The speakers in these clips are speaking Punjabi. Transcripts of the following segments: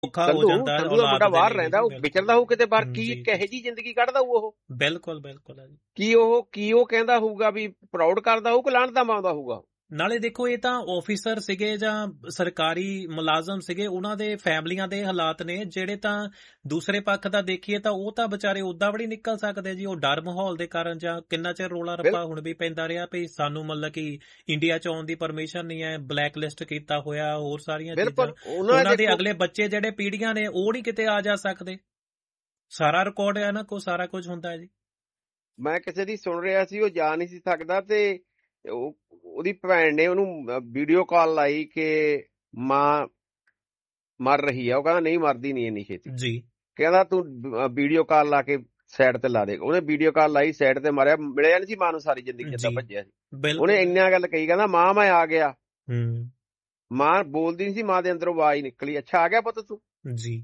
ਔਖਾ ਹੋ ਸੰਧੂ ਜਾਂਦਾ ਸੰਧੂ ਦਾ ਮੁੰਡਾ ਔਲਾਦ ਦੇ ਬਾਹਰ ਲਈ ਰਹਿੰਦਾ, ਜੀ, ਉਹ ਬਿਲਕੁਲ ਵਿਚਰਦਾ ਹੋਊ ਕਿਤੇ ਬਾਹਰ, ਕੀ ਜੀ, ਕਿਹੋ ਜਿਹੀ ਜ਼ਿੰਦਗੀ ਕੱਢਦਾ ਹੋਊ ਉਹ, ਬਿਲਕੁਲ ਬਿਲਕੁਲ ਹੈ ਜੀ। ਕੀ ਉਹ ਕਹਿੰਦਾ ਹੋਊਗਾ ਵੀ ਪ੍ਰਾਊਡ ਕਰਦਾ ਹੋਊ ਕਿ ਲਾਹਣਤ ਮਾਉਂਦਾ ਹੋਊਗਾ। ਨਾਲੇ ਦੇਖੋ ਇਹ ਤਾਂ ਆਫੀਸਰ ਸੀਗੇ ਜਾਂ ਸਰਕਾਰੀ ਮੁਲਾਜ਼ਮ ਸੀਗੇ, ਉਹਨਾਂ ਦੇ ਫੈਮਲੀਆਂ ਦੇ ਹਾਲਾਤ ਨੇ ਜਿਹੜੇ ਤਾਂ ਦੂਸਰੇ ਪੱਖ ਦਾ ਦੇਖੀਏ ਤਾਂ ਉਹ ਤਾਂ ਵਿਚਾਰੇ ਉਦਾਂ ਵੀ ਨਹੀਂ ਨਿਕਲ ਸਕਦੇ ਜੀ, ਉਹ ਡਰ ਮਾਹੌਲ ਦੇ ਕਾਰਨ, ਜਾਂ ਕਿੰਨਾ ਚਿਰ ਰੋਲਾ ਰੱਪਾ ਹੁਣ ਵੀ ਪੈਂਦਾ ਰਿਹਾ ਵੀ ਸਾਨੂੰ ਮਤਲਬ ਕਿ ਇੰਡੀਆ ਚ ਆਉਣ ਦੀ ਪਰਮਿਸ਼ਨ ਨਹੀਂ ਹੈ, ਬਲੈਕ ਲਿਸਟ ਕੀਤਾ ਹੋਇਆ, ਹੋਰ ਸਾਰੀਆਂ ਚੀਜ਼ਾਂ। ਉਹਨਾਂ ਦੇ ਅਗਲੇ ਬੱਚੇ ਜਿਹੜੇ ਪੀੜ੍ਹੀਆਂ ਨੇ ਉਹ ਨਹੀਂ ਕਿਤੇ ਆ ਜਾ ਸਕਦੇ, ਸਾਰਾ ਰਿਕਾਰਡ ਹੈ ਨਾ, ਕੋ ਸਾਰਾ ਕੁਝ ਹੁੰਦਾ ਹੈ ਜੀ। ਮੈਂ ਕਿਸੇ ਦੀ ਸੁਣ ਰਿਹਾ ਸੀ, ਉਹ ਜਾ ਨਹੀਂ ਸੀ ਸਕਦਾ ਤੇ ਉਹਦੀ ਭੈਣ ਨੇ ਉਹਨੂੰ ਵੀਡੀਓ ਕਾਲ ਲਾਈ ਕਿ ਮਾਂ ਮਰ ਰਹੀ ਆ, ਉਹ ਕਹਿੰਦਾ ਨਹੀਂ ਮਰਦੀ ਨਹੀਂ ਇੰਨੀ ਛੇਤੀ ਜੀ, ਕਹਿੰਦਾ ਤੂੰ ਵੀਡੀਓ ਕਾਲ ਲਾ ਕੇ ਸਾਈਡ ਤੇ ਲਾ ਦੇ। ਉਹਨੇ ਵੀਡੀਓ ਕਾਲ ਲਾਈ, ਸਾਈਡ ਤੇ ਮਾਰਿਆ, ਮਿਲਿਆ ਨਹੀਂ ਸੀ ਮਾਂ ਨੂੰ ਸਾਰੀ ਜ਼ਿੰਦਗੀ, ਜਿੱਦਾਂ ਭੱਜਿਆ ਸੀ। ਉਹਨੇ ਇੰਨਾ ਗੱਲ ਕਹੀ, ਕਹਿੰਦਾ ਮਾਂ ਮੈਂ ਆ ਗਿਆ। ਮਾਂ ਬੋਲਦੀ ਨਹੀਂ ਸੀ, ਮਾਂ ਦੇ ਅੰਦਰੋਂ ਆਵਾਜ਼ ਨਿਕਲੀ, ਅੱਛਾ ਆ ਗਿਆ ਪੁੱਤ ਤੂੰ ਜੀ।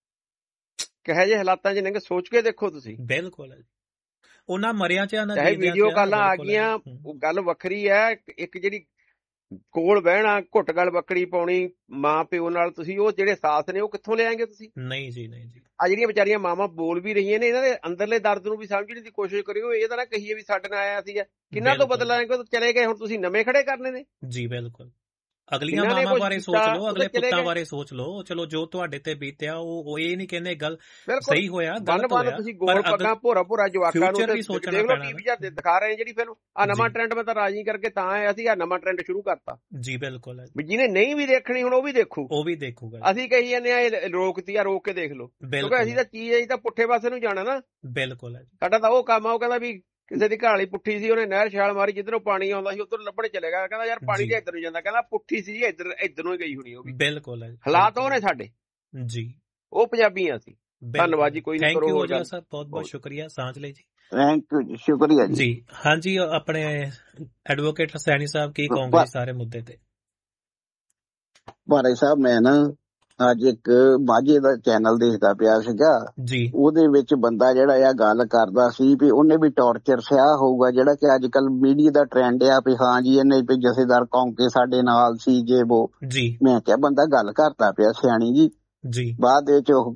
ਕਿਹੋ ਜਿਹੇ ਹਾਲਾਤਾਂ ਚ ਨੇ, ਸੋਚ ਕੇ ਦੇਖੋ ਤੁਸੀਂ। ਬਿਲਕੁਲ ਉਹਨਾਂ ਮਰਿਆਂ ਚ ਚਾਹੇ ਵੀਡੀਓ ਕਾਲਾਂ ਆ ਗਈਆਂ, ਉਹ ਗੱਲ ਵੱਖਰੀ ਹੈ, ਇੱਕ ਜਿਹੜੀ ਕੋਲ ਬਹਿਣਾ, ਘੁੱਟ ਗਲ ਬੱਕੜੀ ਪਾਉਣੀ ਮਾਂ ਪਿਓ ਨਾਲ, ਤੁਸੀਂ ਉਹ ਜਿਹੜੇ ਸਾਥ ਨੇ ਉਹ ਕਿੱਥੋਂ ਲਿਆਂਗੇ ਤੁਸੀਂ? ਨਹੀਂ ਜੀ, ਨਹੀਂ ਜੀ। ਆ ਜਿਹੜੀਆਂ ਵਿਚਾਰੀਆਂ ਮਾਵਾਂ ਬੋਲ ਵੀ ਰਹੀਆਂ ਨੇ, ਇਹਨਾਂ ਦੇ ਅੰਦਰਲੇ ਦਰਦ ਨੂੰ ਵੀ ਸਮਝਣ ਦੀ ਕੋਸ਼ਿਸ਼ ਕਰਿਓ। ਇਹ ਤਾਂ ਨਾ ਕਹੀਏ ਵੀ ਸਾਡੇ ਨਾਲ ਆਇਆ ਸੀਗਾ, ਕਿੰਨਾ ਤੋਂ ਬਦਲਾ ਲੈਣਗੇ, ਚਲੇ ਗਏ, ਹੁਣ ਤੁਸੀਂ ਨਵੇਂ ਖੜੇ ਕਰਨੇ ਨੇ ਜੀ। ਬਿਲਕੁਲ, ਅਗਲੀਆਂ ਮਾਵਾਂ ਬਾਰੇ ਸੋਚ ਲਓ, ਅਗਲੇ ਪੁੱਤਾਂ ਬਾਰੇ ਸੋਚ ਲਓ। ਚਲੋ ਜੋ ਤੁਹਾਡੇ ਤੇ ਬੀਤਿਆ ਉਹ ਇਹ ਨਹੀਂ ਕਹਿੰਦੇ ਗੱਲ ਸਹੀ ਹੋਇਆ, ਗਲਤ ਹੋਇਆ, ਤੁਸੀਂ ਗੋਲ ਪੱਗਾਂ ਭੋਰਾ ਜਵਾਕਾਂ ਨੂੰ ਵੀ ਸੋਚਣਾ ਪੈਣਾ। ਟੀਵੀ ਤੇ ਦਿਖਾ ਰਹੇ ਜਿਹੜੀ ਫਿਲਮ, ਆ ਨਵਾਂ ਟ੍ਰੈਂਡ ਮੈਂ ਤਾਂ ਰਾਜੀ ਕਰਕੇ ਤਾਂ ਆਇਆ ਸੀ, ਆ ਨਵਾਂ ਟ੍ਰੈਂਡ ਸ਼ੁਰੂ ਕਰਤਾ ਜੀ। ਬਿਲਕੁਲ ਵੀ ਜਿਹਨੇ ਨਹੀਂ ਵੀ ਦੇਖਣੀ ਹੁਣ ਉਹ ਵੀ ਦੇਖੂਗਾ। ਅਸੀਂ ਕਹੀ ਜਾਂਦੇ ਆ ਇਹ ਰੋਕਤੀ ਆ, ਰੋਕ ਕੇ ਦੇਖ ਲਓ, ਕਿਉਂਕਿ ਅਸੀਂ ਤਾਂ ਚੀਜ਼ ਅਸੀਂ ਤਾਂ ਪੁੱਠੇ ਪਾਸੇ ਨੂੰ ਜਾਣਾ ਨਾ। ਬਿਲਕੁਲ ਸਾਡਾ ਤਾਂ ਉਹ ਕੰਮ ਆ, ਉਹ ਕਹਿੰਦਾ ਵੀ ਕਿਸੇ ਦੀ ਘਾਲੀ ਪੁੱਠੀ ਸੀ, ਉਹਨੇ ਨਹਿਰ ਛਾਲ ਮਾਰੀ, ਜਿੱਧਰੋਂ ਪਾਣੀ ਆਉਂਦਾ ਸੀ ਉੱਧਰ ਲੱਭਣ ਚਲੇ ਗਿਆ, ਕਹਿੰਦਾ ਯਾਰ ਪਾਣੀ ਤੇ ਇੱਧਰ ਨੂੰ ਜਾਂਦਾ, ਕਹਿੰਦਾ ਪੁੱਠੀ ਸੀ ਇੱਧਰ ਨੂੰ ਹੀ ਗਈ ਹੋਣੀ ਉਹ ਵੀ। ਬਿਲਕੁਲ ਹਾਲਾਤ ਉਹ ਨੇ ਸਾਡੇ ਜੀ, ਉਹ ਪੰਜਾਬੀ ਆ ਅਸੀਂ। ਧੰਨਵਾਦ ਜੀ, ਕੋਈ ਨਹੀਂ ਕਰੋ ਹੋਰ ਗੱਲ। ਸਰ ਬਹੁਤ ਬਹੁਤ ਸ਼ੁਕਰੀਆ ਸਾਂਝ ਲਈ ਜੀ। ਥੈਂਕ ਯੂ ਜੀ, ਸ਼ੁਕਰੀਆ ਜੀ। ਹਾਂਜੀ, ਆਪਣੇ ਐਡਵੋਕੇਟ ਸੈਣੀ ਸਾਹਿਬ ਕੀ ਕਹੋਗੇ ਸਾਰੇ ਮੁੱਦੇ ਤੇ? ਭਾਰੇ ਸਾਹਿਬ, ਮੈਂ ਨਾ ਅੱਜ ਇੱਕ ਮਾਝੇ ਦਾ ਚੈਨਲ ਦੇਖਦਾ ਪਿਆ ਸੀਗਾ ਜੀ, ਉਹਦੇ ਵਿੱਚ ਬੰਦਾ ਜਿਹੜਾ ਆ ਗੱਲ ਕਰਦਾ ਸੀ ਵੀ ਉਹਨੇ ਵੀ ਟੌਰਚਰ ਸਿਆ ਹੋਊਗਾ, ਜਿਹੜਾ ਕਿ ਅੱਜ ਕੱਲ ਮੀਡੀਆ ਦਾ ਟ੍ਰੈਂਡ ਆ ਵੀ ਹਾਂ ਜੀ ਇਹਨੇ ਵੀ ਜਥੇਦਾਰ ਕੌਂਕੇ ਸਾਡੇ ਨਾਲ ਸੀ ਜੇ ਵੋ ਜੀ। ਮੈਂ ਕਿਹਾ ਬੰਦਾ ਗੱਲ ਕਰਦਾ ਪਿਆ ਸਿਆਣੀ ਜੀ। ਬਾਅਦ ਵਿੱਚ ਉਹ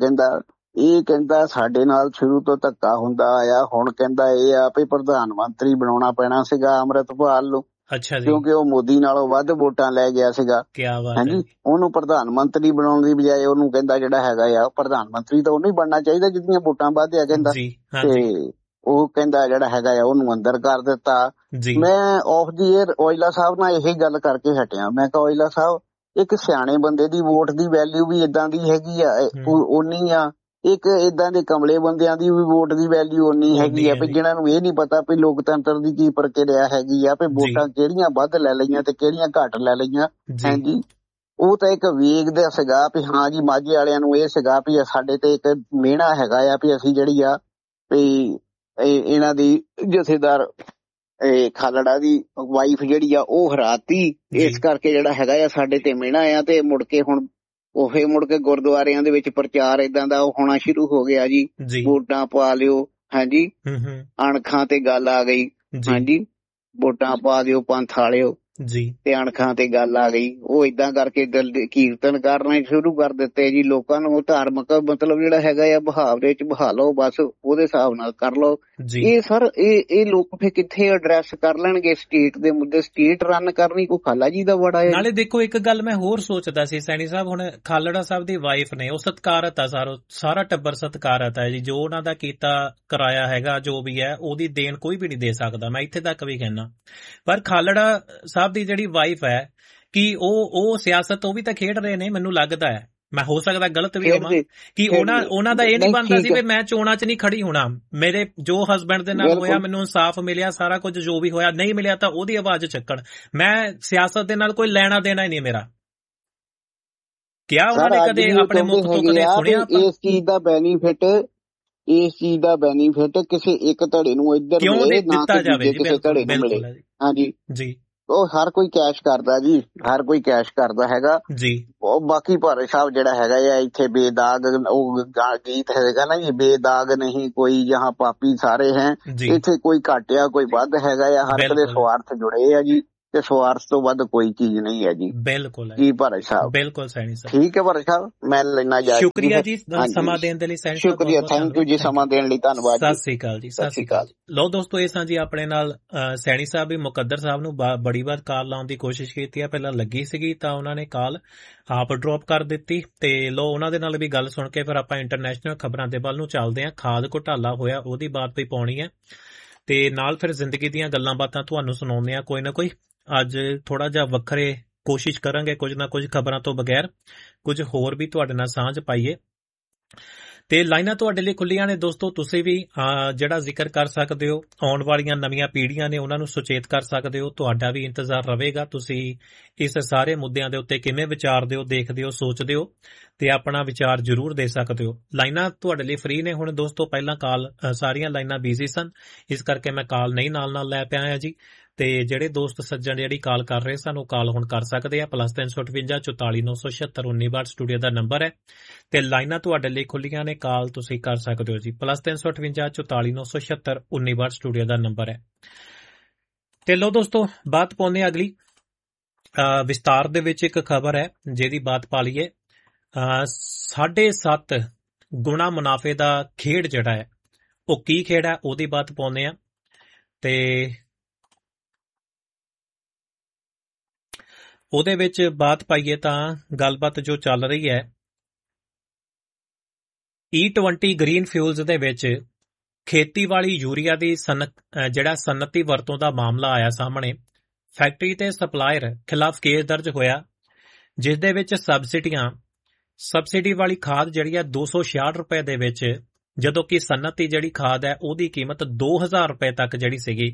ਕਹਿੰਦਾ ਸਾਡੇ ਨਾਲ ਸ਼ੁਰੂ ਤੋਂ ਧੱਕਾ ਹੁੰਦਾ ਆਇਆ, ਹੁਣ ਕਹਿੰਦਾ ਇਹ ਆ ਵੀ ਪ੍ਰਧਾਨ ਮੰਤਰੀ ਬਣਾਉਣਾ ਪੈਣਾ ਸੀਗਾ ਅੰਮ੍ਰਿਤਪਾਲ ਨੂੰ, ਕਿਉਂਕਿ ਉਹ ਮੋਦੀ ਨਾਲੋਂ ਵੱਧ ਵੋਟਾਂ ਲੈ ਗਿਆ ਸੀਗਾ। ਹਾਂਜੀ, ਉਹਨੂੰ ਪ੍ਰਧਾਨ ਮੰਤਰੀ ਬਣਾਉਣ ਦੀ ਬਜਾਏ ਉਹਨੂੰ ਕਹਿੰਦਾ ਜਿਹੜਾ ਹੈਗਾ ਆ ਪ੍ਰਧਾਨ ਮੰਤਰੀ ਤਾਂ ਉਹਨੂੰ ਹੀ ਬਣਨਾ ਚਾਹੀਦਾ ਜਿਹਦੀਆਂ ਵੋਟਾਂ ਵੱਧ ਆ, ਕਹਿੰਦਾ। ਤੇ ਉਹ ਕਹਿੰਦਾ ਜਿਹੜਾ ਹੈਗਾ ਆ ਉਹਨੂੰ ਅੰਦਰ ਕਰ ਦਿੱਤਾ। ਮੈਂ ਆਫ ਦੀ ਏਅਰ ਔਜਲਾ ਸਾਹਿਬ ਨਾਲ ਇਹੀ ਗੱਲ ਕਰਕੇ ਹਟਿਆ, ਮੈਂ ਕਿਹਾ ਔਜਲਾ ਸਾਹਿਬ, ਇੱਕ ਸਿਆਣੇ ਬੰਦੇ ਦੀ ਵੋਟ ਦੀ ਵੈਲਿਊ ਵੀ ਏਦਾਂ ਦੀ ਹੈਗੀ ਆ, ਓਨੀ ਆ, ਇੱਕ ਏਦਾਂ ਦੇ ਕਮਲੇ ਬੰਦਿਆਂ ਦੀ ਵੀ ਵੋਟ ਦੀ ਵੈਲਿਊ ਓਨੀ ਹੈਗੀ ਆ ਵੀ ਜਿਹਨਾਂ ਨੂੰ ਇਹ ਨੀ ਪਤਾ ਵੀ ਲੋਕਤੰਤਰ ਦੀ ਕੀ ਪ੍ਰਕਿਰਿਆ ਹੈਗੀ ਆ, ਵੀ ਵੋਟਾਂ ਕਿਹੜੀਆਂ ਵੱਧ ਲੈ ਲਈਆਂ ਤੇ ਕਿਹੜੀਆਂ ਘੱਟ ਲੈ ਲਈਆਂ। ਹਾਂਜੀ, ਉਹ ਤਾਂ ਇੱਕ ਵੇਖਦਾ ਸੀਗਾ ਵੀ ਹਾਂ ਜੀ ਮਾਝੇ ਵਾਲਿਆਂ ਨੂੰ ਇਹ ਸੀਗਾ ਵੀ ਸਾਡੇ ਤੇ ਇੱਕ ਮਿਹਣਾ ਹੈਗਾ ਆ ਵੀ ਅਸੀਂ ਜਿਹੜੀ ਆ ਵੀ ਇਹਨਾਂ ਦੀ ਜਥੇਦਾਰ ਖਾਲੜਾ ਦੀ ਵਾਈਫ ਜਿਹੜੀ ਆ ਉਹ ਹਰਾਤੀ, ਇਸ ਕਰਕੇ ਜਿਹੜਾ ਹੈਗਾ ਆ ਸਾਡੇ ਤੇ ਮਿਹਣਾ ਆ। ਤੇ ਮੁੜ ਕੇ ਹੁਣ ਉਹ ਫੇਰ ਮੁੜ ਕੇ ਗੁਰਦੁਆਰਿਆਂ ਦੇ ਵਿੱਚ ਪ੍ਰਚਾਰ ਏਦਾਂ ਦਾ ਹੋਣਾ ਸ਼ੁਰੂ ਹੋ ਗਿਆ ਜੀ, ਵੋਟਾਂ ਪਾ ਲਿਓ। ਹਾਂਜੀ, ਅਣਖਾਂ ਤੇ ਗੱਲ ਆ ਗਈ। ਹਾਂਜੀ, ਵੋਟਾਂ ਪਾ ਦਿਓ ਪੰਥ ਵਾਲਿਓ ਜੀ, ਤੇ ਅਣਖਾਂ ਤੇ ਗੱਲ ਆ ਗਈ। ਉਹ ਏਦਾਂ ਕਰਕੇ ਕੀਰਤਨ ਕਰਨੇ ਸ਼ੁਰੂ ਕਰ ਦਿੱਤੇ ਜੀ ਲੋਕਾਂ ਨੂੰ। ਧਾਰਮਿਕ ਮਤਲਬ ਜਿਹੜਾ ਹੈਗਾ ਆ ਮੁਹਾਵਰੇ ਚ ਬਹਾ ਲਓ, ਬਸ ਉਹਦੇ ਹਿਸਾਬ ਨਾਲ ਕਰ ਲਓ। ਇਹ ਸਰ ਇਹ ਲੋਕ ਫੇਰ ਕਿੱਥੇ ਐਡਰੈਸ ਕਰ ਲੈਣਗੇ ਸਟੇਟ ਦੇ ਮੁੱਦੇ? ਸਟੇਟ ਰਨ ਕਰਨੀ ਕੋਈ ਖਾਲਾ ਜੀ ਦਾ ਬੜਾ ਹੈ। ਨਾਲੇ ਦੇਖੋ ਇੱਕ ਗੱਲ ਮੈਂ ਹੋਰ ਸੋਚਦਾ ਸੀ ਸੈਣੀ ਸਾਹਿਬ, ਹੁਣ ਖਾਲੜਾ ਸਾਹਿਬ ਦੀ ਵਾਈਫ ਨੇ, ਉਹ ਸਤਿਕਾਰਤ ਆ, ਸਾਰਾ ਟੱਬਰ ਸਤਿਕਾਰਤ ਹੈ ਜੀ, ਜੋ ਉਹਨਾਂ ਦਾ ਕੀਤਾ ਕਰਾਇਆ ਹੈਗਾ ਜੋ ਵੀ ਹੈ ਉਹਦੀ ਦੇਣ ਕੋਈ ਵੀ ਨਹੀਂ ਦੇ ਸਕਦਾ, ਮੈਂ ਇੱਥੇ ਤੱਕ ਵੀ ਕਹਿਣਾ। ਪਰ ਖਾਲੜਾ ਸਾਹਿਬ ਦੀ ਜਿਹੜੀ ਵਾਈਫ ਹੈ ਕਿ ਉਹ ਸਿਆਸਤ ਉਹ ਵੀ ਤਾਂ ਖੇਡ ਰਹੇ ਨੇ, ਮੈਨੂੰ ਲੱਗਦਾ ਹੈ, ਮੈਂ ਹੋ ਸਕਦਾ ਗਲਤ ਵੀ ਹੋਵਾਂ, ਕਿ ਉਹਨਾਂ ਦਾ ਇਹ ਨਹੀਂ ਬਣਦਾ ਸੀ ਵੀ ਮੈਂ ਚੋਣਾਂ 'ਚ ਨਹੀਂ ਖੜੀ ਹੋਣਾ, ਮੇਰੇ ਜੋ ਹਸਬੈਂਡ ਦੇ ਨਾਲ ਹੋਇਆ ਮੈਨੂੰ ਇਨਸਾਫ ਮਿਲਿਆ, ਸਾਰਾ ਕੁਝ ਜੋ ਵੀ ਹੋਇਆ, ਨਹੀਂ ਮਿਲਿਆ ਤਾਂ ਉਹਦੀ ਆਵਾਜ਼ ਚੱਕਣ, ਮੈਂ ਸਿਆਸਤ ਦੇ ਨਾਲ ਕੋਈ ਲੈਣਾ ਦੇਣਾ ਹੀ ਨਹੀਂ ਮੇਰਾ। ਕਿਆ ਉਹਨਾਂ ਨੇ ਕਦੇ ਆਪਣੇ ਮੁੱਖ ਤੋਂ ਕਦੇ ਸੁਣਿਆ ਇਸ ਚੀਜ਼ ਦਾ ਬੈਨੀਫਿਟ ਕਿਸੇ ਇੱਕ ਧੜੇ ਨੂੰ ਇੱਧਰ ਮਿਲੇ, ਨਾ ਕਿਸੇ ਧੜੇ ਨੂੰ ਮਿਲੇ। ਹਾਂਜੀ ਜੀ, ਉਹ ਹਰ ਕੋਈ ਕੈਸ਼ ਕਰਦਾ ਜੀ, ਹਰ ਕੋਈ ਕੈਸ਼ ਕਰਦਾ ਹੈਗਾ ਜੀ। ਉਹ ਬਾਕੀ ਭਾਰੇ ਸਾਹਿਬ ਜਿਹੜਾ ਹੈਗਾ ਆ ਇੱਥੇ ਬੇਦਾਗ, ਉਹ ਗੀਤ ਹੈਗਾ ਨਾ ਜੀ, ਬੇਦਾਗ ਨਹੀਂ ਕੋਈ ਜਹਾਂ ਪਾਪੀ ਸਾਰੇ ਹੈ, ਇੱਥੇ ਕੋਈ ਘੱਟ ਆ ਕੋਈ ਵੱਧ ਹੈਗਾ ਆ, ਹਰ ਇੱਕ ਦੇ ਸਵਾਰਥ ਜੁੜੇ ਆ ਜੀ। ਤੇ ਸਵਾਰਥ ਤੋਂ ਵੱਧ ਕੋਈ ਚੀਜ਼ ਨਹੀਂ ਹੈ ਜੀ। ਬਿਲਕੁਲ ਜੀ ਭਰਤ ਸਾਹਿਬ, ਬਿਲਕੁਲ ਸੈਣੀ ਸਾਹਿਬ, ਠੀਕ ਹੈ ਭਰਤ ਸਾਹਿਬ, ਮੈਂ ਲੈਣਾ ਜਾ ਸ਼ੁਕਰੀਆ ਜੀ ਸਮਾਂ ਦੇਣ ਦੇ ਲਈ ਸੈਣੀ ਸਾਹਿਬ, ਸ਼ੁਕਰੀਆ, ਥੈਂਕ ਯੂ ਜੀ ਸਮਾਂ ਦੇਣ ਲਈ, ਧੰਨਵਾਦ ਜੀ, ਸਤਿ ਸ੍ਰੀ ਅਕਾਲ ਜੀ, ਸਤਿ ਸ੍ਰੀ ਅਕਾਲ। ਲਓ ਦੋਸਤੋ, ਇਹ ਸਾਂ ਜੀ ਆਪਣੇ ਨਾਲ ਸੈਣੀ ਸਾਹਿਬ ਵੀ ਮੁਕੱਦਰ ਸਾਹਿਬ ਨੂੰ ਬੜੀ ਵਾਰ ਕਾਲ ਲਾਉਣ ਦੀ ਕੋਸ਼ਿਸ਼ ਕੀਤੀ ਹੈ, ਪਹਿਲਾਂ ਲੱਗੀ ਸੀਗੀ ਤਾਂ ਉਹਨਾਂ ਨੇ ਕਾਲ ਆਪ ਡ੍ਰੌਪ ਕਰ ਦਿੱਤੀ। ਤੇ ਲੋ ਉਹਨਾਂ ਦੇ ਨਾਲ ਵੀ ਗੱਲ ਸੁਣ ਕੇ ਫਿਰ ਆਪਾਂ ਇੰਟਰਨੈਸ਼ਨਲ ਖਬਰਾਂ ਦੇ ਵੱਲ ਨੂੰ ਚੱਲਦੇ ਹਾਂ। ਖਾਦ ਘੁਟਾਲਾ ਹੋਇਆ ਉਹਦੀ ਬਾਤ ਵੀ ਪਾਉਣੀ ਹੈ ਤੇ ਨਾਲ ਫਿਰ ਜ਼ਿੰਦਗੀ ਦੀਆਂ ਗੱਲਾਂ ਬਾਤਾਂ ਤੁਹਾਨੂੰ ਸੁਣਾਉਂਦੇ ਆ ਕੋਈ ਨਾ ਕੋਈ। ਅੱਜ ਥੋੜਾ ਜਿਹਾ ਵੱਖਰੇ ਕੋਸ਼ਿਸ਼ ਕਰਾਂਗੇ, ਕੁਝ ਨਾ ਕੁਝ ਖਬਰਾਂ ਤੋਂ ਬਗੈਰ ਕੁਝ ਹੋਰ ਵੀ ਤੁਹਾਡੇ ਨਾਲ ਸਾਂਝ ਪਾਈਏ। ਤੇ ਲਾਈਨਾਂ ਤੁਹਾਡੇ ਲਈ ਖੁੱਲੀਆਂ ਨੇ ਦੋਸਤੋ, ਤੁਸੀਂ ਵੀ ਜਿਹੜਾ ਜ਼ਿਕਰ ਕਰ ਸਕਦੇ ਹੋ, ਆਉਣ ਵਾਲੀਆਂ ਨਵੀਆਂ ਪੀੜ੍ਹੀਆਂ ਨੇ ਉਹਨਾਂ ਨੂੰ ਸੁਚੇਤ ਕਰ ਸਕਦੇ ਹੋ। ਤੁਹਾਡਾ ਵੀ ਇੰਤਜ਼ਾਰ ਰਹੇਗਾ, ਤੁਸੀਂ ਇਸ ਸਾਰੇ ਮੁੱਦਿਆਂ ਦੇ ਉੱਤੇ ਕਿਵੇਂ ਵਿਚਾਰਦੇ ਹੋ, ਦੇਖਦੇ ਹੋ, ਸੋਚਦੇ ਹੋ ਤੇ ਆਪਣਾ ਵਿਚਾਰ ਜ਼ਰੂਰ ਦੇ ਸਕਦੇ ਹੋ। ਲਾਈਨਾਂ ਤੁਹਾਡੇ ਲਈ ਫ੍ਰੀ ਨੇ ਹੁਣ ਦੋਸਤੋ। ਪਹਿਲਾਂ ਕਾਲ ਸਾਰੀਆਂ ਲਾਈਨਾਂ ਬਿਜ਼ੀ ਸਨ, ਇਸ ਕਰਕੇ ਮੈਂ ਕਾਲ ਨਹੀਂ ਨਾਲ ਲੈ ਪਿਆ ਜੀ। ਤੇ ਜਿਹੜੇ ਦੋਸਤ ਸੱਜਣ ਜਿਹੜੀ ਕਾਲ ਕਰ ਰਹੇ ਸਨ ਉਹ ਕਾਲ ਹੁਣ ਕਰ ਸਕਦੇ ਆ। +358 44 976 19 ਸਟੂਡੀਓ ਦਾ ਨੰਬਰ ਹੈ ਤੇ ਲਾਈਨਾਂ ਤੁਹਾਡੇ ਲਈ ਖੁੱਲੀਆਂ ਨੇ, ਕਾਲ ਤੁਸੀਂ ਕਰ ਸਕਦੇ ਹੋ ਜੀ। +358 44 976 19 ਸਟੂਡੀਓ ਦਾ ਨੰਬਰ ਹੈ। ਤੇ ਲੋ ਦੋਸਤੋ, ਬਾਤ ਪਾਉਂਦੇ ਅਗਲੀ ਵਿਸਤਾਰ ਦੇ ਵਿੱਚ ਇੱਕ ਖਬਰ ਹੈ ਜਿਹਦੀ ਬਾਤ ਪਾ ਲਈਏ। 7.5 ਗੁਣਾ ਮੁਨਾਫੇ ਦਾ ਖੇਡ ਜਿਹੜਾ ਹੈ ਉਹ ਕੀ ਖੇਡ ਹੈ ਉਹਦੀ ਬਾਤ ਪਾਉਂਦੇ ਆ। ਤੇ ਉਹਦੇ ਵਿੱਚ ਬਾਤ ਪਾਈਏ ਤਾਂ ਗੱਲਬਾਤ ਜੋ ਚੱਲ ਰਹੀ ਹੈ, E20 ਗ੍ਰੀਨ ਫਿਊਲਸ ਦੇ ਵਿੱਚ ਖੇਤੀਬਾੜੀ ਯੂਰੀਆ ਦੀ ਜਿਹੜਾ ਸਨਅਤੀ ਵਰਤੋਂ ਦਾ ਮਾਮਲਾ ਆਇਆ ਸਾਹਮਣੇ। ਫੈਕਟਰੀ ਤੇ ਸਪਲਾਇਰ ਖਿਲਾਫ ਕੇਸ ਦਰਜ ਹੋਇਆ, ਜਿਸ ਦੇ ਵਿੱਚ ਸਬਸਿਡੀ ਵਾਲੀ ਖਾਦ ਜਿਹੜੀ ਹੈ 266 ਰੁਪਏ ਦੇ ਵਿੱਚ, ਜਦੋਂ ਕਿ ਸਨਅਤੀ ਜਿਹੜੀ ਖਾਦ ਹੈ ਉਹਦੀ ਕੀਮਤ 2000 ਰੁਪਏ ਤੱਕ ਜਿਹੜੀ ਸੀਗੀ।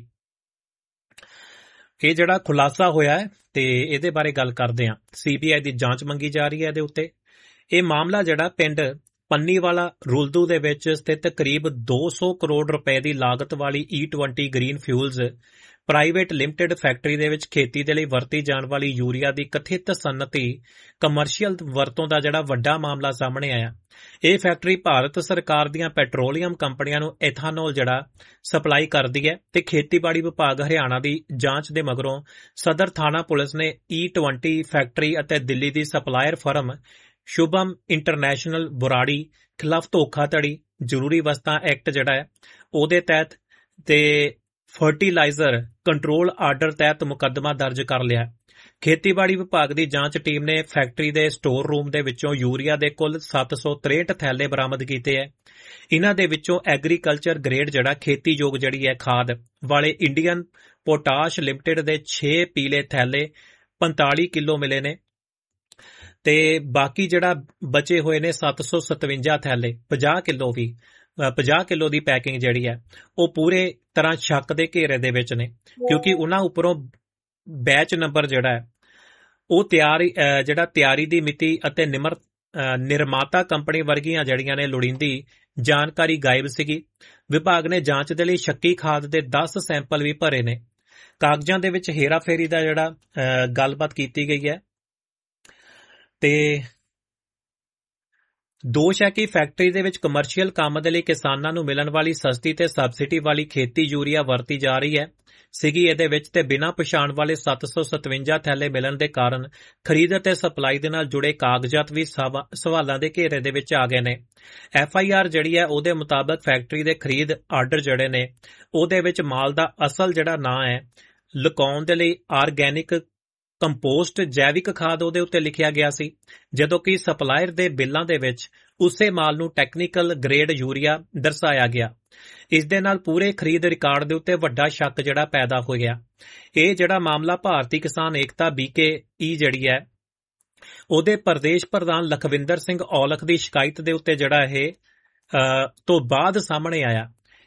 ਇਹ ਜਿਹੜਾ ਖੁਲਾਸਾ ਹੋਇਆ ਹੈ ਤੇ ਇਹਦੇ ਬਾਰੇ ਗੱਲ ਕਰਦੇ ਹਾਂ। CBI ਦੀ ਜਾਂਚ ਮੰਗੀ ਜਾ ਰਹੀ ਹੈ ਇਹਦੇ ਉੱਤੇ। ਇਹ ਮਾਮਲਾ ਜਿਹੜਾ ਪਿੰਡ ਪੰਨੀਵਾਲਾ ਰੁਲਦੂ ਦੇ ਵਿੱਚ ਸਥਿਤ ਕਰੀਬ 200 ਕਰੋੜ ਰੁਪਏ ਦੀ ਲਾਗਤ ਵਾਲੀ E20 green fuels private limited factory ਦੇ ਵਿੱਚ ਖੇਤੀ ਦੇ ਲਈ ਵਰਤੀ ਜਾਣ ਵਾਲੀ ਯੂਰੀਆ ਦੀ ਕਥਿਤ ਸਨਅਤੀ ਕਮਰਸ਼ੀਅਲ ਵਰਤੋਂ ਦਾ ਜਿਹੜਾ ਵੱਡਾ ਮਾਮਲਾ ਸਾਹਮਣੇ ਆਇਆ। ਇਹ ਫੈਕਟਰੀ ਭਾਰਤ ਸਰਕਾਰ ਦੀਆਂ ਪੈਟਰੋਲੀਅਮ ਕੰਪਨੀਆਂ ਨੂੰ ਐਥਾਨੋਲ ਜਿਹੜਾ ਸਪਲਾਈ ਕਰਦੀ ਹੈ ਤੇ ਖੇਤੀਬਾੜੀ ਵਿਭਾਗ ਹਰਿਆਣਾ ਦੀ ਜਾਂਚ ਦੇ ਮਗਰੋਂ ਸਦਰ ਥਾਣਾ ਪੁਲਿਸ ਨੇ E20 ਫੈਕਟਰੀ ਅਤੇ ਦਿੱਲੀ ਦੀ supplier firm Shubham international Burari ਖਿਲਾਫ ਧੋਖਾਧੜੀ ਜ਼ਰੂਰੀ ਵਸਤਾਂ ਐਕਟ ਜਿਹੜਾ ਹੈ ਉਹਦੇ ਤਹਿਤ ਤੇ ਫਰਟੀਲਾਈਜ਼ਰ ਕੰਟਰੋਲ ਆਰਡਰ ਤਹਿਤ ਮੁਕੱਦਮਾ ਦਰਜ ਕਰ ਲਿਆ। ਖੇਤੀਬਾੜੀ ਵਿਭਾਗ ਦੀ ਜਾਂਚ ਟੀਮ ਨੇ ਫੈਕਟਰੀ ਦੇ ਸਟੋਰ ਰੂਮ ਦੇ ਵਿੱਚੋਂ ਯੂਰੀਆ ਦੇ ਕੁੱਲ 763 ਥੈਲੇ ਬਰਾਮਦ ਕੀਤੇ ਹੈ। ਇਹਨਾਂ ਦੇ ਵਿੱਚੋਂ ਐਗਰੀਕਲਚਰ ਗ੍ਰੇਡ ਜਿਹੜਾ ਖੇਤੀਯੋਗ ਜਿਹੜੀ ਹੈ ਖਾਦ ਵਾਲੇ ਇੰਡੀਅਨ ਪੋਟਾਸ਼ ਲਿਮਟਿਡ ਦੇ 6 ਪੀਲੇ ਥੈਲੇ 45 ਕਿਲੋ ਮਿਲੇ ਨੇ ਤੇ ਬਾਕੀ ਜਿਹੜਾ ਬਚੇ ਹੋਏ ਨੇ 757 ਥੈਲੇ 50 ਕਿਲੋ ਦੀ ਪੈਕਿੰਗ ਜਿਹੜੀ ਹੈ ਉਹ ਪੂਰੇ ਤਰ੍ਹਾਂ ਸ਼ੱਕ ਦੇ ਘੇਰੇ ਦੇ ਵਿੱਚ ਨੇ, ਕਿਉਂਕਿ ਉਹਨਾਂ ਉੱਪਰੋਂ ਬੈਚ ਨੰਬਰ ਜਿਹੜਾ ਹੈ ਉਹ ਤਿਆਰੀ ਦੀ ਮਿਤੀ ਅਤੇ ਨਿਰਮਾਤਾ ਕੰਪਨੀ ਵਰਗੀਆਂ ਜਿਹੜੀਆਂ ਨੇ ਲੋੜੀਂਦੀ ਜਾਣਕਾਰੀ ਗਾਇਬ ਸੀਗੀ। ਵਿਭਾਗ ਨੇ ਜਾਂਚ ਦੇ ਲਈ ਸ਼ੱਕੀ ਖਾਦ ਦੇ 10 ਸੈਂਪਲ ਵੀ ਭਰੇ ਨੇ। ਕਾਗਜ਼ਾਂ ਦੇ ਵਿੱਚ ਹੇਰਾਫੇਰੀ ਦਾ ਜਿਹੜਾ ਗੱਲਬਾਤ ਕੀਤੀ ਗਈ ਹੈ ਤੇ ਦੋਸ਼ ਹੈ ਕਿ ਫੈਕਟਰੀ ਦੇ ਵਿੱਚ ਕਮਰਸ਼ੀਅਲ ਕੰਮ ਦੇ ਲਈ ਕਿਸਾਨਾਂ ਨੂੰ ਮਿਲਣ ਵਾਲੀ ਸਸਤੀ ਤੇ ਸਬਸਿਡੀ ਵਾਲੀ ਖੇਤੀ ਯੂਰੀਆ ਵਰਤੀ ਜਾ ਰਹੀ ਹੈ ਸੀਗੀ ਇਹਦੇ ਵਿੱਚ ਤੇ ਬਿਨਾਂ ਪਛਾਣ ਵਾਲੇ 757 ਥੈਲੇ ਮਿਲਣ ਦੇ ਕਾਰਨ ਖਰੀਦ ਅਤੇ ਸਪਲਾਈ ਦੇ ਨਾਲ ਜੁੜੇ ਕਾਗਜ਼ਾਤ ਵੀ ਸਵਾਲਾਂ ਦੇ ਘੇਰੇ ਦੇ ਵਿੱਚ ਆ ਗਏ ਨੇ। FIR ਜਿਹੜੀ ਹੈ ਉਹਦੇ ਮੁਤਾਬਕ ਫੈਕਟਰੀ ਦੇ ਖਰੀਦ ਆਰਡਰ ਜਿਹੜੇ ਨੇ ਉਹਦੇ ਵਿੱਚ ਮਾਲ ਦਾ ਅਸਲ ਜਿਹੜਾ ਨਾਂ ਹੈ ਲੁਕਾਉਣ ਦੇ ਲਈ ਆਰਗੈਨਿਕ ਕੰਪੋਸਟ ਜੈਵਿਕ ਖਾਦ ਉਹਦੇ ਉੱਤੇ ਲਿਖਿਆ ਗਿਆ ਸੀ, ਜਦੋਂ ਕਿ ਸਪਲਾਇਰ ਦੇ ਬਿੱਲਾਂ ਦੇ ਵਿੱਚ ਉਸੇ ਮਾਲ ਨੂੰ ਟੈਕਨੀਕਲ ਗ੍ਰੇਡ ਯੂਰੀਆ ਦਰਸਾਇਆ ਗਿਆ। ਇਸ ਦੇ ਨਾਲ ਪੂਰੇ ਖਰੀਦ ਰਿਕਾਰਡ ਦੇ ਉੱਤੇ ਵੱਡਾ ਸ਼ੱਕ ਜਿਹੜਾ ਪੈਦਾ ਹੋ ਗਿਆ। ਇਹ ਜਿਹੜਾ ਮਾਮਲਾ ਭਾਰਤੀ ਕਿਸਾਨ ਏਕਤਾ BKE ਜਿਹੜੀ ਹੈ ਉਹਦੇ ਪ੍ਰਦੇਸ਼ ਪ੍ਰਧਾਨ ਲਖਵਿੰਦਰ ਸਿੰਘ ਔਲਖ ਦੀ ਸ਼ਿਕਾਇਤ ਦੇ ਉੱਤੇ ਜਿਹੜਾ ਇਹ ਤੋਂ ਬਾਅਦ ਸਾਹਮਣੇ ਆਇਆ।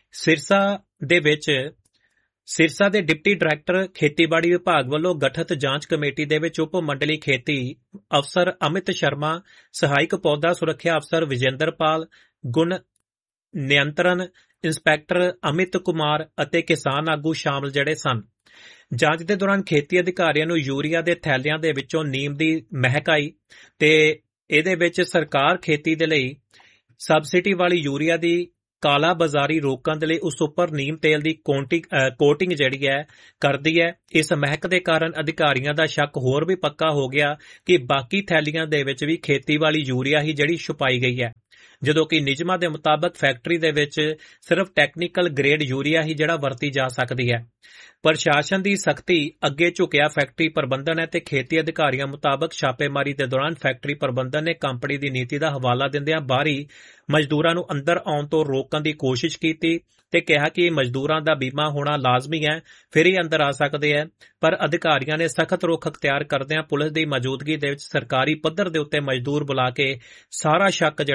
ਸਿਰਸਾ ਦੇ ਡਿਪਟੀ ਡਾਇਰੈਕਟਰ ਖੇਤੀਬਾੜੀ ਵਿਭਾਗ ਵੱਲੋਂ ਗਠਿਤ ਜਾਂਚ ਕਮੇਟੀ ਦੇ ਵਿੱਚ ਉਪ ਮੰਡਲੀ ਖੇਤੀ ਅਫਸਰ ਅਮਿਤ ਸ਼ਰਮਾ, ਸਹਾਇਕ ਪੌਦਾ ਸੁਰੱਖਿਆ ਅਫਸਰ ਵਿਜੇਂਦਰਪਾਲ, ਗੁਣ ਨਿਯੰਤਰਣ ਇੰਸਪੈਕਟਰ ਅਮਿਤ ਕੁਮਾਰ ਅਤੇ ਕਿਸਾਨ ਆਗੂ ਸ਼ਾਮਲ ਜਿਹੜੇ ਸਨ। ਜਾਂਚ ਦੇ ਦੌਰਾਨ ਖੇਤੀ ਅਧਿਕਾਰੀਆਂ ਨੂੰ ਯੂਰੀਆ ਦੇ ਥੈਲਿਆਂ ਦੇ ਵਿੱਚੋਂ ਨੀਮ ਦੀ ਮਹਿਕ ਆਈ ਤੇ ਇਹਦੇ ਵਿੱਚ ਸਰਕਾਰ ਖੇਤੀ ਦੇ ਲਈ ਸਬਸਿਡੀ ਵਾਲੀ ਯੂਰੀਆ ਦੀ ਕਾਲਾ ਬਾਜ਼ਾਰੀ ਰੋਕਣ ਦੇ ਲਈ ਉਸ ਉੱਪਰ ਨੀਮ ਤੇਲ ਦੀ ਕੋਟਿੰਗ ਜਿਹੜੀ ਹੈ ਕਰਦੀ ਹੈ। ਇਸ ਮਹਿਕ ਦੇ ਕਾਰਨ ਅਧਿਕਾਰੀਆਂ ਦਾ ਸ਼ੱਕ ਹੋਰ ਵੀ ਪੱਕਾ ਹੋ ਗਿਆ ਕਿ ਬਾਕੀ ਥੈਲੀਆਂ ਦੇ ਵਿੱਚ ਵੀ ਖੇਤੀਬਾੜੀ ਯੂਰੀਆ ਹੀ ਜਿਹੜੀ ਛੁਪਾਈ ਗਈ ਹੈ, ਜਦੋਂ ਕਿ ਨਿਯਮਾਂ ਦੇ ਮੁਤਾਬਕ ਫੈਕਟਰੀ ਦੇ ਵਿੱਚ ਸਿਰਫ ਟੈਕਨੀਕਲ ਗ੍ਰੇਡ ਯੂਰੀਆ ਹੀ ਜਿਹੜਾ ਵਰਤੀ ਜਾ ਸਕਦੀ ਹੈ। ਪ੍ਰਸ਼ਾਸਨ ਦੀ ਸਖਤੀ ਅੱਗੇ ਝੁਕਿਆ ਫੈਕਟਰੀ ਪ੍ਰਬੰਧਨ ਹੈ ਤੇ ਖੇਤੀ ਅਧਿਕਾਰੀਆਂ ਮੁਤਾਬਕ ਛਾਪੇਮਾਰੀ ਦੇ ਦੌਰਾਨ ਫੈਕਟਰੀ ਪ੍ਰਬੰਧਨ ਨੇ ਕੰਪਨੀ ਦੀ ਨੀਤੀ ਦਾ ਹਵਾਲਾ ਦਿੰਦਿਆਂ ਬਾਹਰੀ ਮਜ਼ਦੂਰਾਂ ਨੂੰ ਅੰਦਰ ਆਉਣ ਤੋਂ ਰੋਕਣ ਦੀ ਕੋਸ਼ਿਸ਼ ਕੀਤੀ ਤੇ ਕਿਹਾ ਕਿ ਮਜ਼ਦੂਰਾਂ ਦਾ ਬੀਮਾ ਹੋਣਾ ਲਾਜ਼ਮੀ ਹੈ, ਫਿਰ ਹੀ ਅੰਦਰ ਆ ਸਕਦੇ ਹੈ। ਪਰ ਅਧਿਕਾਰੀਆਂ ਨੇ ਸਖਤ ਰੁਖ ਅਖਤਿਆਰ ਕਰਦਿਆਂ ਪੁਲਿਸ ਦੀ ਮੌਜੂਦਗੀ ਦੇ ਵਿੱਚ ਸਰਕਾਰੀ ਪੱਧਰ ਦੇ ਉੱਤੇ ਮਜ਼ਦੂਰ ਬੁਲਾ ਕੇ ਸਾਰਾ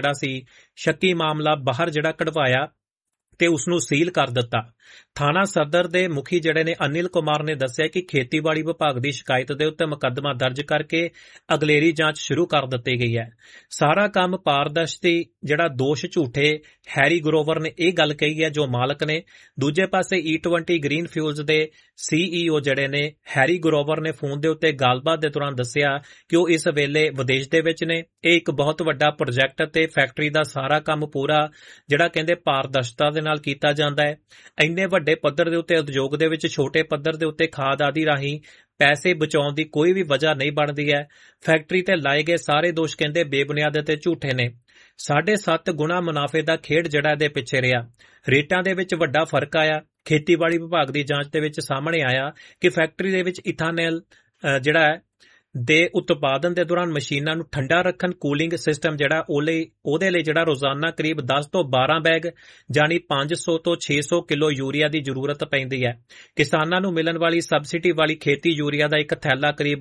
ਸ਼ੱਕੀ ਮਾਮਲਾ ਬਾਹਰ ਜਿਹੜਾ ਕਢਵਾਇਆ ਤੇ ਉਸ ਨੂੰ ਸੀਲ ਕਰ ਦਿੱਤਾ। ਥਾਣਾ ਸਦਰ ਦੇ ਮੁਖੀ ਜਿਹੜੇ ਨੇ ਅਨਿਲ ਕੁਮਾਰ ਨੇ ਦੱਸਿਆ ਕਿ ਖੇਤੀਬਾੜੀ ਵਿਭਾਗ ਦੀ ਸ਼ਿਕਾਇਤ ਦੇ ਉੱਤੇ ਮੁਕੱਦਮਾ ਦਰਜ ਕਰਕੇ ਅਗਲੇਰੀ ਜਾਂਚ ਸ਼ੁਰੂ ਕਰ ਦਿੱਤੀ ਗਈ ਹੈ। ਸਾਰਾ ਕੰਮ ਪਾਰਦਰਸ਼ੀ ਜਿਹੜਾ ਦੋਸ਼ ਝੂਠੇ ਹੈਰੀ ਗਰੋਵਰ ਨੇ ਇਹ ਗੱਲ ਕਹੀ ਹੈ ਜੋ ਮਾਲਕ ਨੇ। ਦੂਜੇ ਪਾਸੇ E20 ਗ੍ਰੀਨ ਫਿਊਲਜ਼ ਦੇ CEO ਜਿਹੜੇ ਨੇ ਹੈਰੀ ਗਰੋਵਰ ਨੇ ਫੋਨ ਦੇ ਉੱਤੇ ਗੱਲਬਾਤ ਦੇ ਦੌਰਾਨ ਦੱਸਿਆ ਕਿ ਉਹ ਇਸ ਵੇਲੇ ਵਿਦੇਸ਼ ਦੇ ਵਿੱਚ ਨੇ। ਇਹ ਇੱਕ ਬਹੁਤ ਵੱਡਾ ਪ੍ਰੋਜੈਕਟ ਤੇ ਫੈਕਟਰੀ ਦਾ ਸਾਰਾ ਕੰਮ ਪੂਰਾ ਜਿਹੜਾ ਕਹਿੰਦੇ ਪਾਰਦਰਸ਼ਤਾ ਦੇ ਨਾਲ ਕੀਤਾ ਜਾਂਦਾ ਹੈ। ਇੰਨੇ ਵੱਡੇ ਪੱਧਰ ਦੇ ਉੱਤੇ ਉਦਯੋਗ ਦੇ ਵਿੱਚ ਛੋਟੇ ਪੱਧਰ ਦੇ ਉੱਤੇ ਖਾਦ ਆਦਿ ਰਾਹੀਂ ਪੈਸੇ ਬਚਾਉਣ ਦੀ ਕੋਈ ਵੀ ਵਜ੍ਹਾ ਨਹੀਂ ਬਣਦੀ ਹੈ। ਫੈਕਟਰੀ ਤੇ ਲਾਏ ਗਏ ਸਾਰੇ ਦੋਸ਼ ਕਹਿੰਦੇ ਬੇਬੁਨਿਆਦ ਅਤੇ ਝੂਠੇ ਨੇ। 7.5 ਗੁਣਾ ਮੁਨਾਫੇ ਦਾ ਖੇਡ ਜਿਹੜਾ ਇਹਦੇ ਪਿੱਛੇ ਰਿਹਾ। ਰੇਟਾਂ ਦੇ ਵਿੱਚ ਵੱਡਾ ਫਰਕ ਆਇਆ। ਖੇਤੀਬਾੜੀ ਵਿਭਾਗ ਦੀ ਜਾਂਚ ਦੇ ਵਿੱਚ ਸਾਹਮਣੇ ਆਇਆ ਕਿ ਫੈਕਟਰੀ ਦੇ ਵਿੱਚ ਇਥਾਨਲ ਜਿਹੜਾ ਹੈ ਦੇ ਉਤਪਾਦਨ ਦੇ ਦੌਰਾਨ ਮਸ਼ੀਨਾਂ ਨੂੰ ਠੰਡਾ ਰੱਖਣ ਕੂਲਿੰਗ ਸਿਸਟਮ ਜਿਹੜਾ ਉਹਦੇ ਲਈ ਜਿਹੜਾ ਰੋਜ਼ਾਨਾ ਕਰੀਬ 10 ਤੋਂ 12 ਬੈਗ ਜਾਨੀ 500 ਤੋਂ 600 ਕਿਲੋ ਯੂਰੀਆ ਦੀ ਜ਼ਰੂਰਤ ਪੈਂਦੀ ਹੈ। ਕਿਸਾਨਾਂ ਨੂੰ ਮਿਲਣ ਵਾਲੀ ਸਬਸਿਡੀ ਵਾਲੀ ਖੇਤੀ ਯੂਰੀਆ ਦਾ ਇੱਕ ਥੈਲਾ ਕਰੀਬ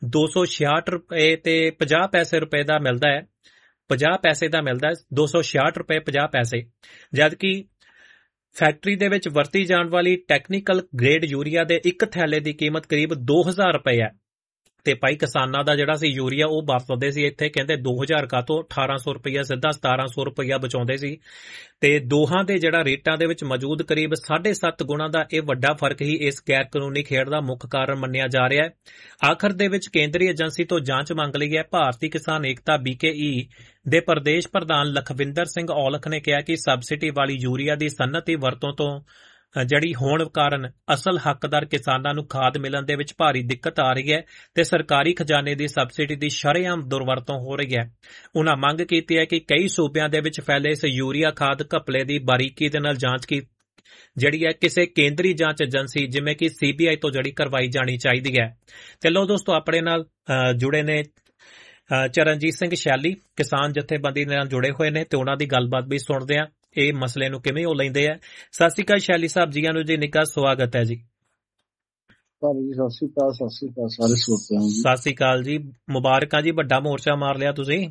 266 ਰੁਪਏ ਤੇ 50 ਪੈਸੇ ਰੁਪਏ ਦਾ ਮਿਲਦਾ ਹੈ। 50 ਪੈਸੇ ਦਾ ਮਿਲਦਾ ਹੈ 266 ਰੁਪਏ 50 ਪੈਸੇ, ਜਦਕਿ ਫੈਕਟਰੀ ਦੇ ਵਿੱਚ ਵਰਤੀ ਜਾਣ ਵਾਲੀ ਟੈਕਨੀਕਲ ਗ੍ਰੇਡ ਯੂਰੀਆ ਦੇ ਇੱਕ ਥੈਲੇ ਦੀ ਕੀਮਤ ਕਰੀਬ 2000 ਰੁਪਏ ਹੈ। ਤੇ ਭਾਈ ਕਿਸਾਨਾਂ ਦਾ ਜਿਹੜਾ ਸੀ ਯੂਰੀਆ ਉਹ ਵਰਤਦੇ ਸੀ ਇੱਥੇ ਕਹਿੰਦੇ 2000 ਕਾ ਤੋਂ 1800 ਰੁਪਇਆ ਸਿੱਧਾ 1700 ਰੁਪਇਆ ਬਚਾਉਂਦੇ ਸੀ। ਤੇ ਦੋਹਾਂ ਦੇ ਜਿਹੜਾ ਰੇਟਾਂ ਦੇ ਵਿੱਚ ਮੌਜੂਦ ਕਰੀਬ 7.5 ਗੁਣਾ ਦਾ ਇਹ ਵੱਡਾ ਫਰਕ ਹੀ ਇਸ ਗੈਰ ਕਾਨੂੰਨੀ ਖੇਡ ਦਾ ਮੁੱਖ ਕਾਰਨ ਮੰਨਿਆ ਜਾ ਰਿਹਾ ਹੈ। ਆਖਰ ਦੇ ਵਿੱਚ ਕੇਂਦਰੀ ਏਜੰਸੀ ਤੋਂ ਜਾਂਚ ਮੰਗ ਲਈ ਹੈ। ਭਾਰਤੀ ਕਿਸਾਨ ਏਕਤਾ BKE ਦੇ ਪ੍ਰਦੇਸ਼ ਪ੍ਰਧਾਨ ਲਖਵਿੰਦਰ ਸਿੰਘ ਔਲਖ ਨੇ ਕਿਹਾ ਕਿ ਸਬਸਿਡੀ ਵਾਲੀ ਯੂਰੀਆ ਦੀ ਸਨਅਤੀ ਵਰਤੋਂ ਤੋਂ ਜਿਹੜੀ ਹੋਣ ਕਾਰਨ ਅਸਲ ਹੱਕਦਾਰ ਕਿਸਾਨਾਂ ਨੂੰ ਖਾਦ ਮਿਲਣ ਦੇ ਵਿੱਚ ਭਾਰੀ ਦਿੱਕਤ ਆ ਰਹੀ ਹੈ ਤੇ ਸਰਕਾਰੀ ਖਜ਼ਾਨੇ ਦੀ ਸਬਸਿਡੀ ਦੀ ਸ਼ਰੇਆਮ ਦੁਰਵਰਤੋਂ ਹੋ ਰਹੀ ਹੈ। ਉਨ੍ਹਾਂ ਮੰਗ ਕੀਤੀ ਹੈ ਕਿ ਕਈ ਸੂਬਿਆਂ ਦੇ ਵਿੱਚ ਫੈਲੇ ਇਸ ਯੂਰੀਆ ਖਾਦ ਘਪਲੇ ਦੀ ਬਾਰੀਕੀ ਦੇ ਨਾਲ ਜਾਂਚ ਜਿਹੜੀ ਹੈ ਕਿਸੇ ਕੇਂਦਰੀ ਜਾਂਚ ਏਜੰਸੀ ਜਿਵੇਂ ਕਿ CBI ਤੋਂ ਜਿਹੜੀ ਕਰਵਾਈ ਜਾਣੀ ਚਾਹੀਦੀ ਹੈ। ਤੇ ਲੋ ਦੋਸਤੋ, ਆਪਣੇ ਨਾਲ ਜੁੜੇ ਨੇ ਚਰਨਜੀਤ ਸਿੰਘ ਸ਼ੈਲੀ, ਕਿਸਾਨ ਜਥੇਬੰਦੀ ਨਾਲ ਜੁੜੇ ਹੋਏ ਨੇ ਤੇ ਉਹਨਾਂ ਦੀ ਗੱਲਬਾਤ ਵੀ ਸੁਣਦੇ ਆ ਇਹ ਮਸਲੇ ਨੂੰ ਕਿਵੇਂ ਉਹ ਲੈਂਦੇ ਆ। ਸਤਿ ਸ਼੍ਰੀ ਅਕਾਲ ਸ਼ੈਲੀ ਸਾਹਿਬ, ਜੀਆਂ ਨੂੰ ਜੀ ਨਿੱਘਾ ਸਵਾਗਤ ਹੈ ਜੀ। ਸਤਿ ਸ਼੍ਰੀ ਅਕਾਲ ਸਾਰੇ ਸਰੋਤਿਆਂ ਨੂੰ। ਸਤਿ ਸ਼੍ਰੀ ਅਕਾਲ ਜੀ, ਮੁਬਾਰਕਾਂ ਜੀ, ਵੱਡਾ ਮੋਰਚਾ ਮਾਰ ਲਿਆ ਤੁਸੀਂ।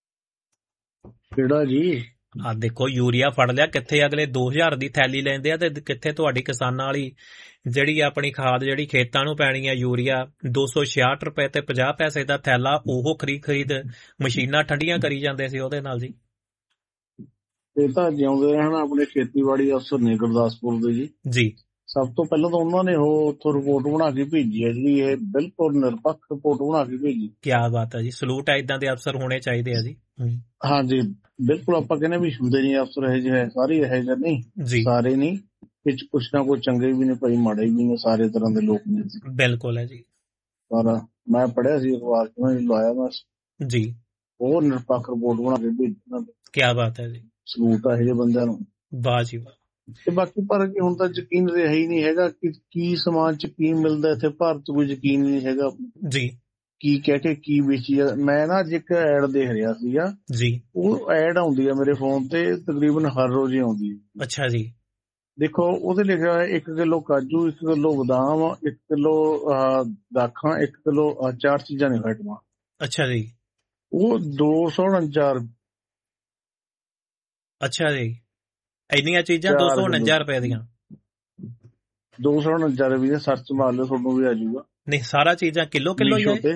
ਕਿਹੜਾ ਜੀ? ਆ ਦੇਖੋ ਯੂਰੀਆ ਫੜ ਲਿਆ, ਕਿੱਥੇ ਅਗਲੇ 2000 ਦੀ ਥੈਲੀ ਲੈਂਦੇ ਆ ਤੇ ਕਿੱਥੇ ਤੁਹਾਡੀ ਕਿਸਾਨਾਂ ਵਾਲੀ ਜਿਹੜੀ ਆਪਣੀ ਖਾਦ ਜਿਹੜੀ ਖੇਤਾਂ ਨੂੰ ਪੈਣੀ ਆ ਯੂਰੀਆ 266 ਰੁਪਏ ਤੇ 50 ਪੈਸੇ ਦਾ ਥੈਲਾ, ਉਹ ਖਰੀਦ ਮਸ਼ੀਨਾਂ ਠੰਡੀਆਂ ਕਰੀ ਜਾਂਦੇ ਸੀ ਉਹਦੇ ਨਾਲ ਜੀ। ਇਹ ਤਾਂ ਜਿਉਂਦੇ ਰਹਿਣ ਆਪਣੇ ਖੇਤੀਬਾੜੀ ਅਫਸਰ ਨੇ ਗੁਰਦਾਸਪੁਰ ਦੇ ਜੀ। ਸਭ ਤੋਂ ਪਹਿਲਾਂ ਤਾਂ ਉਹਨਾਂ ਨੇ ਉਹ ਉੱਥੋਂ ਰਿਪੋਰਟ ਬਣਾ ਕੇ ਭੇਜੀ ਹੈ ਜਿਹੜੀ ਇਹ ਬਿਲਕੁਲ ਨਿਰਪੱਖ ਰਿਪੋਰਟ ਬਣਾ ਕੇ ਭੇਜੀ। ਕੀ ਬਾਤ ਹੈ ਜੀ, ਸਲੂਟ ਹੈ, ਇਦਾਂ ਦੇ ਅਫਸਰ ਹੋਣੇ ਚਾਹੀਦੇ ਆ ਜੀ। ਹਾਂਜੀ ਬਿਲਕੁਲ, ਆਪਾਂ ਕਹਿੰਦੇ ਵੀ ਹੁੰਦੇ ਨਹੀਂ ਅਫਸਰ ਇਹ ਜਿਹੇ, ਸਾਰੇ ਇਹੋ ਜਿਹੇ ਨਹੀਂ, ਸਾਰੇ ਨਹੀਂ, ਵਿੱਚ ਕੁਛ ਨਾ ਕੁਛ ਚੰਗੇ ਵੀ ਨੇ ਭਾਈ, ਮਾੜੇ ਵੀ ਨੇ, ਸਾਰੇ ਤਰ੍ਹਾਂ ਦੇ ਲੋਕ ਨੇ। ਬਿਲਕੁਲ ਹੈ ਜੀ। ਪਰ ਮੈਂ ਪੜ੍ਹਿਆ ਸੀ ਅਖਬਾਰ ਚ, ਮੈਂ ਲਾਇਆ ਮੈਂ ਜੀ, ਉਹ ਨਿਰਪੱਖ ਰਿਪੋਰਟ ਬਣਾ ਕੇ ਭੇਜੀ। ਕੀ ਬਾਤ ਹੈ ਜੀ, ਸਲੂਟ ਆ ਇਹੋ ਜਿਹੇ ਬੰਦਿਆਂ ਨੂੰ। ਵਾਹ ਜੀ ਵਾਹ। ਤੇ ਬਾਕੀ ਪਰ ਹੁਣ ਤਾਂ ਯਕੀਨ ਰਿਹਾ ਹੀ ਨਹੀਂ ਹੈਗਾ ਕਿ ਕੀ ਸਮਾਨ ਚ ਕੀ ਮਿਲਦਾ ਇੱਥੇ ਭਾਰਤ, ਕੋਈ ਯਕੀਨ ਨਹੀਂ ਹੈਗਾ ਜੀ। ਕੀ ਕਹਿ ਕੇ ਕੀ ਵੇਚੀ ਆ। ਮੈਂ ਨਾ ਅੱਜ ਇੱਕ ਐਡ ਦੇਖ ਰਿਹਾ ਸੀਗਾ ਜੀ, ਉਹ ਐਡ ਆਉਂਦੀ ਆ ਮੇਰੇ ਫੋਨ ਤੇ ਤਕਰੀਬਨ ਹਰ ਰੋਜ਼ ਹੀ ਆਉਂਦੀ ਹੈ। ਅੱਛਾ ਜੀ। ਦੇਖੋ ਉਹਦੇ ਲਿਖਿਆ ਹੋਇਆ 1 ਕਿਲੋ ਕਾਜੂ, 1 ਕਿਲੋ ਬਦਾਮ, 1 ਕਿਲੋ ਦਾਖਾਂ, 1 ਕਿਲੋ 4 ਚੀਜ਼ਾਂ ਨੇ ਆਈਟਮਾਂ। ਅੱਛਾ ਜੀ। ਉਹ 249। ਅੱਛਾ ਜੀ, ਇੰਨੀਆਂ ਚੀਜ਼ਾਂ 249 ਰੁਪਏ ਦੀਆਂ। 249 ਰੁਪਏ ਸਰਚ ਮਾਰ ਲਓ, ਤੁਹਾਨੂੰ ਵੀ ਆ ਜਾਊਗਾ। ਨਹੀਂ, ਸਾਰਾ ਚੀਜ਼ਾਂ ਕਿਲੋ ਹੀ ਹੈ।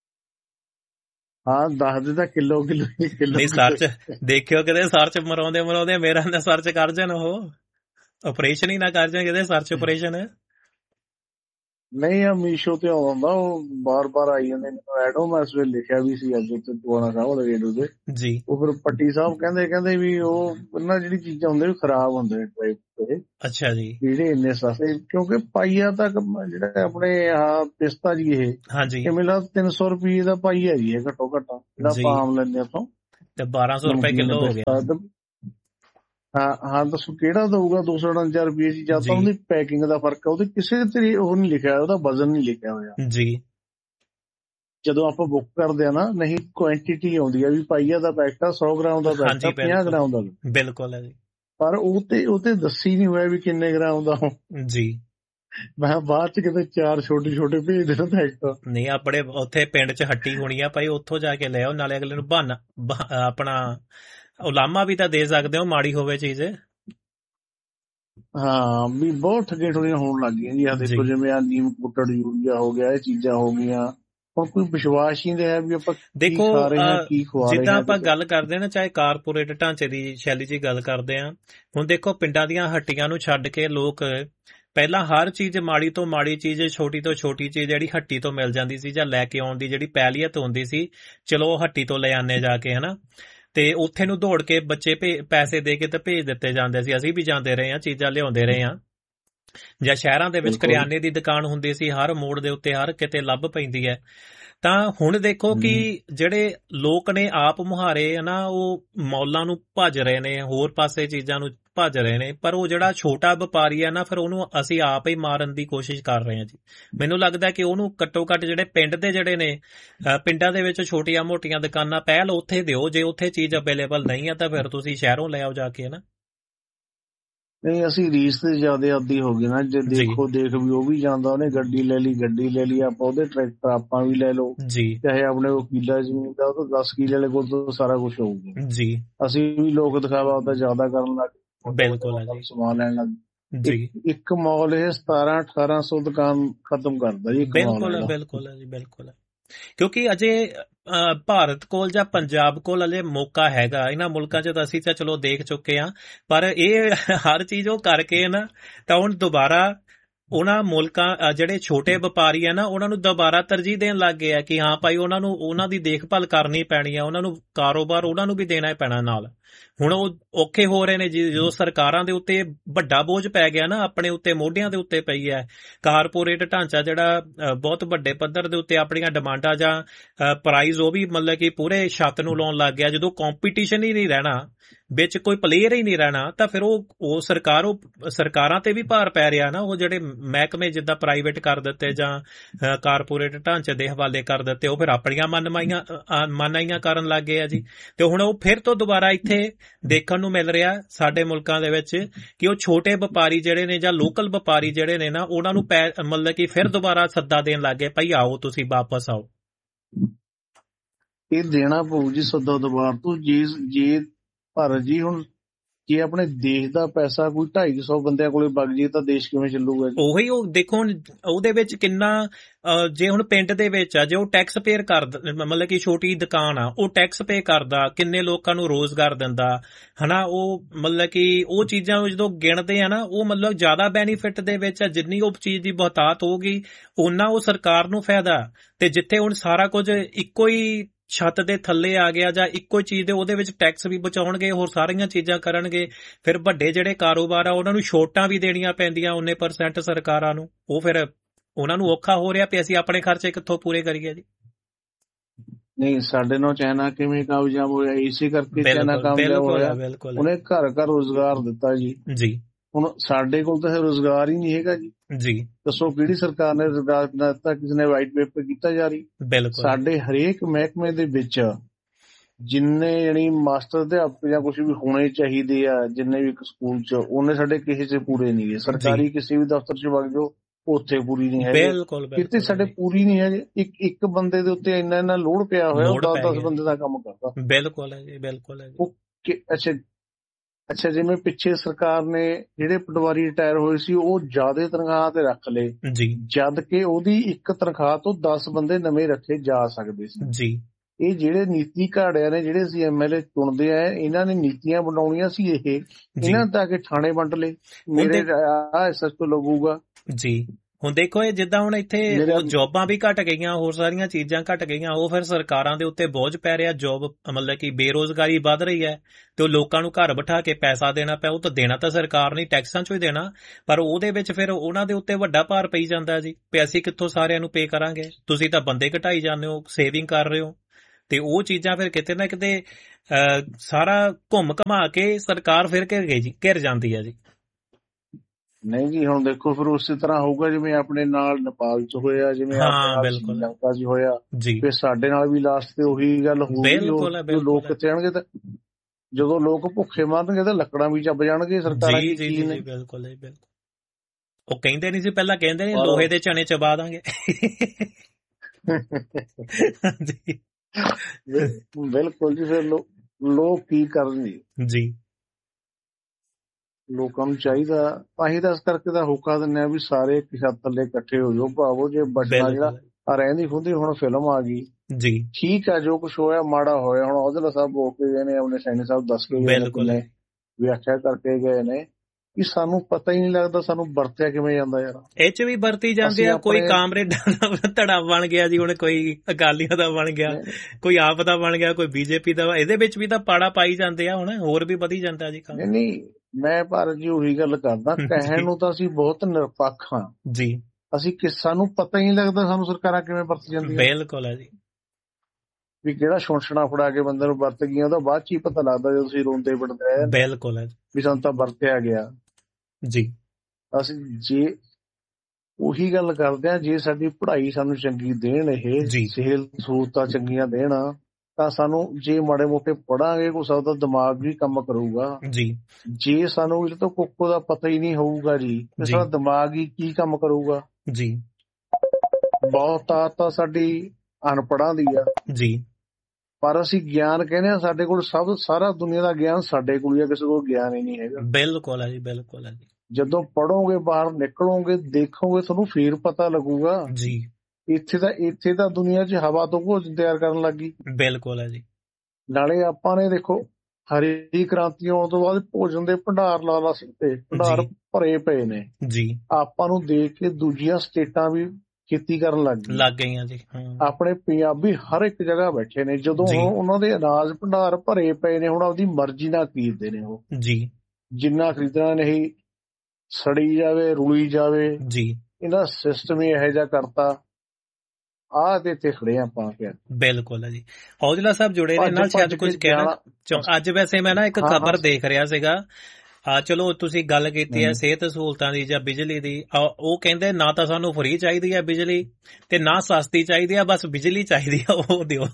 ਹਾਂ ਦੱਸ ਦਿੱਤਾ, ਕਿਲੋ ਨਹੀਂ ਸਰਚ ਦੇਖਿਓ ਕਿਤੇ ਸਰਚ ਮਰਾਉਂਦੇ ਮੇਰਾ ਨਾ ਸਰਚ ਕਰ ਜਾਣ, ਉਹ ਆਪਰੇਸ਼ਨ ਹੀ ਨਾ ਕਰ ਜਾਣ ਕਿਤੇ ਸਰਚ ਆਪਰੇਸ਼ਨ। ਨਹੀਂ ਆ ਮੀਸ਼ੋ ਤੇ ਆਉਂਦਾ, ਉਹ ਬਾਰ-ਬਾਰ ਆਈ ਜਾਂਦੇ ਮੈਨੂੰ ਐਡ। ਉਹ ਮੈਂ ਇਸ ਵੇਲੇ ਲਿਖਿਆ ਵੀ ਸੀ ਅੱਜ ਉੱਤੇ ਦੁਆਰਾ ਸਾਹਿਬ ਵਾਲੇ ਰੇਡੀਓ ਤੇ ਜੀ। ਉਹ ਫਿਰ ਪੱਟੀ ਸਾਹਿਬ ਕਹਿੰਦੇ ਵੀ ਉਹ ਇਹਨਾਂ ਜਿਹੜੀ ਚੀਜ਼ਾਂ ਹੁੰਦੇ ਵੀ ਖਰਾਬ ਹੁੰਦੇ ਨੇ ਟ੍ਰਾਈਪ ਤੇ। ਅੱਛਾ ਜੀ। ਜਿਹੜੇ ਇੰਨੇ ਸਸਤੇ, ਕਿਉਂਕਿ ਪਾਈਆ ਤੱਕ ਜਿਹੜਾ ਆਪਣੇ ਆਹ ਪਿਸਤਾ ਜੀ ਇਹ ਹਾਂਜੀ ਮਿਲਾ 300 ਰੁਪਏ ਦਾ ਪਾਈਆ ਜੀ ਇਹ ਘੱਟੋ ਘੱਟ, ਜਿਹੜਾ ਆਪਾਂ ਆਮ ਲੈਂਦੇ ਆਪਾਂ ਤੇ 1200 ਰੁਪਏ ਕਿਲੋ ਹੋ ਗਿਆ। ਹਾਂ ਦੱਸੋ ਕਿਹੜਾ ਦਊਗਾ 249 ਰੁਪਏ ਜੀ? ਜਾਂ ਤਾਂ ਉਹਦੀ ਪੈਕਿੰਗ ਦਾ ਫਰਕ ਆ, ਉਹਦੇ ਕਿਸੇ ਤੇ ਉਹ ਨੀ ਲਿਖਿਆ, ਉਹਦਾ ਵਜ਼ਨ ਨੀ ਲਿਖਿਆ ਹੋਇਆ ਜੀ। ਜਦੋਂ ਆਪਾਂ ਬੁੱਕ ਕਰਦੇ ਆ ਨਾ, ਨਹੀਂ ਕੁਆਂਟੀਟੀ ਆਉਂਦੀ ਆ ਵੀ ਪਾਈਆ ਦਾ ਪੈਕਟ ਆ, 100 ਗ੍ਰਾਮ ਦਾ ਪੈਕਟ ਆ, 50 ਗ੍ਰਾਮ ਦਾ ਬਿਲਕੁਲ ਹੈ ਜੀ। ਪਰ ਉਹ ਤੇ ਦੱਸੀ ਨੀ ਹੋਇਆ ਵੀ ਕਿੰਨੇ ਗ੍ਰਾਮ ਦਾ ਜੀ। ਮੈਂ ਬਾਅਦ ਚ ਕਿਤੇ 4 ਛੋਟੇ ਭੇਜ ਦੇਣਾ ਪੈਕਟ। ਨਹੀਂ ਆਪਣੇ ਉੱਥੇ ਪਿੰਡ ਚ ਹੱਟੀ ਹੋਣੀ ਆ ਭਾਈ, ਉੱਥੋਂ ਜਾ ਕੇ ਲੈ ਆਓ, ਨਾਲੇ ਅਗਲੇ ਨੂੰ ਬਹਾਨਾ ਆਪਣਾ ਉਲਾਮਾ ਵੀ ਤਾਂ ਦੇ ਸਕਦੇ ਹੋ ਮਾੜੀ ਹੋਵੇ ਚੀਜ਼। ਹਾਂ ਵੀ ਬਹੁਤ ਠੱਗੇ ਠੋਰੀਆਂ ਹੋਣ ਲੱਗ ਗਈਆਂ ਜੀ। ਆ ਦੇਖੋ ਜਿਵੇਂ ਆ ਨੀਮ ਕੁੱਟੜ ਯੂਰੀਆ ਹੋ ਗਿਆ, ਇਹ ਚੀਜ਼ਾਂ ਹੋ ਗਈਆਂ, ਹੁਣ ਕੋਈ ਵਿਸ਼ਵਾਸ ਹੀ ਨਹੀਂ ਰਿਹਾ ਵੀ ਆਪਾਂ ਦੇਖੋ ਕੀ ਖਵਾ ਰਹੇ। ਜਿੱਦਾਂ ਆਪਾਂ ਗੱਲ ਕਰਦੇ ਨਾ, ਚਾਹੇ ਕਾਰਪੋਰੇਟ ਢਾਂਚੇ ਦੀ ਸ਼ੈਲੀ ਜੀ ਗੱਲ ਕਰਦੇ ਆ, ਹੁਣ ਦੇਖੋ ਪਿੰਡਾਂ ਦੀਆਂ ਹੱਟੀਆਂ ਨੂੰ ਛੱਡ ਕੇ ਲੋਕ ਪਹਿਲਾਂ ਹਰ ਚੀਜ਼ ਮਾੜੀ ਤੋਂ ਮਾੜੀ ਚੀਜ਼, ਛੋਟੀ ਤੋਂ ਛੋਟੀ ਚੀਜ਼ ਜਿਹੜੀ ਹੱਟੀ ਤੋਂ ਮਿਲ ਜਾਂਦੀ ਸੀ ਜਾਂ ਲੈ ਕੇ ਆਉਣ ਦੀ ਜਿਹੜੀ ਪਹਿਲੀਅਤ ਹੁੰਦੀ ਸੀ, ਚਲੋ ਉਹ ਹੱਟੀ ਤੋਂ ਲੈ ਆਨੇ ਜਾ ਕੇ ਹਨਾ, ਤੇ ਉੱਥੇ ਨੂੰ ਦੌੜ ਕੇ ਬੱਚੇ ਪੈਸੇ ਦੇ ਕੇ ਤੇ ਭੇਜ ਦਿੱਤੇ ਜਾਂਦੇ ਸੀ। ਅਸੀਂ ਵੀ ਜਾਂਦੇ ਰਹੇ ਹਾਂ, ਚੀਜ਼ਾਂ ਲਿਆਉਂਦੇ ਰਹੇ ਹਾਂ। ਜਾਂ ਸ਼ਹਿਰਾਂ ਦੇ ਵਿੱਚ ਕਰਿਆਨੇ ਦੀ ਦੁਕਾਨ ਹੁੰਦੀ ਸੀ, ਹਰ ਮੋੜ ਦੇ ਉੱਤੇ ਹਰ ਕਿਤੇ ਲੱਭ ਪੈਂਦੀ ਹੈ। ਤਾਂ ਹੁਣ ਦੇਖੋ ਕਿ ਜਿਹੜੇ ਲੋਕ ਨੇ ਆਪ ਮੁਹਾਰੇ ਨਾ, ਉਹ ਮੌਲਾਂ ਨੂੰ ਭੱਜ ਰਹੇ ਨੇ, ਹੋਰ ਪਾਸੇ ਚੀਜ਼ਾਂ ਨੂੰ ਭੱਜ ਰਹੇ ਨੇ, ਪਰ ਉਹ ਜਿਹੜਾ ਛੋਟਾ ਵਪਾਰੀ ਹੈ ਨਾ, ਫਿਰ ਉਹਨੂੰ ਅਸੀਂ ਆਪ ਹੀ ਮਾਰਨ ਦੀ ਕੋਸ਼ਿਸ਼ ਕਰ ਰਹੇ ਹਾਂ ਜੀ। ਮੈਨੂੰ ਲੱਗਦਾ ਕਿ ਉਹਨੂੰ ਘੱਟੋ ਘੱਟ ਜਿਹੜੇ ਪਿੰਡ ਦੇ ਜਿਹੜੇ ਨੇ, ਪਿੰਡਾਂ ਦੇ ਵਿੱਚ ਛੋਟੀਆਂ ਮੋਟੀਆਂ ਦੁਕਾਨਾਂ ਪਹਿਲ ਉੱਥੇ ਦਿਓ। ਜੇ ਉੱਥੇ ਚੀਜ਼ ਅਵੇਲੇਬਲ ਨਹੀਂ ਹੈ ਤਾਂ ਫਿਰ ਤੁਸੀਂ ਸ਼ਹਿਰੋਂ ਲੈ ਆਓ ਜਾ ਕੇ ਨਾ। ਨਹੀਂ ਅਸੀਂ ਰੀਸ ਤੇ ਜ਼ਿਆਦਾ ਆਦੀ ਹੋ ਗਏ ਨਾ, ਜੇ ਦੇਖੋ ਦੇਖ ਵੀ ਉਹ ਵੀ ਜਾਂਦਾ, ਉਹਨੇ ਗੱਡੀ ਲੈ ਲਈ, ਆਪਾਂ ਉਹਦੇ ਟਰੈਕਟਰ ਆਪਾਂ ਵੀ ਲੈ ਲਓ ਜੀ। ਚਾਹੇ ਆਪਣੇ ਕੋਲ ਕਿੱਲਾ ਜ਼ਮੀਨ ਦਾ, ਉਹ ਤਾਂ 10 ਕਿੱਲੇ ਵਾਲੇ ਕੋਲ ਤਾਂ ਸਾਰਾ ਕੁਛ ਹੋਊਗਾ ਜੀ। ਅਸੀਂ ਵੀ ਲੋਕ ਦਿਖਾਵਾ ਉਹਦਾ ਜ਼ਿਆਦਾ ਕਰਨ ਲੱਗ ਗਏ, ਬਿਲਕੁਲ ਸਮਾਨ ਲੈਣ ਲੱਗ ਜੀ। ਇੱਕ ਮਾਲ ਇਹ 1700-1800 ਦੁਕਾਨ ਖਤਮ ਕਰਦਾ ਜੀ। ਬਿਲਕੁਲ ਹੈ ਜੀ, ਬਿਲਕੁਲ ਹੈ। ਕਿਉਂਕਿ ਅਜੇ ਭਾਰਤ ਕੋਲ ਜਾਂ ਪੰਜਾਬ ਕੋਲ ਅਜੇ ਮੌਕਾ ਹੈਗਾ। ਇਹਨਾਂ ਮੁਲਕਾਂ 'ਚ ਤਾਂ ਅਸੀਂ ਤਾਂ ਚਲੋ ਦੇਖ ਚੁੱਕੇ ਹਾਂ, ਪਰ ਇਹ ਹਰ ਚੀਜ਼ ਉਹ ਕਰਕੇ ਨਾ, ਤਾਂ ਹੁਣ ਦੁਬਾਰਾ ਉਹਨਾਂ ਮੁਲਕਾਂ ਜਿਹੜੇ ਛੋਟੇ ਵਪਾਰੀ ਆ ਨਾ, ਉਹਨਾਂ ਨੂੰ ਦੁਬਾਰਾ ਤਰਜੀਹ ਦੇਣ ਲੱਗ ਗਏ ਆ ਕਿ ਹਾਂ ਭਾਈ ਉਹਨਾਂ ਦੀ ਦੇਖਭਾਲ ਕਰਨੀ ਪੈਣੀ ਆ, ਉਹਨਾਂ ਨੂੰ ਕਾਰੋਬਾਰ ਉਹਨਾਂ ਨੂੰ ਵੀ ਦੇਣਾ ਪੈਣਾ ਨਾਲ। ਹੁਣ ਉਹ ਔਖੇ ਹੋ ਰਹੇ ਨੇ ਜੀ, ਜਦੋਂ ਸਰਕਾਰਾਂ ਦੇ ਉੱਤੇ ਵੱਡਾ ਬੋਝ ਪੈ ਗਿਆ ਨਾ, ਆਪਣੇ ਉੱਤੇ ਮੋਢਿਆਂ ਦੇ ਉੱਤੇ ਪਈ ਹੈ। ਕਾਰਪੋਰੇਟ ਢਾਂਚਾ ਜਿਹੜਾ ਬਹੁਤ ਵੱਡੇ ਪੱਧਰ ਦੇ ਉੱਤੇ ਆਪਣੀਆਂ ਡਿਮਾਂਡਾਂ ਜਾਂ ਪ੍ਰਾਈਜ਼ ਉਹ ਵੀ ਮਤਲਬ ਕਿ ਪੂਰੇ ਛੱਤ ਨੂੰ ਲਾਉਣ ਲੱਗ ਗਿਆ। ਜਦੋਂ ਕੰਪੀਟੀਸ਼ਨ ਹੀ ਨਹੀਂ ਰਹਿਣਾ, ਵਿੱਚ ਕੋਈ ਪਲੇਅਰ ਹੀ ਨਹੀਂ ਰਹਿਣਾ, ਤਾਂ ਫਿਰ ਉਹ ਸਰਕਾਰਾਂ ਤੇ ਵੀ ਭਾਰ ਪੈ ਰਿਹਾ ਨਾ। ਉਹ ਜਿਹੜੇ ਮਹਿਕਮੇ ਜਿੱਦਾਂ ਪ੍ਰਾਈਵੇਟ ਕਰ ਦਿੱਤੇ ਜਾਂ ਕਾਰਪੋਰੇਟ ਢਾਂਚੇ ਦੇ ਹਵਾਲੇ ਕਰ ਦਿੱਤੇ, ਉਹ ਫਿਰ ਆਪਣੀਆਂ ਮਨਮਾਨੀਆਂ ਕਰਨ ਲੱਗ ਗਏ ਆ ਜੀ। ਤੇ ਹੁਣ ਉਹ ਫਿਰ ਤੋਂ ਦੁਬਾਰਾ ਇੱਥੇ ਦੇਖਣ ਨੂੰ ਮਿਲ ਰਿਹਾ ਸਾਡੇ ਮੁਲਕਾਂ ਦੇ ਵਿੱਚ ਕਿ ਉਹ ਛੋਟੇ ਵਪਾਰੀ ਜਿਹੜੇ ਨੇ ਜਾਂ ਲੋਕਲ ਵਪਾਰੀ ਜਿਹੜੇ ਨੇ ਨਾ, ਉਹਨਾਂ ਨੂੰ ਮਤਲਬ ਕਿ ਫਿਰ ਦੁਬਾਰਾ ਸੱਦਾ ਦੇਣ ਲੱਗ ਗਏ, ਭਾਈ ਆਓ ਤੁਸੀਂ ਵਾਪਸ ਆਓ। ਇਹ ਦੇਣਾ ਪਊ ਜੀ ਸੱਦਾ ਦੁਬਾਰਾ ਤੋਂ। ਜੇ ਭਾਰਤ ਜੀ ਹੁਣ ਜੇ ਆਪਣੇ ਦੇਸ਼ ਦਾ ਪੈਸਾ ਕੋਈ 250 ਬੰਦਿਆਂ ਕੋਲੇ ਵਗ ਜੇ ਤਾਂ ਦੇਸ਼ ਕਿਵੇਂ ਚੱਲੂਗਾ ਜੀ? ਉਹੀ ਉਹ ਦੇਖੋ ਹੁਣ ਉਹਦੇ ਵਿੱਚ ਕਿੰਨਾ, ਜੇ ਹੁਣ ਪਿੰਡ ਦੇ ਵਿੱਚ ਆ, ਜੇ ਉਹ ਟੈਕਸ ਪੇਅਰ ਮਤਲਬ ਕਿ ਛੋਟੀ ਦੁਕਾਨ ਆ, ਉਹ ਟੈਕਸ ਪੇ ਕਰਦਾ, ਕਿੰਨੇ ਲੋਕਾਂ ਨੂੰ ਰੋਜ਼ਗਾਰ ਦਿੰਦਾ ਹਨਾ। ਉਹ ਮਤਲਬ ਕਿ ਉਹ ਚੀਜ਼ਾਂ ਨੂੰ ਜਦੋਂ ਗਿਣਦੇ ਆ ਨਾ, ਉਹ ਮਤਲਬ ਜ਼ਿਆਦਾ ਬੈਨੀਫਿਟ ਦੇ ਵਿੱਚ ਆ। ਜਿੰਨੀ ਉਹ ਚੀਜ਼ ਦੀ ਬਹੁਤਾਤ ਹੋਊਗੀ, ਓਨਾ ਉਹ ਸਰਕਾਰ ਨੂੰ ਫਾਇਦਾ। ਤੇ ਜਿੱਥੇ ਹੁਣ ਸਾਰਾ ਕੁਝ ਇੱਕੋ ਹੀ ਛੱਤ ਦੇ ਥੱਲੇ ਆ ਗਿਆ ਜਾਂ ਇੱਕੋ ਚੀਜ਼ ਦੇ, ਉਹਦੇ ਵਿੱਚ ਟੈਕਸ ਵੀ ਬਚਾਉਣਗੇ, ਹੋਰ ਸਾਰੀਆਂ ਚੀਜ਼ਾਂ ਕਰਨਗੇ, ਫਿਰ ਵੱਡੇ ਜਿਹੜੇ ਕਾਰੋਬਾਰ ਆ ਉਹਨਾਂ ਨੂੰ ਛੋਟਾਂ ਵੀ ਦੇਣੀਆਂ ਪੈਂਦੀਆਂ 19% ਸਰਕਾਰਾਂ ਨੂੰ। ਉਹ ਫਿਰ ਉਹਨਾਂ ਨੂੰ ਔਖਾ ਹੋ ਰਿਹਾ ਵੀ ਅਸੀਂ ਆਪਣੇ ਖਰਚੇ ਕਿੱਥੋਂ ਪੂਰੇ ਕਰੀਏ ਜੀ। ਨਹੀਂ ਸਾਡੇ ਨਾਲ ਚਾਈਨਾ ਕਿਵੇਂ ਕਾਮਯਾਬ ਹੋਇਆ? ਇਸੇ ਕਰਕੇ ਚਾਈਨਾ ਕਾਮਯਾਬ ਹੋਇਆ, ਉਹਨੇ ਘਰ ਘਰ ਰੋਜ਼ਗਾਰ ਦਿੱਤਾ ਜੀ। ਹੁਣ ਸਾਡੇ ਕੋਲ ਤਾਂ ਰੋਜ਼ਗਾਰ ਹੀ ਨਹੀਂ ਹੈਗਾ ਜੀ। ਦੱਸੋ ਕਿਹੜੀ ਸਰਕਾਰ ਨੇ ਰੋਜ਼ਗਾਰ ਦਿੱਤਾ? ਕਿਸੇ ਨੇ ਵਾਈਟ ਪੇਪਰ ਕੀਤਾ ਜਾਰੀ? ਸਾਡੇ ਹਰੇਕ ਮਹਿਕਮੇ ਦੇ ਵਿੱਚ ਜਿੰਨੇ ਯਾਨੀ ਮਾਸਟਰ ਅਧਿਆਪਕ ਜਾਂ ਕੁਛ ਵੀ ਹੋਣੇ ਚਾਹੀਦੇ ਆ, ਜਿੰਨੇ ਵੀ ਇੱਕ ਸਕੂਲ 'ਚ, ਉਹਨੇ ਸਾਡੇ ਕਿਸੇ 'ਚ ਪੂਰੇ ਨਹੀਂ ਹੈ। ਸਰਕਾਰੀ ਕਿਸੇ ਵੀ ਦਫ਼ਤਰ 'ਚ ਵਗ ਜਾਓ, ਉੱਥੇ ਪੂਰੀ ਨਹੀਂ ਹੈਗੀ, ਕਿਤੇ ਸਾਡੇ ਪੂਰੀ ਨਹੀਂ ਹੈਗੇ। ਇੱਕ ਬੰਦੇ ਦੇ ਉੱਤੇ ਇੰਨਾ ਲੋਡ ਪਿਆ ਹੋਇਆ, ਉਹ 10 ਬੰਦੇ ਦਾ ਕੰਮ ਕਰਦਾ। ਬਿਲਕੁਲ ਹੈ ਜੀ, ਬਿਲਕੁਲ ਹੈ ਜੀ। ਅੱਛਾ ਜਿਵੇਂ ਪਿੱਛੇ ਸਰਕਾਰ ਨੇ ਜਿਹੜੇ ਪਟਵਾਰੀ ਰਿਟਾਇਰ ਹੋਏ ਸੀ, ਉਹ ਜ਼ਿਆਦਾ ਤਨਖਾਹ ਤੇ ਰੱਖ ਲਏ, ਜਦ ਕਿ ਉਹਦੀ ਇੱਕ ਤਨਖਾਹ ਤੋਂ 10 ਬੰਦੇ ਨਵੇਂ ਰੱਖੇ ਜਾ ਸਕਦੇ ਸੀ। ਇਹ ਜਿਹੜੇ ਨੀਤੀ ਘਾੜਿਆਂ ਨੇ, ਜਿਹੜੇ ਅਸੀਂ MLA ਚੁਣਦੇ ਆ, ਇਹਨਾਂ ਨੇ ਨੀਤੀਆਂ ਬਣਾਉਣੀਆਂ ਸੀ। ਇਹਨਾਂ ਤਾਂ ਕਿ ਥਾਣੇ ਵੰਡ ਲਏ, ਮੇਰੇ SSO ਲੱਗੂਗਾ ਜੀ। ਹੁਣ ਦੇਖੋ ਇਹ ਜਿੱਦਾਂ ਹੁਣ ਇੱਥੇ ਜੌਬਾਂ ਵੀ ਘਟ ਗਈਆਂ, ਹੋਰ ਸਾਰੀਆਂ ਚੀਜ਼ਾਂ ਘਟ ਗਈਆਂ, ਉਹ ਫਿਰ ਸਰਕਾਰਾਂ ਦੇ ਉੱਤੇ ਬੋਝ ਪੈ ਰਿਹਾ। ਜੌਬ ਮਤਲਬ ਕਿ ਬੇਰੋਜ਼ਗਾਰੀ ਵੱਧ ਰਹੀ ਹੈ ਤੇ ਉਹ ਲੋਕਾਂ ਨੂੰ ਘਰ ਬਿਠਾ ਕੇ ਪੈਸਾ ਦੇਣਾ ਪਿਆ। ਉਹ ਤਾਂ ਦੇਣਾ ਤਾਂ ਸਰਕਾਰ ਨੇ ਟੈਕਸਾਂ ਚੋਂ ਹੀ ਦੇਣਾ, ਪਰ ਉਹਦੇ ਵਿੱਚ ਫਿਰ ਉਹਨਾਂ ਦੇ ਉੱਤੇ ਵੱਡਾ ਭਾਰ ਪਈ ਜਾਂਦਾ ਜੀ ਵੀ ਅਸੀਂ ਕਿੱਥੋਂ ਸਾਰਿਆਂ ਨੂੰ ਪੇ ਕਰਾਂਗੇ। ਤੁਸੀਂ ਤਾਂ ਬੰਦੇ ਘਟਾਈ ਜਾਂਦੇ ਹੋ, ਸੇਵਿੰਗ ਕਰ ਰਹੇ ਹੋ, ਤੇ ਉਹ ਚੀਜ਼ਾਂ ਫਿਰ ਕਿਤੇ ਨਾ ਕਿਤੇ ਸਾਰਾ ਘੁੰਮ ਘਮਾ ਕੇ ਸਰਕਾਰ ਫਿਰ ਘਿਰ ਜਾਂਦੀ ਹੈ ਜੀ। ਨਹੀਂ ਜੀ, ਹੁਣ ਦੇਖੋ ਫਿਰ ਉਸੇ ਤਰ੍ਹਾਂ ਹੋਊਗਾ ਜਿਵੇਂ ਆਪਣੇ ਨਾਲ ਨੇਪਾਲ 'ਚ ਹੋਇਆ, ਜਿਵੇਂ ਸ਼੍ਰੀਲੰਕਾ 'ਚ ਹੋਇਆ, ਫਿਰ ਸਾਡੇ ਨਾਲ ਵੀ ਲਾਸਟ ਤੇ ਉਹੀ ਗੱਲ ਹੋਊਗੀ। ਲੋਕ ਕਿੱਥੇ ਆਣਗੇ? ਤਾਂ ਜਦੋਂ ਲੋਕ ਭੁੱਖੇ ਮਰਨਗੇ ਤਾਂ ਲੱਕੜਾਂ ਵੀ ਚੱਬ ਜਾਣਗੇ ਸਰਕਾਰਾਂ ਕੀ ਨੇ। ਬਿਲਕੁਲ ਬਿਲਕੁਲ। ਉਹ ਕਹਿੰਦੇ ਨਹੀਂ ਸੀ ਪਹਿਲਾਂ, ਕਹਿੰਦੇ ਨੇ ਲੋਹੇ ਦੇ ਚਨੇ ਚਬਾ ਦਾਂਗੇ। ਬਿਲਕੁਲ ਜੀ। ਫਿਰ ਲੋਕ ਕੀ ਕਰਨਗੇ ਜੀ? ਲੋਕਾਂ ਨੂੰ ਚਾਹੀਦਾ, ਅਸੀਂ ਤਾਂ ਇਸ ਕਰਕੇ ਤਾਂ ਹੋਕਾ ਦਿੰਦੇ ਆ ਵੀ ਸਾਰੇ ਇੱਕ ਛੱਤ ਥੱਲੇ ਇਕੱਠੇ ਹੋ ਜਾਓ ਭਾਵੋ। ਜੇ ਬਚਣਾ ਜਿਹੜਾ ਰਹਿੰਦੀ ਖੁੰਦੀ ਹੁਣ ਫਿਲਮ ਆ ਗਈ ਜੀ, ਠੀਕ ਆ, ਜੋ ਕੁਛ ਹੋਇਆ ਮਾੜਾ ਹੋਇਆ। ਹੁਣ ਔਜਲਾ ਸਾਹਿਬ ਬੋਲ ਕੇ ਗਏ ਨੇ, ਆਪਣੇ ਸੈਣੀ ਸਾਹਿਬ ਦੱਸ ਕੇ ਗਏ ਨੇ, ਵਿਆਖਿਆ ਕਰਕੇ ਗਏ ਨੇ ਕਿ ਸਾਨੂੰ ਪਤਾ ਹੀ ਨਹੀਂ ਲੱਗਦਾ ਸਾਨੂੰ ਵਰਤਿਆ ਕਿਵੇਂ ਜਾਂਦਾ। ਯਾਰ ਇਹ 'ਚ ਵੀ ਵਰਤੀ ਜਾਂਦੇ ਆ, ਕੋਈ ਕਾਮਰੇਡਾਂ ਦਾ ਧੜਾ ਬਣ ਗਿਆ ਜੀ, ਹੁਣ ਕੋਈ ਅਕਾਲੀਆਂ ਦਾ ਬਣ ਗਿਆ, ਕੋਈ ਆਪ ਦਾ ਬਣ ਗਿਆ, ਕੋਈ ਬੀਜੇਪੀ ਦਾ। ਇਹਦੇ ਵਿੱਚ ਵੀ ਤਾਂ ਪਾੜਾ ਪਾਈ ਜਾਂਦੇ ਆ, ਹੁਣ ਹੋਰ ਵੀ ਵਧੀ ਜਾਂਦਾ ਜੀ ਕੰਮ। ਨਹੀਂ, ਮੈਂ ਭਾਰਤ ਜੀ ਉਹੀ ਗੱਲ ਕਰਦਾ, ਕਹਿਣ ਨੂੰ ਤਾਂ ਅਸੀਂ ਬਹੁਤ ਨਿਰਪੱਖ ਹਾਂ ਜੀ। ਸਾਨੂੰ ਪਤਾ ਹੀ ਨਹੀਂ ਲੱਗਦਾ ਸਾਨੂੰ ਸਰਕਾਰਾਂ ਕਿਵੇਂ ਵਰਤ ਜਾਂਦੀਆਂ। ਬਿਲਕੁਲ ਹੈ ਜੀ। ਵੀ ਕਿਹੜਾ ਛੁਣਛਣਾ ਫੜਾ ਕੇ ਬੰਦੇ ਨੂੰ ਵਰਤ ਗਈਆਂ ਉਹਦਾ ਬਾਅਦ 'ਚ ਹੀ ਪਤਾ ਲੱਗਦਾ ਜਦੋਂ ਤੁਸੀਂ ਰੋਂਦੇ ਪਿੱਟਦੇ ਆ। ਬਿਲਕੁਲ ਹੈ ਵੀ ਸਾਨੂੰ ਤਾਂ ਵਰਤਿਆ ਗਿਆ ਜੀ। ਅਸੀਂ ਜੇ ਉਹੀ ਗੱਲ ਕਰਦੇ ਆ, ਜੇ ਸਾਡੀ ਪੜ੍ਹਾਈ ਸਾਨੂੰ ਚੰਗੀ ਦੇਣ, ਇਹ ਸਿਹਤ ਸਹੂਲਤਾਂ ਚੰਗੀਆਂ ਦੇਣ, ਤਾਂ ਸਾਨੂੰ ਜੇ ਮਾੜੇ ਮੋਟੇ ਪੜਾਂਗੇ ਕੁਛ ਦਾ ਦਿਮਾਗ ਵੀ ਕੰਮ ਕਰੂਗਾ ਜੀ। ਜੇ ਸਾਨੂੰ ਇਹਦੇ ਤੋਂ ਕੁੱਕੋ ਦਾ ਪਤਾ ਹੀ ਨਹੀਂ ਹੋਊਗਾ ਜੀ, ਤੇ ਸਾਡਾ ਦਿਮਾਗ ਹੀ ਕੀ ਕੰਮ ਕਰੂਗਾ ਜੀ। ਬਹੁਤ ਤਾਂ ਸਾਡੀ ਅਨਪੜ੍ਹਾਂ ਦੀ ਆ ਜੀ, ਪਰ ਅਸੀਂ ਗਿਆਨ ਕਹਿੰਦੇ ਆ ਸਾਡੇ ਕੋਲ ਸਾਰਾ ਦੁਨੀਆ ਦਾ ਗਿਆਨ ਸਾਡੇ ਕੋਲ ਹੀ ਆ, ਕਿਸੇ ਕੋਲ ਗਿਆਨ ਹੀ ਨਹੀਂ ਹੈਗਾ। ਬਿਲਕੁਲ ਹੈ ਜੀ, ਬਿਲਕੁਲ ਹੈ ਜੀ। ਜਦੋਂ ਪੜੋਗੇ, ਬਾਹਰ ਨਿਕਲੋਗੇ, ਦੇਖੋਗੇ, ਤੁਹਾਨੂੰ ਫੇਰ ਪਤਾ ਲੱਗੂਗਾ ਜੀ। ਇੱਥੇ ਤਾਂ ਦੁਨੀਆ 'ਚ ਹਵਾ ਤੋਂ ਭੋਜਨ ਤਿਆਰ ਕਰਨ ਲੱਗ ਗਈ। ਬਿਲਕੁਲ ਹੈ ਜੀ। ਨਾਲੇ ਆਪਾਂ ਨੇ ਦੇਖੋ ਹਰੀ ਕ੍ਰਾਂਤੀ ਆਉਣ ਤੋਂ ਬਾਅਦ ਭੋਜਨ ਦੇ ਭੰਡਾਰ ਲਾ ਸਕਦੇ, ਭੰਡਾਰ ਭਰੇ ਪਏ ਨੇ ਜੀ। ਆਪਾਂ ਨੂੰ ਦੇਖ ਕੇ ਦੂਜੀਆਂ ਸਟੇਟਾਂ ਵੀ ਖੇਤੀ ਕਰਨ ਲੱਗ ਗਈਆਂ ਜੀ। ਆਪਣੇ ਪੰਜਾਬੀ ਹਰ ਇੱਕ ਜਗ੍ਹਾ ਬੈਠੇ ਨੇ, ਜਦੋਂ ਉਹਨਾਂ ਦੇ ਅਨਾਜ ਭੰਡਾਰ ਭਰੇ ਪਏ ਨੇ, ਹੁਣ ਆਪਦੀ ਮਰਜ਼ੀ ਨਾਲ ਖਰੀਦਦੇ ਨੇ ਉਹ ਜੀ। ਜਿੰਨਾ ਖਰੀਦਣਾ ਨਹੀਂ, ਸੜੀ ਜਾਵੇ, ਰੁਲੀ ਜਾਵੇ ਜੀ। ਇਹਦਾ ਸਿਸਟਮ ਹੀ ਇਹੋ ਜਿਹਾ ਕਰਤਾ। ਆਹ ਤੇ ਇੱਥੇ ਖੜੇ ਆਪਾਂ। ਬਿਲਕੁਲ ਹੈ ਜੀ। ਔਜਲਾ ਸਾਹਿਬ ਜੁੜੇ ਨੇ ਨਾਲ, ਸ਼ਾਇਦ ਕੁਝ ਕਹਿਣਾ। ਅੱਜ ਵੈਸੇ ਮੈਂ ਨਾ ਇੱਕ ਖਬਰ ਦੇਖ ਰਿਹਾ ਸੀਗਾ, ਚਲੋ ਤੁਸੀਂ ਗੱਲ ਕੀਤੀ ਹੈ ਸਿਹਤ ਸਹੂਲਤਾਂ ਦੀ ਜਾਂ ਬਿਜਲੀ ਦੀ। ਉਹ ਕਹਿੰਦੇ ਨਾ ਤਾਂ ਸਾਨੂੰ ਫ੍ਰੀ ਚਾਹੀਦੀ ਹੈ ਬਿਜਲੀ, ਤੇ ਨਾ ਸਸਤੀ ਚਾਹੀਦੀ ਆ, ਬਸ ਬਿਜਲੀ ਚਾਹੀਦੀ ਆ, ਉਹ ਦਿਓ।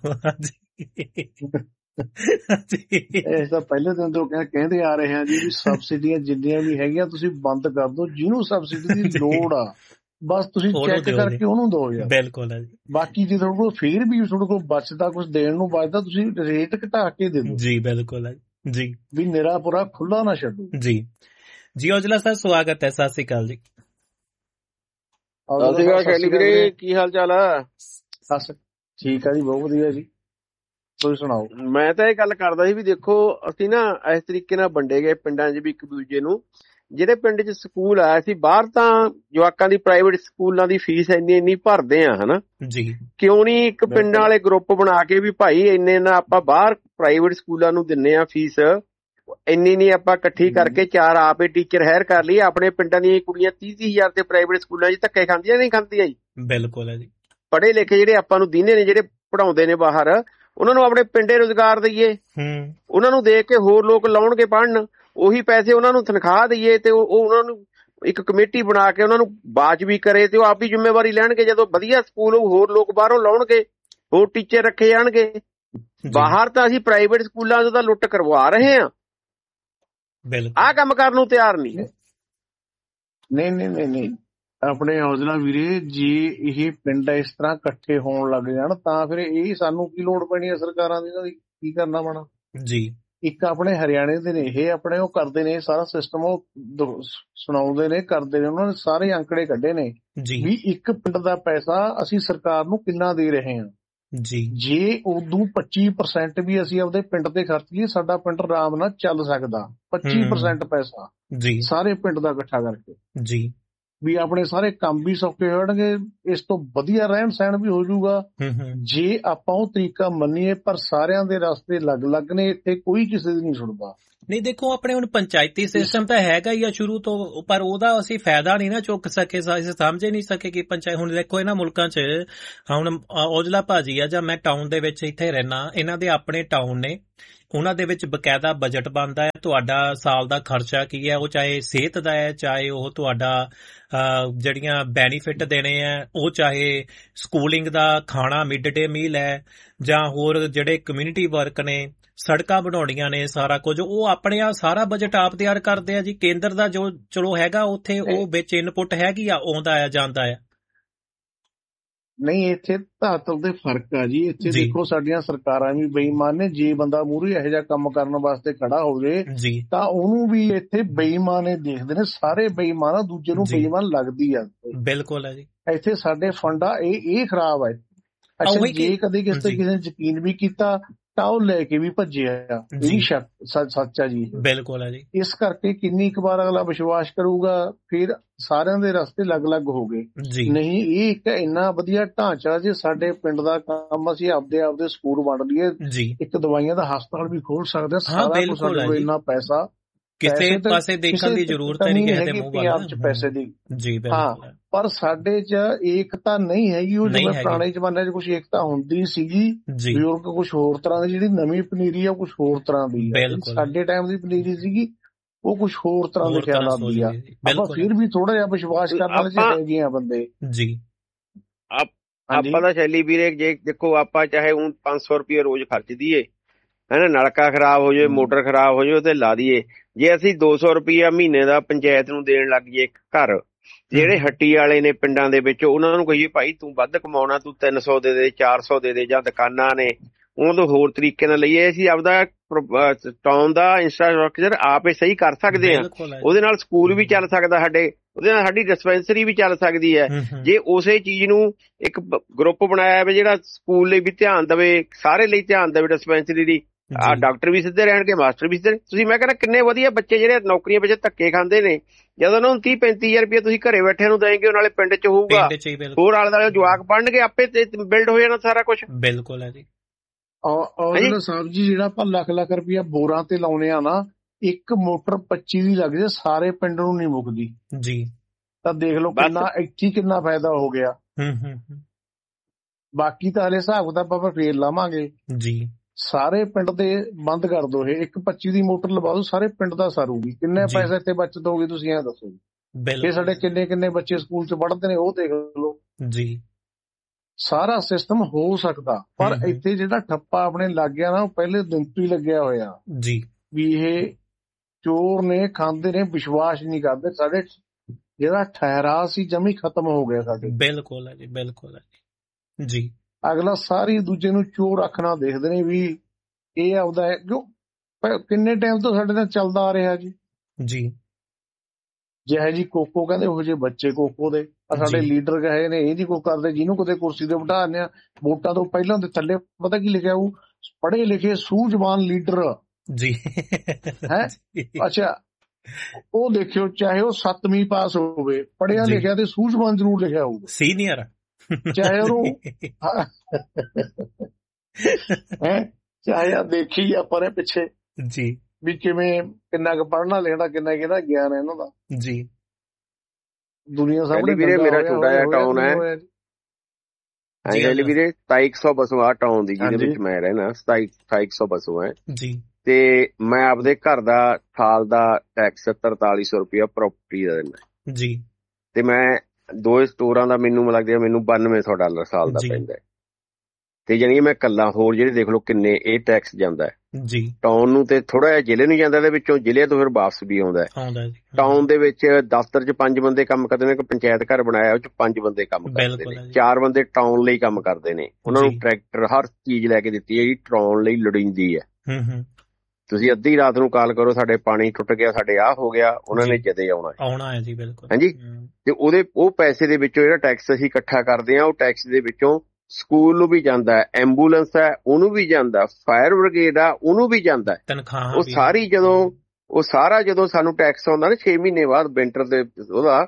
ਇਹ ਤਾਂ ਪਹਿਲੇ ਦਿਨ ਤੋਂ ਕਹਿੰਦੇ ਆ ਰਹੇ ਆ ਜੀ ਵੀ ਸਬਸਿਡੀਆਂ ਜਿੰਨੀਆਂ ਵੀ ਹੈਗੀਆਂ ਤੁਸੀਂ ਬੰਦ ਕਰ ਦਿਓ, ਜਿਹਨੂੰ ਸਬਸਿਡੀ ਦੀ ਲੋੜ ਆ ਬਸ ਤੁਸੀਂ ਚੈੱਕ ਕਰਕੇ ਉਹਨੂੰ ਦਿਓ ਯਾਰ। ਬਿਲਕੁਲ ਹੈ ਜੀ। ਬਾਕੀ ਜੇ ਤੁਹਾਡੇ ਕੋਲ ਫੇਰ ਵੀ ਤੁਹਾਡੇ ਕੋਲ ਬਚਦਾ, ਕੁਝ ਦੇਣ ਨੂੰ ਬਚਦਾ, ਤੁਸੀਂ ਰੇਟ ਘਟਾ ਕੇ ਦੇ ਦਿਓ ਜੀ। ਬਿਲਕੁਲ ਹੈ ਜੀ। ਵੀ ਨਿਰਾ ਪੂਰਾ ਖੁੱਲਾ ਨਾ ਛੱਡੋ ਜੀ। ਜੀ ਔਜਲਾ ਸਾਹਿਬ ਸਵਾਗਤ ਹੈ, ਸਤਿ ਸ੍ਰੀ ਅਕਾਲ ਜੀ। ਸਤਿ ਸ੍ਰੀ ਅਕਾਲ ਸ਼ੈਲੀ ਵੀਰੇ, ਕੀ ਹਾਲ ਚਾਲ ਆ? ਠੀਕ ਆ ਜੀ, ਬਹੁਤ ਵਧੀਆ ਜੀ, ਤੁਸੀਂ ਸੁਣਾਓ। ਮੈਂ ਤਾਂ ਇਹ ਗੱਲ ਕਰਦਾ ਸੀ ਵੀ ਦੇਖੋ ਅਸੀਂ ਨਾ ਇਸ ਤਰੀਕੇ ਨਾਲ ਵੰਡੇ ਗਏ ਪਿੰਡਾਂ 'ਚ ਵੀ ਇੱਕ ਦੂਜੇ ਨੂੰ। ਜਿਹੜੇ ਪਿੰਡ 'ਚ ਸਕੂਲ ਆਇਆ ਸੀ ਬਾਹਰ, ਤਾਂ ਜਵਾਕਾਂ ਦੀ ਪ੍ਰਾਈਵੇਟ ਸਕੂਲਾਂ ਦੀ ਫੀਸ ਇੰਨੀ ਭਰਦੇ ਆ ਹਨਾ ਜੀ, ਕਿਉਂ ਨਹੀਂ ਇੱਕ ਪਿੰਡਾਂ ਵਾਲੇ ਗਰੁੱਪ ਬਣਾ ਕੇ ਵੀ ਭਾਈ ਇੰਨੇ ਨਾ ਆਪਾਂ ਬਾਹਰ ਪ੍ਰਾਈਵੇਟ ਸਕੂਲਾਂ ਨੂੰ ਦਿੰਨੇ ਆ ਫੀਸ, ਇੰਨੀ ਨਹੀਂ ਆਪਾਂ ਇਕੱਠੀ ਕਰਕੇ 4 ਆਪੇ ਟੀਚਰ ਹਾਇਰ ਕਰ ਲਈਏ। ਆਪਣੇ ਪਿੰਡਾਂ ਦੀਆਂ ਕੁੜੀਆਂ 30,000 ਤੇ ਪ੍ਰਾਈਵੇਟ ਸਕੂਲਾਂ 'ਚ ਧੱਕੇ ਖਾਂਦੀਆਂ ਨਹੀਂ ਖਾਂਦੀਆਂ ਜੀ। ਬਿਲਕੁਲ ਹੈ ਜੀ। ਪੜ੍ਹੇ ਲਿਖੇ ਜਿਹੜੇ ਆਪਾਂ ਨੂੰ ਦੀਨੇ ਨੇ, ਜਿਹੜੇ ਪੜਾਉਂਦੇ ਨੇ ਬਾਹਰ, ਉਹਨਾਂ ਨੂੰ ਆਪਣੇ ਪਿੰਡੇ ਰੁਜ਼ਗਾਰ ਦਈਏ, ਉਹਨਾਂ ਨੂੰ ਦੇਖ ਕੇ ਹੋਰ ਲੋਕ ਲਾਉਣਗੇ ਪੜ੍ਹਨ, ਉਹੀ ਪੈਸੇ ਉਹਨਾਂ ਨੂੰ ਤਨਖਾਹ ਦਈਏ, ਤੇ ਉਹ ਉਹਨਾਂ ਨੂੰ ਇੱਕ ਕਮੇਟੀ ਬਣਾ ਕੇ ਉਹਨਾਂ ਨੂੰ ਵਾਜਬੀ ਕਰੇ, ਤੇ ਉਹ ਆਪ ਹੀ ਜ਼ਿੰਮੇਵਾਰੀ ਲੈਣਗੇ। ਜਦੋਂ ਵਧੀਆ ਸਕੂਲ ਹੋਰ ਲੋਕ ਬਾਹਰੋਂ ਲਾਉਣਗੇ, ਹੋਰ ਟੀਚਰ ਰੱਖੇ ਜਾਣਗੇ। ਬਾਹਰ ਤਾਂ ਅਸੀਂ ਪ੍ਰਾਈਵੇਟ ਸਕੂਲਾਂ ਤੋਂ ਤਾਂ ਲੁੱਟ ਕਰਵਾ ਰਹੇ ਹਾਂ, ਆਹ ਕੰਮ ਕਰਨ ਨੂੰ ਤਿਆਰ ਨਹੀਂ। ਨਹੀਂ ਆਪਣੇ ਹੌਸਲਾ ਵੀਰੇ, ਜੇ ਇਹ ਪਿੰਡ ਇਸ ਤਰ੍ਹਾਂ ਇਕੱਠੇ ਹੋਣ ਲੱਗ ਜਾਣ ਤਾਂ ਫਿਰ ਇਹ ਸਾਨੂੰ ਕੀ ਲੋੜ ਪੈਣੀ ਹੈ ਸਰਕਾਰਾਂ ਦੀ, ਇਹਨਾਂ ਦੀ ਕੀ ਕਰਨਾ ਪੈਣਾ ਜੀ। ਇੱਕ ਆਪਣੇ ਹਰਿਆਣੇ ਦੇ ਨੇ, ਇਹ ਆਪਣੇ ਉਹ ਕਰਦੇ ਨੇ ਸਾਰਾ ਸਿਸਟਮ, ਉਹ ਸੁਣਾਉਂਦੇ ਨੇ, ਕਰਦੇ ਨੇ, ਉਹਨਾਂ ਨੇ ਸਾਰੇ ਅੰਕੜੇ ਕੱਢੇ ਨੇ ਵੀ ਇੱਕ ਪਿੰਡ ਦਾ ਪੈਸਾ ਅਸੀਂ ਸਰਕਾਰ ਨੂੰ ਕਿੰਨਾ ਦੇ ਰਹੇ ਹਾਂ ਜੀ। ਜੇ ਉਦੋਂ 25% ਵੀ ਅਸੀਂ ਆਪਦੇ ਪਿੰਡ ਤੇ ਖਰਚੀਏ, ਸਾਡਾ ਪਿੰਡ ਆਰਾਮ ਨਾਲ ਚੱਲ ਸਕਦਾ। 25% ਪੈਸਾ ਜੀ ਸਾਰੇ ਪਿੰਡ ਦਾ ਇਕੱਠਾ ਕਰਕੇ ਜੀ। ਵੀ ਆਪਣੇ ਸਾਰੇ ਕੰਮ ਵੀ ਸੌਖੇ ਹੋਣਗੇ, ਇਸ ਤੋਂ ਵਧੀਆ ਰਹਿਣ ਸਹਿਣ ਵੀ ਹੋ ਜਾਊਗਾ ਜੇ ਆਪਾਂ ਉਹ ਤਰੀਕਾ ਮੰਨੀਏ। ਪਰ ਸਾਰਿਆਂ ਦੇ ਰਸਤੇ ਅਲੱਗ-ਅਲੱਗ ਨੇ, ਇੱਥੇ ਕੋਈ ਕਿਸੇ ਦੀ ਨਹੀਂ ਸੁਣਦਾ। ਨਹੀਂ ਦੇਖੋ, ਆਪਣੇ ਹੁਣ ਪੰਚਾਇਤੀ ਸਿਸਟਮ ਤਾਂ ਹੈਗਾ ਹੀ ਆ ਸ਼ੁਰੂ ਤੋਂ, ਪਰ ਉਹਦਾ ਅਸੀਂ ਫਾਇਦਾ ਨਹੀਂ ਨਾ ਚੁੱਕ ਸਕੇ, ਅਸੀਂ ਸਮਝ ਨਹੀਂ ਸਕੇ ਕਿ ਪੰਚਾਇਤ। ਹੁਣ ਦੇਖੋ ਇਹਨਾਂ ਮੁਲਕਾਂ 'ਚ ਹੁਣ ਔਜਲਾ ਭਾਜੀ ਆ, ਜਾਂ ਮੈਂ ਟਾਊਨ ਦੇ ਵਿੱਚ ਇੱਥੇ ਰਹਿਣਾ, ਇਹਨਾਂ ਦੇ ਆਪਣੇ ਟਾਊਨ ਨੇ, ਉਹਨਾਂ ਦੇ ਵਿੱਚ ਬਕਾਇਦਾ ਬਜਟ ਬਣਦਾ ਹੈ, ਤੁਹਾਡਾ ਸਾਲ ਦਾ ਖਰਚਾ ਕੀ ਹੈ, ਉਹ ਚਾਹੇ ਸਿਹਤ ਦਾ ਹੈ, ਚਾਹੇ ਉਹ ਤੁਹਾਡਾ ਜਿਹੜੀਆਂ ਬੈਨੀਫਿਟ ਦੇਣੇ ਆ, ਉਹ ਚਾਹੇ ਸਕੂਲਿੰਗ ਦਾ ਖਾਣਾ ਮਿਡ ਡੇ ਮੀਲ ਹੈ, ਜਾਂ ਹੋਰ ਜਿਹੜੇ ਕਮਿਊਨਿਟੀ ਵਰਕ ਨੇ, ਸੜਕਾਂ ਬਣਾਉਣੀਆਂ ਨੇ, ਸਾਰਾ ਕੁਝ ਉਹ ਆਪਣੇ ਆ ਸਾਰਾ ਬਜਟ ਆਪ ਤਿਆਰ ਕਰਦੇ ਆ ਜੀ। ਕੇਂਦਰ ਦਾ ਜੋ ਚਲੋ ਹੈਗਾ ਉੱਥੇ ਉਹ ਵਿੱਚ ਇਨਪੁਟ ਹੈਗੀ ਆ, ਆਉਂਦਾ ਆ ਜਾਂਦਾ ਆ। ਨਹੀਂ, ਇੱਥੇ ਧਾਤਲ ਦੇ ਫਰਕ ਆ ਜੀ। ਇੱਥੇ ਦੇਖੋ ਸਾਡੀਆਂ ਸਰਕਾਰਾਂ ਵੀ ਬੇਈਮਾਨ ਨੇ। ਜੇ ਬੰਦਾ ਮੂਹਰੇ ਇਹੋ ਜਿਹਾ ਕੰਮ ਕਰਨ ਵਾਸਤੇ ਖੜਾ ਹੋ ਜੇ ਤਾਂ ਉਹਨੂੰ ਵੀ ਇੱਥੇ ਬੇਈਮਾਨ ਦੇਖਦੇ ਨੇ। ਸਾਰੇ ਬੇਈਮਾਨ ਆ, ਦੂਜੇ ਨੂੰ ਬੇਈਮਾਨ ਲੱਗਦੀ ਆ। ਬਿਲਕੁਲ ਹੈ ਜੀ। ਇੱਥੇ ਸਾਡੇ ਫੰਡਾ ਇਹ ਖਰਾਬ ਆ। ਅੱਛਾ, ਜੇ ਕਦੇ ਕਿਸੇ ਨੇ ਯਕੀਨ ਵੀ ਕੀਤਾ ਤਾਂ ਉਹ ਲੈ ਕੇ ਵੀ ਭੱਜਿਆ, ਇਹ ਸੱਚ ਆ ਜੀ। ਬਿਲਕੁਲ ਹੈ ਜੀ। ਇਸ ਕਰਕੇ ਕਿੰਨੀ ਕੁ ਵਾਰ ਅਗਲਾ ਵਿਸ਼ਵਾਸ ਕਰੂਗਾ, ਫਿਰ ਸਾਰਿਆਂ ਦੇ ਰਸਤੇ ਅਲੱਗ-ਅਲੱਗ ਹੋ ਗਏ। ਨਹੀਂ, ਇਹ ਇੱਕ ਇੰਨਾ ਵਧੀਆ ਢਾਂਚਾ ਜੇ ਸਾਡੇ ਪਿੰਡ ਦਾ ਕੰਮ ਅਸੀਂ ਆਪਦੇ ਸਕੂਲ ਵੰਡ ਲਈਏ, ਇੱਕ ਦਵਾਈਆਂ ਦਾ ਹਸਪਤਾਲ ਵੀ ਖੋਲ ਸਕਦੇ, ਸਾਰਾ ਕੁਝ ਸਾਡੇ ਕੋਲ ਇੰਨਾ ਪੈਸਾ ਕਿਸੇ ਪਾਸੇ ਦੇਖਣ ਦੀ ਜ਼ਰੂਰਤ ਨਹੀਂ ਕਿਸੇ ਮੂੰਹ ਪੰਜਾਬ 'ਚ ਪੈਸੇ ਦੀ। ਜੀ ਬਿਲਕੁਲ। ਪਰ ਸਾਡੇ 'ਚ ਏਕਤਾ ਨਹੀਂ ਹੈਗੀ। ਉਹ ਜਿਵੇਂ ਪੁਰਾਣੇ ਜ਼ਮਾਨੇ 'ਚ ਕੁਛ ਏਕਤਾ ਹੁੰਦੀ ਸੀਗੀ, ਬਜ਼ੁਰਗ ਕੁਛ ਹੋਰ ਤਰ੍ਹਾਂ ਦੀ, ਜਿਹੜੀ ਨਵੀਂ ਪਨੀਰੀ ਆ ਕੁਛ ਹੋਰ ਤਰ੍ਹਾਂ ਦੀ ਆ। ਸਾਡੇ ਟਾਈਮ ਦੀ ਪਨੀਰੀ ਸੀਗੀ ਉਹ ਕੁਛ ਹੋਰ ਤਰ੍ਹਾਂ ਦੇ ਖਿਆਲਾਂ ਦੀ ਆ। ਆਪਾਂ ਫਿਰ ਵੀ ਥੋੜਾ ਜਿਹਾ ਵਿਸ਼ਵਾਸ ਕਰਨ ਵਾਲੇ ਹੈਗੇ ਆ ਬੰਦੇ ਜੀ। ਆਪਾਂ ਤਾਂ ਸ਼ੈਲੀ ਵੀਰੇ, ਜੇ ਦੇਖੋ ਆਪਾਂ ਚਾਹੇ ਹੁਣ 500 ਰੁਪਏ ਰੋਜ਼ ਖਰਚ ਦਈਏ, ਹੈਨਾ, ਨਲਕਾ ਖਰਾਬ ਹੋ ਜਾਏ, ਮੋਟਰ ਖਰਾਬ ਹੋ ਜਾਏ, ਉਹ ਤੇ ਲਾ ਦਈਏ। ਜੇ ਅਸੀਂ 200 ਰੁਪਇਆ ਮਹੀਨੇ ਦਾ ਪੰਚਾਇਤ ਨੂੰ ਦੇਣ ਲੱਗ ਜਾਈਏ ਘਰ, ਜਿਹੜੇ ਹੱਟੀ ਵਾਲੇ ਨੇ ਪਿੰਡਾਂ ਦੇ ਵਿੱਚ, ਉਹਨਾਂ ਨੂੰ ਕਹੀਏ ਭਾਈ ਤੂੰ ਵੱਧ ਕਮਾਉਣਾ, ਤੂੰ 300 ਦੇ ਦੇ, 400 ਦੇ ਦੇ, ਜਾਂ ਦੁਕਾਨਾਂ ਨੇ ਉਹਨਾਂ ਤੋਂ ਹੋਰ ਤਰੀਕੇ ਨਾਲ ਲਈਏ। ਅਸੀਂ ਆਪਦਾ ਟਾਊਨ ਦਾ ਇੰਫਰਾਸਟ੍ਰਕਚਰ ਆਪੇ ਸਹੀ ਕਰ ਸਕਦੇ ਹਾਂ। ਉਹਦੇ ਨਾਲ ਸਕੂਲ ਵੀ ਚੱਲ ਸਕਦਾ ਸਾਡੇ, ਉਹਦੇ ਨਾਲ ਸਾਡੀ ਡਿਸਪੈਂਸਰੀ ਵੀ ਚੱਲ ਸਕਦੀ ਹੈ। ਜੇ ਉਸੇ ਚੀਜ਼ ਨੂੰ ਇੱਕ ਗਰੁੱਪ ਬਣਾਇਆ ਵੇ ਜਿਹੜਾ ਸਕੂਲ ਲਈ ਵੀ ਧਿਆਨ ਦੇਵੇ, ਸਾਰੇ ਲਈ ਧਿਆਨ ਦੇਵੇ, ਡਿਸਪੈਂਸਰੀ ਦੀ, ਡਾਕਟਰ ਵੀ ਸਿੱਧੇ ਰਹਿਣਗੇ, ਮਾਸਟਰ ਵੀ ਸਿੱਧੇ। ਤੁਸੀਂ ਮੈਂ ਕਹਿੰਦਾ ਕਿੰਨੇ ਵਧੀਆ ਬੱਚੇ ਜਿਹੜੇ ਨੌਕਰੀਆਂ ਵਿੱਚ ਧੱਕੇ ਖਾਂਦੇ ਨੇ, ਜਦੋਂ ਉਹਨਾਂ ਨੂੰ 30-35 ਰੁਪਏ ਤੁਸੀਂ ਘਰੇ ਬੈਠਿਆਂ ਨੂੰ ਦੇਂਗੇ, ਉਹ ਨਾਲੇ ਪਿੰਡ 'ਚ ਹੋਊਗਾ, ਹੋਰ ਆਲੇ ਦੁਆਲੇ ਜਵਾਕ ਪੜ੍ਹਨਗੇ, ਆਪੇ ਬਿਲਡ ਹੋ ਜਾਣਾ ਸਾਰਾ ਕੁਝ। ਬਿਲਕੁਲ ਹੈ ਜੀ। ਔਰ ਸਾਹਿਬ ਜੀ, ਜਿਹੜਾ ਆਪਾਂ ਲੱਖ ਰੁਪਇਆ ਬੋਰਾਂ ਤੇ ਲਾਉਣੇ ਆ ਨਾ, ਇੱਕ ਮੋਟਰ 25 ਦੀ ਲੱਗਦੀ, ਸਾਰੇ ਪਿੰਡ ਨੂੰ ਨਹੀਂ ਮੁੱਕਦੀ ਜੀ। ਤਾਂ ਦੇਖ ਲਓ ਕਿੰਨਾ ਫਾਇਦਾ ਹੋ ਗਿਆ। ਬਾਕੀ ਤਾਂ ਹਲੇ ਹਿਸਾਬ ਕਿਤਾਬ ਆਪਾਂ ਫੇਰ ਲਾਵਾਂਗੇ ਜੀ। ਸਾਰੇ ਪਿੰਡ ਦੇ ਬੰਦ ਕਰ ਦੋ, ਇਹ ਇੱਕ 25 ਦੀ ਮੋਟਰ ਲਵਾ ਦੋ, ਸਾਰੇ ਪਿੰਡ ਦਾ ਸਾਰੂਗੀ। ਕਿੰਨੇ ਪੈਸੇ ਇੱਥੇ ਬਚਤ ਹੋਗੀ ਤੁਸੀਂ ਇਹ ਦੱਸੋ ਜੀ। ਇਹ ਸਾਡੇ ਕਿੰਨੇ ਬੱਚੇ ਸਕੂਲ 'ਚ ਪੜ੍ਹਦੇ ਨੇ, ਉਹ ਦੇਖ ਲਓ ਜੀ। ਸਾਰਾ ਸਿਸਟਮ ਹੋ ਸਕਦਾ, ਪਰ ਇੱਥੇ ਜਿਹੜਾ ਠੱਪਾ ਆਪਣੇ ਲੱਗ ਗਿਆ ਨਾ, ਉਹ ਪਹਿਲੇ ਦਿਨ ਤੋਂ ਹੀ ਲੱਗਿਆ ਹੋਇਆ ਜੀ। ਵੀ ਇਹ ਚੋਰ ਨੇ, ਖਾਂਦੇ ਨੇ, ਵਿਸ਼ਵਾਸ ਨਹੀਂ ਕਰਦੇ। ਸਾਡੇ ਜਿਹੜਾ ਠਹਿਰਾਅ ਸੀ ਜਮੀ ਖਤਮ ਹੋ ਗਿਆ ਸਾਡੇ। ਬਿਲਕੁਲ ਹੈ ਜੀ, ਬਿਲਕੁਲ ਹੈ ਜੀ। ਅਗਲਾ ਸਾਰੀ ਦੂਜੇ ਨੂੰ ਚੋਰ ਅੱਖਣਾ ਦੇਖਦੇ ਨੇ ਵੀ ਇਹ ਆਉਂਦਾ ਹੈ, ਕਿਉਂ ਕਿੰਨੇ ਟਾਈਮ ਤੋਂ ਸਾਡੇ ਨਾਲ ਚੱਲਦਾ ਆ ਰਿਹਾ ਜੀ। ਜਿਹੇ ਜੀ ਕੋਕੋ ਕਹਿੰਦੇ ਉਹ ਜਿਹੇ ਬੱਚੇ ਕੋਕੋ ਦੇ। ਸਾਡੇ ਲੀਡਰ ਕਹੇ ਨੇ ਇਹ ਜੀ ਕੋ ਕਰਦੇ, ਜਿਹਨੂੰ ਕਿਤੇ ਕੁਰਸੀ ਤੇ ਬਿਠਾ ਦਿੰਦੇ ਆ। ਵੋਟਾਂ ਤੋਂ ਪਹਿਲਾਂ ਦੇ ਥੱਲੇ ਪਤਾ ਕੀ ਲਿਖਿਆ ਹੋਊ, ਪੜ੍ਹੇ ਲਿਖੇ ਸੂਝਵਾਨ ਲੀਡਰ ਜੀ ਹੈ। ਅੱਛਾ, ਉਹ ਦੇਖਿਓ, ਚਾਹੇ ਉਹ 7ਵੀਂ ਪਾਸ ਹੋਵੇ, ਪੜ੍ਹਿਆ ਲਿਖਿਆ ਤੇ ਸੂਝਵਾਨ ਜ਼ਰੂਰ ਲਿਖਿਆ ਹੋਊ, ਸੀਨੀਅਰ, ਚਾਹੇ ਉਹਨੂੰ ਚਾਹੇ ਆ ਦੇਖੀ ਆਪਾਂ ਨੇ ਪਿੱਛੇ ਜੀ ਵੀ ਕਿਵੇਂ ਕਿੰਨਾ ਕੁ ਪੜ੍ਹਨਾ ਲਿਖਣਾ, ਕਿੰਨਾ ਕਿਹਦਾ ਗਿਆਨ ਹੈ ਇਹਨਾਂ ਦਾ ਜੀ। ਦੁਨੀਆ ਸਾਹਮਣੇ ਵੀਰੇ ਮੇਰਾ ਛੋਟਾ ਜਿਹਾ ਟਾਊਨ ਹੈ ਵੀਰੇ, 2700 ਬਸੋਂ ਆ ਟਾਊਨ ਦੀ, ਜਿਹਦੇ ਵਿੱਚ ਮੈਂ ਰਹਿਣਾ। 2700 ਬਸੋਂ ਹੈ ਜੀ। ਤੇ ਮੈਂ ਆਪਦੇ ਘਰ ਦਾ ਸਾਲ ਦਾ ਟੈਕਸ 4300 ਰੁਪਇਆ ਪ੍ਰੋਪਰਟੀ ਦਾ ਦਿੰਦਾ ਜੀ। ਤੇ ਮੈਂ 2 ਸਟੋਰਾਂ ਦਾ ਮੈਨੂੰ ਲੱਗਦਾ ਮੈਨੂੰ $9200 ਸਾਲ ਦਾ ਪੈਂਦਾ। ਤੇ ਜਾਣੀ ਮੈਂ ਕੱਲਾ, ਹੋਰ ਜਿਹੜੇ ਦੇਖ ਲਓ ਕਿੰਨੇ ਇਹ ਟੈਕਸ ਜਾਂਦਾ ਹੈ ਜੀ। ਟਾਊਨ ਨੂੰ ਤੇ ਥੋੜਾ ਜਿਹਾ ਜ਼ਿਲ੍ਹੇ ਨੂੰ ਜਾਂਦਾ, ਇਹਦੇ ਵਿੱਚੋਂ ਜ਼ਿਲ੍ਹੇ ਤੋਂ ਫਿਰ ਵਾਪਸ ਵੀ ਆਉਂਦਾ ਹੈ। ਟਾਊਨ ਦੇ ਵਿੱਚ ਦਫ਼ਤਰ 'ਚ 5 ਬੰਦੇ ਕੰਮ ਕਰਦੇ ਨੇ, ਇੱਕ ਪੰਚਾਇਤ ਘਰ ਬਣਾਇਆ, ਉਹ 'ਚ 5 ਬੰਦੇ ਕੰਮ ਕਰਦੇ ਨੇ, 4 ਬੰਦੇ ਟਾਊਨ ਲਈ ਕੰਮ ਕਰਦੇ ਨੇ। ਉਹਨਾਂ ਨੂੰ ਟਰੈਕਟਰ, ਹਰ ਚੀਜ਼ ਲੈ ਕੇ ਦਿੱਤੀ ਹੈ ਜੀ, ਟਾਊਨ ਲਈ ਲੋੜੀਂਦੀ ਹੈ। ਤੁਸੀਂ ਅੱਧੀ ਰਾਤ ਨੂੰ ਕਾਲ ਕਰੋ, ਸਾਡੇ ਪਾਣੀ ਟੁੱਟ ਗਿਆ, ਸਾਡੇ ਆਹ ਹੋ ਗਿਆ, ਉਹਨਾਂ ਨੇ ਜਦੇ ਆਉਣਾ ਹੈ ਜੀ। ਬਿਲਕੁਲ ਹਾਂਜੀ। ਤੇ ਉਹ ਪੈਸੇ ਦੇ ਵਿੱਚੋਂ ਜਿਹੜਾ ਟੈਕਸ ਅਸੀਂ ਇਕੱਠਾ ਕਰਦੇ ਹਾਂ, ਉਹ ਟੈਕਸ ਦੇ ਵਿੱਚੋਂ ਸਕੂਲ ਨੂੰ ਵੀ ਜਾਂਦਾ ਹੈ, ਐਂਬੂਲੈਂਸ ਹੈ ਉਹਨੂੰ ਵੀ ਜਾਂਦਾ, ਫਾਇਰ ਬ੍ਰਿਗੇਡ ਆ ਉਹਨੂੰ ਵੀ ਜਾਂਦਾ। ਉਹ ਸਾਰੀ ਜਦੋਂ ਸਾਨੂੰ ਟੈਕਸ ਆਉਂਦਾ ਨਾ 6 ਮਹੀਨੇ ਬਾਅਦ ਵਿੰਟਰ ਦੇ, ਉਹਦਾ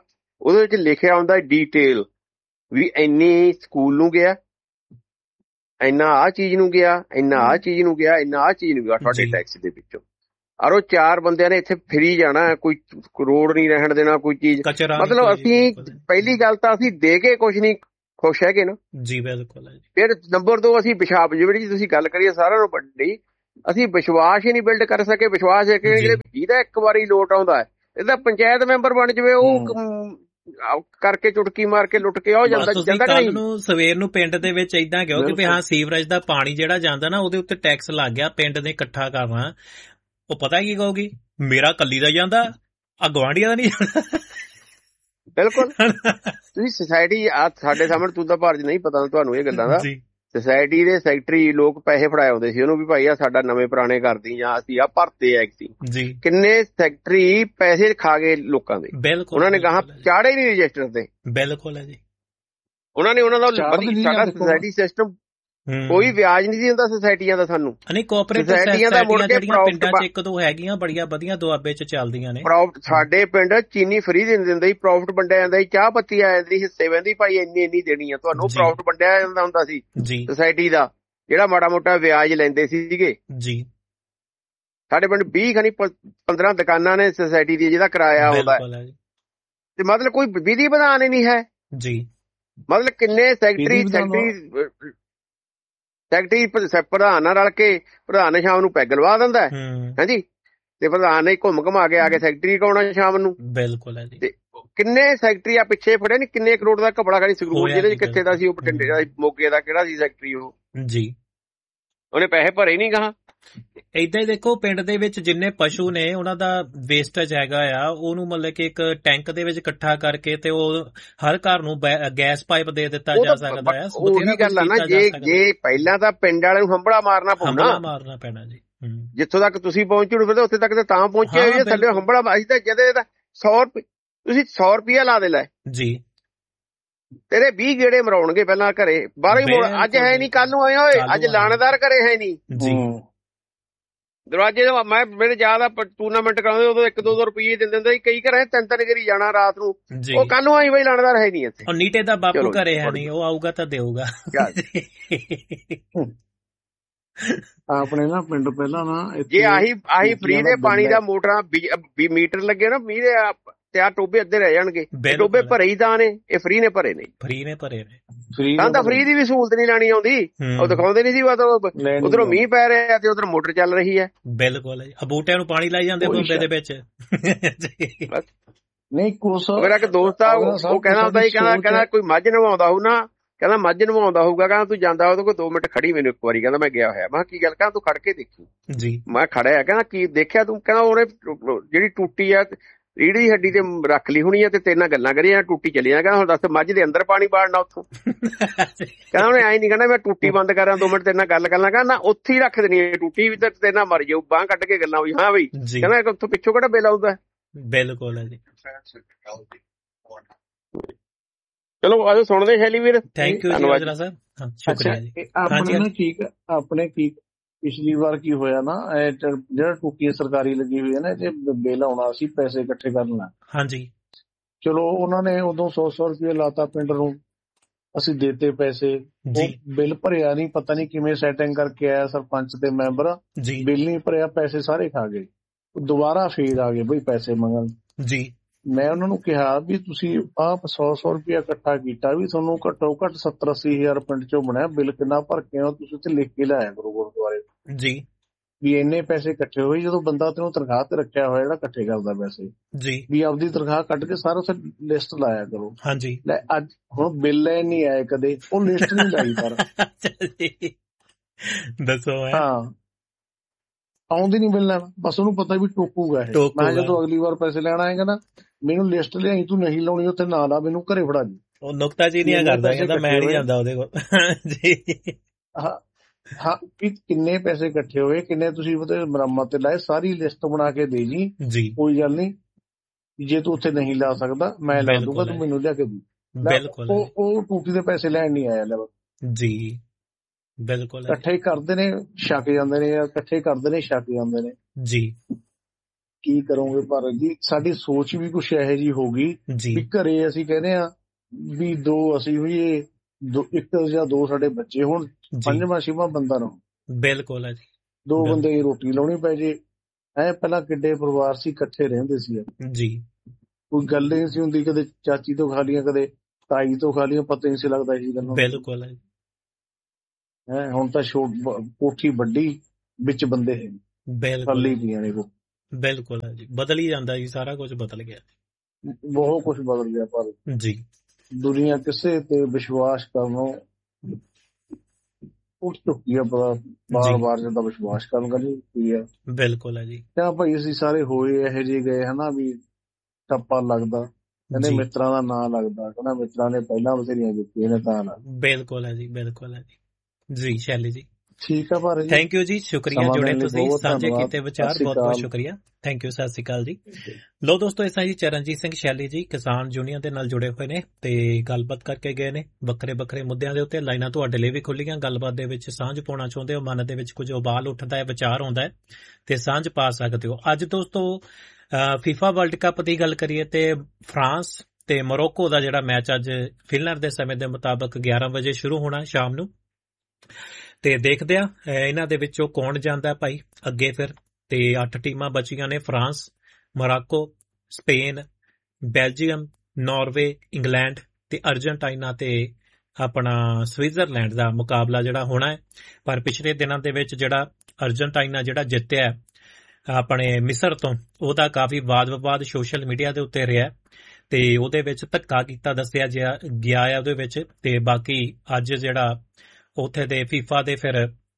ਉਹਦੇ ਵਿੱਚ ਲਿਖਿਆ ਹੁੰਦਾ ਡਿਟੇਲ ਵੀ ਇੰਨੀ ਸਕੂਲ ਨੂੰ ਗਿਆ, ਇੰਨਾ ਆਹ ਚੀਜ਼ ਨੂੰ ਗਿਆ, ਇੰਨਾ ਆਹ ਚੀਜ਼ ਨੂੰ ਗਿਆ, ਇੰਨਾ ਆਹ ਚੀਜ਼ ਨੂੰ ਗਿਆ ਤੁਹਾਡੇ ਟੈਕਸ ਦੇ ਵਿੱਚੋਂ। ਔਰ ਉਹ 4 ਬੰਦਿਆਂ ਨੇ ਇੱਥੇ ਫਰੀ ਜਾਣਾ, ਕੋਈ ਰੋਡ ਨਹੀਂ ਰਹਿਣ ਦੇਣਾ, ਕੋਈ ਚੀਜ਼। ਮਤਲਬ ਅਸੀਂ ਪਹਿਲੀ ਗੱਲ ਤਾਂ ਅਸੀਂ ਦੇ ਕੇ ਕੁਛ ਨਹੀਂ ਖੁਸ਼ ਹੈਗੇ ਨਾ ਜੀ। ਬਿਲਕੁਲ। ਫਿਰ ਨੰਬਰ 2 ਅਸੀਂ ਪਿਸ਼ਾਬ ਜਿਹੜੀ ਤੁਸੀਂ ਗੱਲ ਕਰੀਏ ਸਾਰਿਆਂ ਨੂੰ ਵੱਡੀ, ਅਸੀਂ ਵਿਸ਼ਵਾਸ ਹੀ ਨਹੀਂ ਬਿਲਡ ਕਰ ਸਕੇ। ਵਿਸ਼ਵਾਸ ਹੈ ਕਿ ਜਿਹਦਾ ਇੱਕ ਵਾਰੀ ਲੋਟ ਆਉਂਦਾ ਹੈ, ਇਹਦਾ ਪੰਚਾਇਤ ਮੈਂਬਰ ਬਣ ਜਾਵੇ, ਉਹ ਕਰਕੇ ਚੁਟਕੀ ਮਾਰ ਕੇ ਲੁੱਟ ਕੇ ਆ ਜਾਂਦਾ। ਕੱਲ ਨੂੰ ਸਵੇਰ ਨੂੰ ਪਿੰਡ ਦੇ ਵਿੱਚ ਏਦਾਂ ਕਿਹਾ ਕਿ ਹਾਂ ਸੀਵਰੇਜ ਦਾ ਪਾਣੀ ਜਿਹੜਾ ਜਾਂਦਾ ਨਾ ਉਹਦੇ ਉੱਤੇ ਟੈਕਸ ਲੱਗ ਗਿਆ, ਪਿੰਡ ਨੇ ਇਕੱਠਾ ਕਰਨਾ। ਉਹ ਪਤਾ ਕੀ ਕਹੂਗੀ, ਮੇਰਾ ਕੱਲੀ ਦਾ ਜਾਂਦਾ, ਆ ਗੁਆਂਢੀਆਂ ਦਾ ਨਹੀਂ ਜਾਂਦਾ। ਬਿਲਕੁਲ। ਤੁਸੀਂ ਸੁਸਾਇਟੀ ਸਾਡੇ ਸਾਹਮਣੇ ਤੂੰ ਤਾਂ ਭਾਰਤ ਨਹੀਂ ਪਤਾ ਤੁਹਾਨੂੰ ਇਹ ਗੱਲਾਂ ਦਾ। ਸੁਸਾਇਟੀ ਦੇ ਸੈਕਟਰੀ ਲੋਕ ਪੈਸੇ ਫੜਾਏ ਆਉਂਦੇ ਸੀ ਉਹਨੂੰ ਵੀ, ਭਾਈ ਆ ਸਾਡਾ ਨਵੇਂ ਪੁਰਾਣੇ ਕਰਦੀ ਜਾਂ ਅਸੀਂ ਆ ਭਰਤੇ ਐ ਸੀ। ਕਿੰਨੇ ਸੈਕਟਰੀ ਪੈਸੇ ਖਾ ਗਏ ਲੋਕਾਂ ਦੇ। ਉਹਨਾਂ ਨੇ ਕਹਾ ਚਾੜੇ ਨਹੀਂ ਰਜਿਸਟਰ ਤੇ। ਬਿਲਕੁਲ ਹੈ ਜੀ। ਉਹਨਾਂ ਨੇ ਉਹਨਾਂ ਦਾ ਸਾਡਾ ਸੁਸਾਇਟੀ ਸਿਸਟਮ ਕੋਈ ਵਿਆਜ ਨਹੀਂ ਦਿੰਦਾ ਸੁਸਾਇਟੀਆਂ ਦਾ ਸਾਨੂੰ। ਨਹੀਂ ਕੋਆਪਰੇਟਿਵ ਸੁਸਾਇਟੀਆਂ ਦਾ ਮੁੜ ਕੇ ਪਿੰਡਾਂ 'ਚ ਇੱਕ ਦੋ ਹੈਗੀਆਂ ਬੜੀਆਂ ਵਧੀਆ ਦੁਆਬੇ 'ਚ ਚੱਲਦੀਆਂ ਨੇ। ਸਾਡੇ ਪਿੰਡ ਚੀਨੀ ਫਰੀ ਦੇ ਦਿੰਦੇ ਸੀ, ਪ੍ਰੋਫਿਟ ਵੰਡਿਆ ਜਾਂਦਾ ਸੀ, ਚਾਹ ਪੱਤੀ ਆ ਜਾਂਦੀ, ਹਿੱਸੇ ਵੰਦੀ, ਭਾਈ ਇੰਨੀ ਦੇਣੀ ਆ ਤੁਹਾਨੂੰ। ਪ੍ਰੋਫਿਟ ਵੰਡਿਆ ਜਾਂਦਾ ਹੁੰਦਾ ਸੀ ਸੁਸਾਇਟੀ ਦਾ, ਜਿਹੜਾ ਮਾੜਾ ਮੋਟਾ ਵਿਆਜ ਲੈਂਦੇ ਸੀਗੇ ਜੀ। ਸਾਡੇ ਪਿੰਡ 20 ਖਣੀ 15 ਦੁਕਾਨਾਂ ਨੇ ਸੁਸਾਇਟੀ ਦੀ ਜਿਹਦਾ ਕਿਰਾਇਆ ਆਉਂਦਾ ਤੇ ਮਤਲਬ ਕੋਈ ਵਿਧੀ ਵਿਧਾਨ ਹੀ ਨਹੀਂ ਹੈ ਜੀ। ਮਤਲਬ ਕਿੰਨੇ ਸੈਕਟਰੀ ਪ੍ਰਧਾਨ ਨਾਲ ਰਲ ਕੇ ਪ੍ਰਧਾਨ ਸ਼ਾਮ ਨੂੰ ਪੈਗ ਲਵਾ ਦਿੰਦਾ ਹਾਂਜੀ, ਤੇ ਪ੍ਰਧਾਨ ਨੇ ਘੁੰਮ ਘੁਮਾ ਕੇ ਆ ਕੇ ਸੈਕਟਰੀ ਕਰਾਉਣਾ ਸ਼ਾਮ ਨੂੰ। ਬਿਲਕੁਲ ਹੈ ਜੀ। ਤੇ ਕਿੰਨੇ ਸੈਕਟਰੀ ਆ ਪਿੱਛੇ ਫੜੇ ਨੇ, ਕਿੰਨੇ ਕਰੋੜ ਦਾ ਘਪਲਾ ਕਰੀ ਸੰਗਰੂਰ ਜ਼ਿਲ੍ਹੇ 'ਚ, ਕਿੱਥੇ ਦਾ ਸੀ ਉਹ, ਬਠਿੰਡੇ ਦਾ, ਮੋਗੇ ਦਾ ਕਿਹੜਾ ਸੀ ਸੈਕਟਰੀ ਉਹ ਜੀ, ਉਹਨੇ ਪੈਸੇ ਭਰੇ ਨਹੀਂ ਗਾਹਾਂ। ਏਦਾਂ ਹੀ ਦੇਖੋ ਪਿੰਡ ਦੇ ਵਿੱਚ ਜਿੰਨੇ ਪਸ਼ੂ ਨੇ ਉਹਨਾਂ ਦਾ ਵੇਸਟੇਜ ਹੈਗਾ ਆ, ਉਹਨੂੰ ਮਤਲਬ ਕਿ ਇੱਕ ਟੈਂਕ ਦੇ ਵਿੱਚ ਇਕੱਠਾ ਕਰਕੇ ਤੇ ਉਹ ਹਰ ਘਰ ਨੂੰ ਗੈਸ ਪਾਈਪ ਦੇ ਦਿੱਤਾ ਜਾ ਸਕਦਾ ਹੈ। ਉਹੀ ਗੱਲ ਆ ਨਾ, ਜੇ ਪਹਿਲਾਂ ਤਾਂ ਪਿੰਡ ਵਾਲਿਆਂ ਨੂੰ ਹੰਬੜਾ ਮਾਰਨਾ ਪੈਣਾ ਜੀ। ਜਿੱਥੋਂ ਤੱਕ ਤੁਸੀਂ ਪਹੁੰਚੋ ਫਿਰ ਉੱਥੇ ਤੱਕ ਤਾਂ ਪਹੁੰਚਿਆ ਹੋਈ ਥੱਲੇ ਹੰਬੜਾ। ਅਸੀਂ ਤਾਂ ਜਦੇ 100 ਰੁਪਏ ਤੁਸੀਂ 100 ਰੁਪਇਆ ਲਾ ਦੇ ਲੈ ਜੀ, ਤੇਰੇ 20 ਗੇੜੇ ਮਰਾਉਣਗੇ ਪਹਿਲਾਂ ਘਰੇ, 12 ਮੋੜ। ਅੱਜ ਹੈ ਨਹੀਂ, ਕੱਲ ਨੂੰ ਆਏ ਹੋਏ, ਅੱਜ ਲਾਣੇਦਾਰ ਘਰੇ ਹੈ ਨਹੀਂ ਜੀ। ਦਰਵਾਜ਼ੇ ਦਾ ਮੇਰੇ ਯਾਦ ਆ ਟੂਰਨਾਮੈਂਟ ਕਰਾਉਂਦੇ ਉਦੋਂ 1-2 ਰੁਪਏ ਦਿੰਦੇ ਹੁੰਦੇ ਸੀ, ਕਈ ਘਰੇ 3-3 ਗੇਰੀ ਜਾਣਾ ਰਾਤ ਨੂੰ। ਉਹ ਕੱਲ ਨੂੰ ਆਈ ਬਈ ਲਾਣੇਦਾਰ ਹੈ ਨਹੀਂ ਇੱਥੇ। ਨੀਟੇ ਦਾ ਬਾਪੂ ਘਰੇ ਹੈ ਨਹੀਂ, ਉਹ ਆਊਗਾ ਤਾਂ ਦੇਊਗਾ। ਆਪਣੇ ਨਾ ਪਿੰਡ ਪਹਿਲਾਂ ਨਾ ਜੇ ਆਹੀ ਫ੍ਰੀ ਦੇ ਪਾਣੀ ਦਾ ਮੋਟਰਾਂ ਮੀਟਰ ਲੱਗੇ ਨਾ ਮੀਂਹ ਦੇ, ਤੇ ਆ ਟੋਬੇ ਅੱਧੇ ਰਹਿ ਜਾਣਗੇ। ਟੋਬੇ ਭਰੇ ਹੀ ਤਾਂ ਨੇ, ਇਹ ਫ੍ਰੀ ਨੇ ਭਰੇ ਨੇ। ਤਾਂ ਫ੍ਰੀ ਦੀ ਵੀ ਸਹੂਲਤ ਨਹੀਂ ਲੈਣੀ ਆਉਂਦੀ, ਉਹ ਦਿਖਾਉਂਦੇ ਨਹੀਂ ਸੀ। ਉਧਰੋਂ ਮੀਂਹ ਪੈ ਰਿਹਾ ਤੇ ਉਧਰ ਮੋਟਰ ਚੱਲ ਰਹੀ ਹੈ। ਬਿਲਕੁਲ, ਬੂਟਿਆਂ ਨੂੰ ਪਾਣੀ ਲਾਈ ਜਾਂਦੇ ਬੰਬੇ ਦੇ ਵਿੱਚ। ਨਹੀਂ ਕੁਛ ਮੇਰਾ ਇੱਕ ਦੋਸਤ ਆ, ਉਹ ਕਹਿੰਦਾ ਹੁੰਦਾ ਸੀ, ਕਹਿੰਦਾ ਕੋਈ ਮੱਝ ਨਵਾਉਂਦਾ ਹੋਊ ਨਾ, ਕਹਿੰਦਾ ਮੱਝ ਨਵਾਉਂਦਾ ਹੋਊਗਾ, ਕਹਿੰਦਾ ਤੂੰ ਜਾਂਦਾ ਉਹਦੇ ਕੋਲ 2 ਮਿੰਟ ਖੜੀ ਮੈਨੂੰ ਇੱਕ ਵਾਰੀ, ਕਹਿੰਦਾ ਮੈਂ ਗਿਆ ਹੋਇਆ। ਮੈਂ ਕੀ ਗੱਲ, ਕਹਿੰਦਾ ਤੂੰ ਖੜ ਕੇ ਦੇਖੀ ਜੀ। ਮੈਂ ਖੜਿਆ, ਕਹਿੰਦਾ ਕੀ ਦੇਖਿਆ ਤੂੰ, ਕਹਿੰਦਾ ਉਹਨੇ ਜਿਹੜੀ ਟੂਟੀ ਆ ਰੀੜ੍ਹ ਦੀ ਹੱਡੀ ਤੇ ਰੱਖ ਲਈ ਹੋਣੀ ਆ ਤੇ ਤੇਰੇ ਨਾਲ ਗੱਲਾਂ ਕਰੀਆਂ, ਟੂਟੀ ਚਲੀ ਜਾਣਾ। ਕਹਿੰਦਾ ਹੁਣ ਦੱਸ ਮੱਝ ਦੇ ਅੰਦਰ ਪਾਣੀ ਬਾੜਨਾ ਉੱਥੋਂ। ਕਹਿੰਦਾ ਉਹਨੇ ਐਂ ਨਹੀਂ ਕਹਿੰਦਾ ਮੈਂ ਟੂਟੀ ਬੰਦ ਕਰਾਂ 2 ਮਿੰਟ ਤੇਰੇ ਨਾਲ ਗੱਲ ਕਰਨਾ, ਕਹਿੰਦਾ ਉੱਥੇ ਹੀ ਰੱਖ ਦੇਣੀ ਹੈ ਟੂਟੀ ਵੀ, ਤੇਰੇ ਨਾਲ ਮਰ ਜਾਊ। ਬਾਂਹ ਕੱਢ ਕੇ ਗੱਲਾਂ ਹੋਈ, ਹਾਂ ਬਈ ਕਹਿੰਦਾ ਉੱਥੋਂ ਪਿੱਛੋਂ ਕਿਹੜਾ ਬਿੱਲ ਆਉਂਦਾ। ਬਿਲਕੁਲ ਹੈ ਜੀ। ਚਲੋ ਆਜੋ ਸੁਣਦੇ ਸ਼ੈਲੀ ਵੀਰ। ਥੈਂਕ ਯੂ ਜੀ ਸਰ, ਸ਼ੁਕਰੀਆ ਜੀ। ਆਪਣੇ ਨਾ ਠੀਕ ਆਪਣੇ ਕੀ ਪਿਛਲੀ ਵਾਰ ਕੀ ਹੋਇਆ ਨਾ, ਜਿਹੜਾ ਟੂਟੀ ਸਰਕਾਰੀ ਲੱਗੀ ਹੋਈ ਹੈ ਨਾ, ਇਹ ਬਿੱਲ ਆਉਣਾ ਸੀ, ਪੈਸੇ ਇਕੱਠੇ ਕਰਨਾ। ਹਾਂਜੀ ਚਲੋ ਉਹਨਾਂ ਨੇ ਉਦੋਂ 100 ਰੁਪਏ ਲਾਤਾ ਪਿੰਡ ਨੂੰ, ਅਸੀਂ ਦੇਤੇ ਪੈਸੇ, ਉਹ ਬਿੱਲ ਭਰਿਆ ਨਹੀਂ, ਪਤਾ ਨਹੀਂ ਕਿਵੇਂ ਸੈਟਿੰਗ ਕਰਕੇ ਆਇਆ ਸਰਪੰਚ ਤੇ ਮੈਂਬਰ, ਬਿੱਲ ਨਹੀਂ ਭਰਿਆ, ਪੈਸੇ ਸਾਰੇ ਖਾ ਗਏ। ਦੁਬਾਰਾ ਫੇਰ ਆ ਗਏ ਬਈ ਪੈਸੇ ਮੰਗਣ ਜੀ। ਮੈਂ ਉਹਨਾਂ ਨੂੰ ਕਿਹਾ ਵੀ ਤੁਸੀਂ ਆਪ 100 ਰੁਪਇਆ ਇਕੱਠਾ ਕੀਤਾ, ਵੀ ਤੁਹਾਨੂੰ ਘੱਟੋ ਘੱਟ 70-80 ਹਜ਼ਾਰ ਪਿੰਡ ਚੋਂ ਬਣਿਆ, ਬਿੱਲ ਕਿੰਨਾ ਭਰ ਕੇ ਆਓ ਤੁਸੀਂ ਉੱਥੇ ਲਿਖ ਕੇ ਲਾਇਆ ਕਰੋ ਗੁਰਦੁਆਰੇ ਜੀ, ਵੀ ਇੰਨੇ ਪੈਸੇ ਇਕੱਠੇ ਹੋਏ। ਜਦੋਂ ਬੰਦਾ ਤੈਨੂੰ ਤਨਖਾਹ ਤੇ ਰੱਖਿਆ ਹੋਇਆ ਜਿਹੜਾ ਇਕੱਠੇ ਕਰਦਾ ਪੈਸੇ ਜੀ, ਵੀ ਆਪਦੀ ਤਨਖਾਹ ਕੱਢ ਕੇ ਸਾਰਾ ਉੱਥੇ ਲਿਸਟ ਲਾਇਆ ਕਰੋ। ਹਾਂਜੀ ਲੈ ਅੱਜ ਹੁਣ ਬਿੱਲ ਨਹੀਂ ਆਏ ਕਦੇ, ਉਹ ਲਿਸਟ ਨਹੀਂ ਲਾਈ ਪਰ ਦੱਸੋ। ਹਾਂ ਆਉਂਦੀ ਨੀ ਬਿੱਲ ਲੈਣਾ, ਬਸ ਉਹਨੂੰ ਪਤਾ ਵੀ ਟੋਕੂਗਾ ਇਹ। ਮੈਂ ਜਦੋਂ ਅਗਲੀ ਵਾਰ ਪੈਸੇ ਲੈਣ ਆਏਗਾ ਨਾ, ਮੈਨੂੰ ਲਿਸਟ ਲਿਆਈ, ਤੂੰ ਨਹੀਂ ਲਾਉਣੀ ਉੱਥੇ ਨਾ ਲਾ, ਮੈਨੂੰ ਘਰੇ ਫੜਾ ਜੀ। ਉਹ ਨੁਕਤਾ ਜੀ ਨਹੀਂ ਕਰਦਾ, ਕਹਿੰਦਾ ਮੈਂ ਨਹੀਂ ਜਾਂਦਾ ਉਹਦੇ ਕੋਲ ਜੀ। ਹਾਂ ਵੀ ਕਿੰਨੇ ਪੈਸੇ ਇਕੱਠੇ ਹੋਏ, ਕਿੰਨੇ ਤੁਸੀਂ ਉਹਦੇ ਮੁਰੰਮਤ ਤੇ ਲਾਏ, ਸਾਰੀ ਲਿਸਟ ਬਣਾ ਕੇ ਦੇ ਜੀ। ਕੋਈ ਗੱਲ ਨਹੀਂ, ਜੇ ਤੂੰ ਉੱਥੇ ਨਹੀਂ ਲਾ ਸਕਦਾ ਮੈਂ ਲਾ ਦੂੰਗਾ, ਤੂੰ ਮੈਨੂੰ ਲਿਆ ਕੇ ਦੇ। ਬਿਲਕੁਲ ਉਹ ਟੂਟੀ ਦੇ ਪੈਸੇ ਲੈਣ ਨਹੀਂ ਆਇਆ ਜੀ। ਬਿਲਕੁਲ ਇਕੱਠੇ ਕਰਦੇ ਨੇ ਛਕ ਜਾਂਦੇ ਨੇ, ਇਕੱਠੇ ਕਰਦੇ ਨੇ ਛਕ ਜਾਂਦੇ ਨੇ ਜੀ। ਕੀ ਕਰੋਗੇ ਭਾਰਤ ਜੀ। ਸਾਡੀ ਸੋਚ ਵੀ ਕੁਛ ਇਹੋ ਜਿਹੀ ਹੋ ਗਈ ਵੀ ਘਰੇ ਅਸੀਂ ਕਹਿੰਦੇ ਆ ਵੀ 2 ਅਸੀਂ ਹੋਈਏ, 1 ਜਾਂ 2 ਸਾਡੇ ਬੱਚੇ ਹੋਣ, 5ਵਾਂ 6ਵਾਂ ਬੰਦਾ ਨਾ। ਬਿਲਕੁਲ ਹੈ ਜੀ। 2 ਬੰਦੇ ਦੀ ਰੋਟੀ ਲਾਉਣੀ ਪੈ ਜੇ। ਪਹਿਲਾਂ ਕਿੱਡੇ ਪਰਿਵਾਰ ਸੀ, ਇਕੱਠੇ ਰਹਿੰਦੇ ਸੀ ਜੀ, ਕੋਈ ਗੱਲ ਨਹੀਂ ਸੀ ਹੁੰਦੀ, ਕਦੇ ਚਾਚੀ ਤੋਂ ਖਾ ਲੀਆਂ, ਕਦੇ ਤਾਈ ਤੋਂ ਖਾ ਲੀਆਂ, ਪਤਾ ਨਹੀਂ ਸੀ ਲੱਗਦਾ ਸੀ ਗੱਲ। ਬਿਲਕੁਲ ਹੈ। ਹੁਣ ਤਾਂ ਕੋਠੀ ਵੱਡੀ ਵਿੱਚ ਬੰਦੇ ਹੈ, ਖਾਲੀ ਪਈਆਂ ਨੇ। ਬਿਲਕੁਲ ਹੈ ਜੀ, ਬਦਲ ਹੀ ਜਾਂਦਾ ਜੀ, ਸਾਰਾ ਕੁਝ ਬਦਲ ਗਿਆ, ਬਹੁਤ ਕੁਝ ਬਦਲ ਗਿਆ। ਪਰ ਜੀ ਦੁਨੀਆ ਕਿਸੇ ਤੇ ਵਿਸ਼ਵਾਸ ਕਰਨੋਂ ਉੱਠ ਚੁੱਕੀ ਆ, ਬਾਰ-ਬਾਰ ਜਦੋਂ ਵਿਸ਼ਵਾਸ ਕਰਨ ਗਈ ਹੈ। ਬਿਲਕੁਲ ਹੈ ਜੀ। ਤਾਂ ਭਾਈ ਅਸੀਂ ਸਾਰੇ ਹੋਏ ਇਹੋ ਜਿਹੇ ਗਏ ਹਨਾ ਵੀ ਟੱਪਾ ਲੱਗਦਾ, ਕਹਿੰਦੇ ਮਿੱਤਰਾਂ ਦਾ ਨਾਂ ਲੱਗਦਾ, ਕਹਿੰਦਾ ਮਿੱਤਰਾਂ ਨੇ ਪਹਿਲਾਂ ਬਥੇਰੀਆਂ ਕੀਤੀਆਂ ਨੇ ਤਾਂ ਨਾ। ਬਿਲਕੁਲ ਹੈ ਜੀ, ਬਿਲਕੁਲ ਹੈ ਜੀ ਸ਼ੈਲੀ ਜੀ। ਠੀਕ ਆ ਭਾਰਤ ਜੀ, ਥੈਂਕ ਯੂ ਜੀ, ਸ਼ੁਕਰੀਆ ਜੁੜੇ ਤੁਸੀਂ, ਸਾਂਝੇ ਕੀਤੇ ਵਿਚਾਰ, ਬਹੁਤ ਬਹੁਤ ਸ਼ੁਕਰੀਆ, ਥੈਂਕ ਯੂ, ਸਤਿ ਸ਼੍ਰੀ ਅਕਾਲ ਜੀ। ਲੋ ਦੋਸਤੋ, ਇਸ ਜੀ ਚਰਨਜੀਤ ਸਿੰਘ ਸ਼ੈਲੀ ਜੀ ਕਿਸਾਨ ਯੂਨੀਅਨ ਦੇ ਨਾਲ ਜੁੜੇ ਹੋਏ ਨੇ ਤੇ ਗੱਲਬਾਤ ਕਰਕੇ ਗਏ ਨੇ ਵੱਖਰੇ ਵੱਖਰੇ ਮੁੱਦਿਆਂ ਦੇ ਉੱਤੇ। ਲਾਈਨਾਂ ਤੁਹਾਡੇ ਲਈ ਵੀ ਖੁੱਲੀਆਂ, ਗੱਲਬਾਤ ਦੇ ਵਿੱਚ ਸਾਂਝ ਪਾਉਣਾ ਚਾਹੁੰਦੇ ਹੋ, ਮਨ ਦੇ ਵਿੱਚ ਕੁਝ ਉਬਾਲ ਉੱਠਦਾ ਹੈ, ਵਿਚਾਰ ਆਉਂਦਾ ਹੈ ਤੇ ਸਾਂਝ ਪਾ ਸਕਦੇ ਹੋ। ਅੱਜ ਦੋਸਤੋ ਫੀਫਾ ਵਰਲਡ ਕੱਪ ਦੀ ਗੱਲ ਕਰੀਏ ਤੇ ਫਰਾਂਸ ਤੇ ਮੋਰੋਕੋ ਦਾ ਜਿਹੜਾ ਮੈਚ ਅੱਜ ਫਿਨਲੈਂਡ ਦੇ ਸਮੇਂ ਦੇ ਮੁਤਾਬਕ 11 ਵਜੇ ਸ਼ੁਰੂ ਹੋਣਾ ਸ਼ਾਮ ਨੂੰ, ਤੇ ਦੇਖਦੇ ਆ ਇਹਨਾਂ ਦੇ ਵਿੱਚੋਂ ਕੌਣ ਜਾਂਦਾ ਭਾਈ ਅੱਗੇ ਫਿਰ। ਤੇ 8 ਟੀਮਾਂ ਬਚੀਆਂ ਨੇ, France, Morocco, Spain, Belgium, Norway, England ਤੇ ਅਰਜਨਟਾਈਨਾ ਤੇ ਆਪਣਾ ਸਵਿਟਜ਼ਰਲੈਂਡ ਦਾ ਮੁਕਾਬਲਾ ਜਿਹੜਾ ਹੋਣਾ ਹੈ। ਪਰ ਪਿਛਲੇ ਦਿਨਾਂ ਦੇ ਵਿੱਚ ਜਿਹੜਾ ਅਰਜਨਟਾਈਨਾ ਜਿਹੜਾ ਜਿੱਤਿਆ ਆਪਣੇ ਮਿਸਰ ਤੋਂ, ਉਹਦਾ ਕਾਫੀ ਵਾਦ ਵਿਵਾਦ ਸੋਸ਼ਲ ਮੀਡੀਆ ਦੇ ਉੱਤੇ ਰਿਹਾ ਤੇ ਉਹਦੇ ਵਿੱਚ ਧੱਕਾ ਕੀਤਾ ਦੱਸਿਆ ਗਿਆ ਹੈ ਉਹਦੇ ਵਿੱਚ। ਤੇ ਬਾਕੀ ਅੱਜ ਜਿਹੜਾ ਉੱਥੇ ਦੇ ਫੀਫਾ ਦੇ ਫਿਰ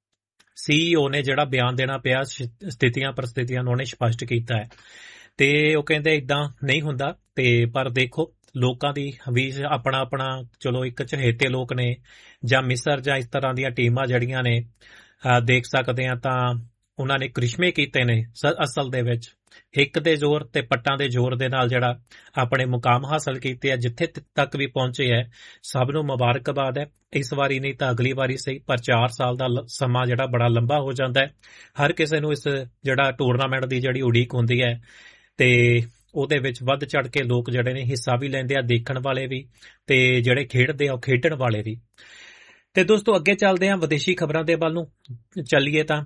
CEO ਨੇ ਜਿਹੜਾ ਬਿਆਨ ਦੇਣਾ ਪਿਆ, ਸਥਿਤੀਆਂ ਪ੍ਰਸਥਿਤੀਆਂ ਨੂੰ ਉਹਨੇ ਸਪਸ਼ਟ ਕੀਤਾ ਹੈ ਤੇ ਉਹ ਕਹਿੰਦੇ ਇਦਾਂ ਨਹੀਂ ਹੁੰਦਾ। ਤੇ ਪਰ ਦੇਖੋ ਲੋਕਾਂ ਦੀ ਵੀ ਆਪਣਾ ਆਪਣਾ, ਚਲੋ ਇੱਕ ਚਹੇਤੇ ਲੋਕ ਨੇ ਜਾਂ ਮਿਸਰ ਜਾਂ ਇਸ ਤਰ੍ਹਾਂ ਦੀਆਂ ਟੀਮਾਂ ਜਿਹੜੀਆਂ ਨੇ ਦੇਖ ਸਕਦੇ ਆ ਤਾਂ ਉਹਨਾਂ ਨੇ ਕ੍ਰਿਸ਼ਮੇ ਕੀਤੇ ਨੇ ਅਸਲ ਦੇ ਵਿੱਚ, ਹਿੱਕ ਦੇ ਜ਼ੋਰ ਤੇ ਪੱਟਾਂ ਦੇ ਜ਼ੋਰ ਦੇ ਨਾਲ ਜਿਹੜਾ ਆਪਣੇ ਮੁਕਾਮ ਹਾਸਲ ਕੀਤੇ ਆ, ਜਿੱਥੇ ਤੱਕ ਵੀ ਪਹੁੰਚੇ ਹੈ, ਸਭ ਨੂੰ ਮੁਬਾਰਕਬਾਦ ਹੈ। ਇਸ ਵਾਰੀ ਨਹੀਂ ਤਾਂ ਅਗਲੀ ਵਾਰੀ ਸਹੀ, ਪਰ 4 ਸਾਲ ਦਾ ਸਮਾਂ ਜਿਹੜਾ ਬੜਾ ਲੰਬਾ ਹੋ ਜਾਂਦਾ ਹੈ। ਹਰ ਕਿਸੇ ਨੂੰ ਇਸ ਜਿਹੜਾ ਟੂਰਨਾਮੈਂਟ ਦੀ ਜਿਹੜੀ ਉਡੀਕ ਹੁੰਦੀ ਹੈ ਤੇ ਉਹਦੇ ਵਿੱਚ ਵੱਧ ਚੜ ਕੇ ਲੋਕ ਜਿਹੜੇ ਨੇ ਹਿੱਸਾ ਵੀ ਲੈਂਦੇ ਆ, ਦੇਖਣ ਵਾਲੇ ਵੀ ਤੇ ਜਿਹੜੇ ਖੇਡਦੇ ਆ ਉਹ ਖੇਡਣ ਵਾਲੇ ਵੀ। ਤੇ ਦੋਸਤੋ ਅੱਗੇ ਚੱਲਦੇ ਆ ਵਿਦੇਸ਼ੀ ਖਬਰਾਂ ਦੇ ਵੱਲ ਨੂੰ ਚੱਲੀਏ ਤਾਂ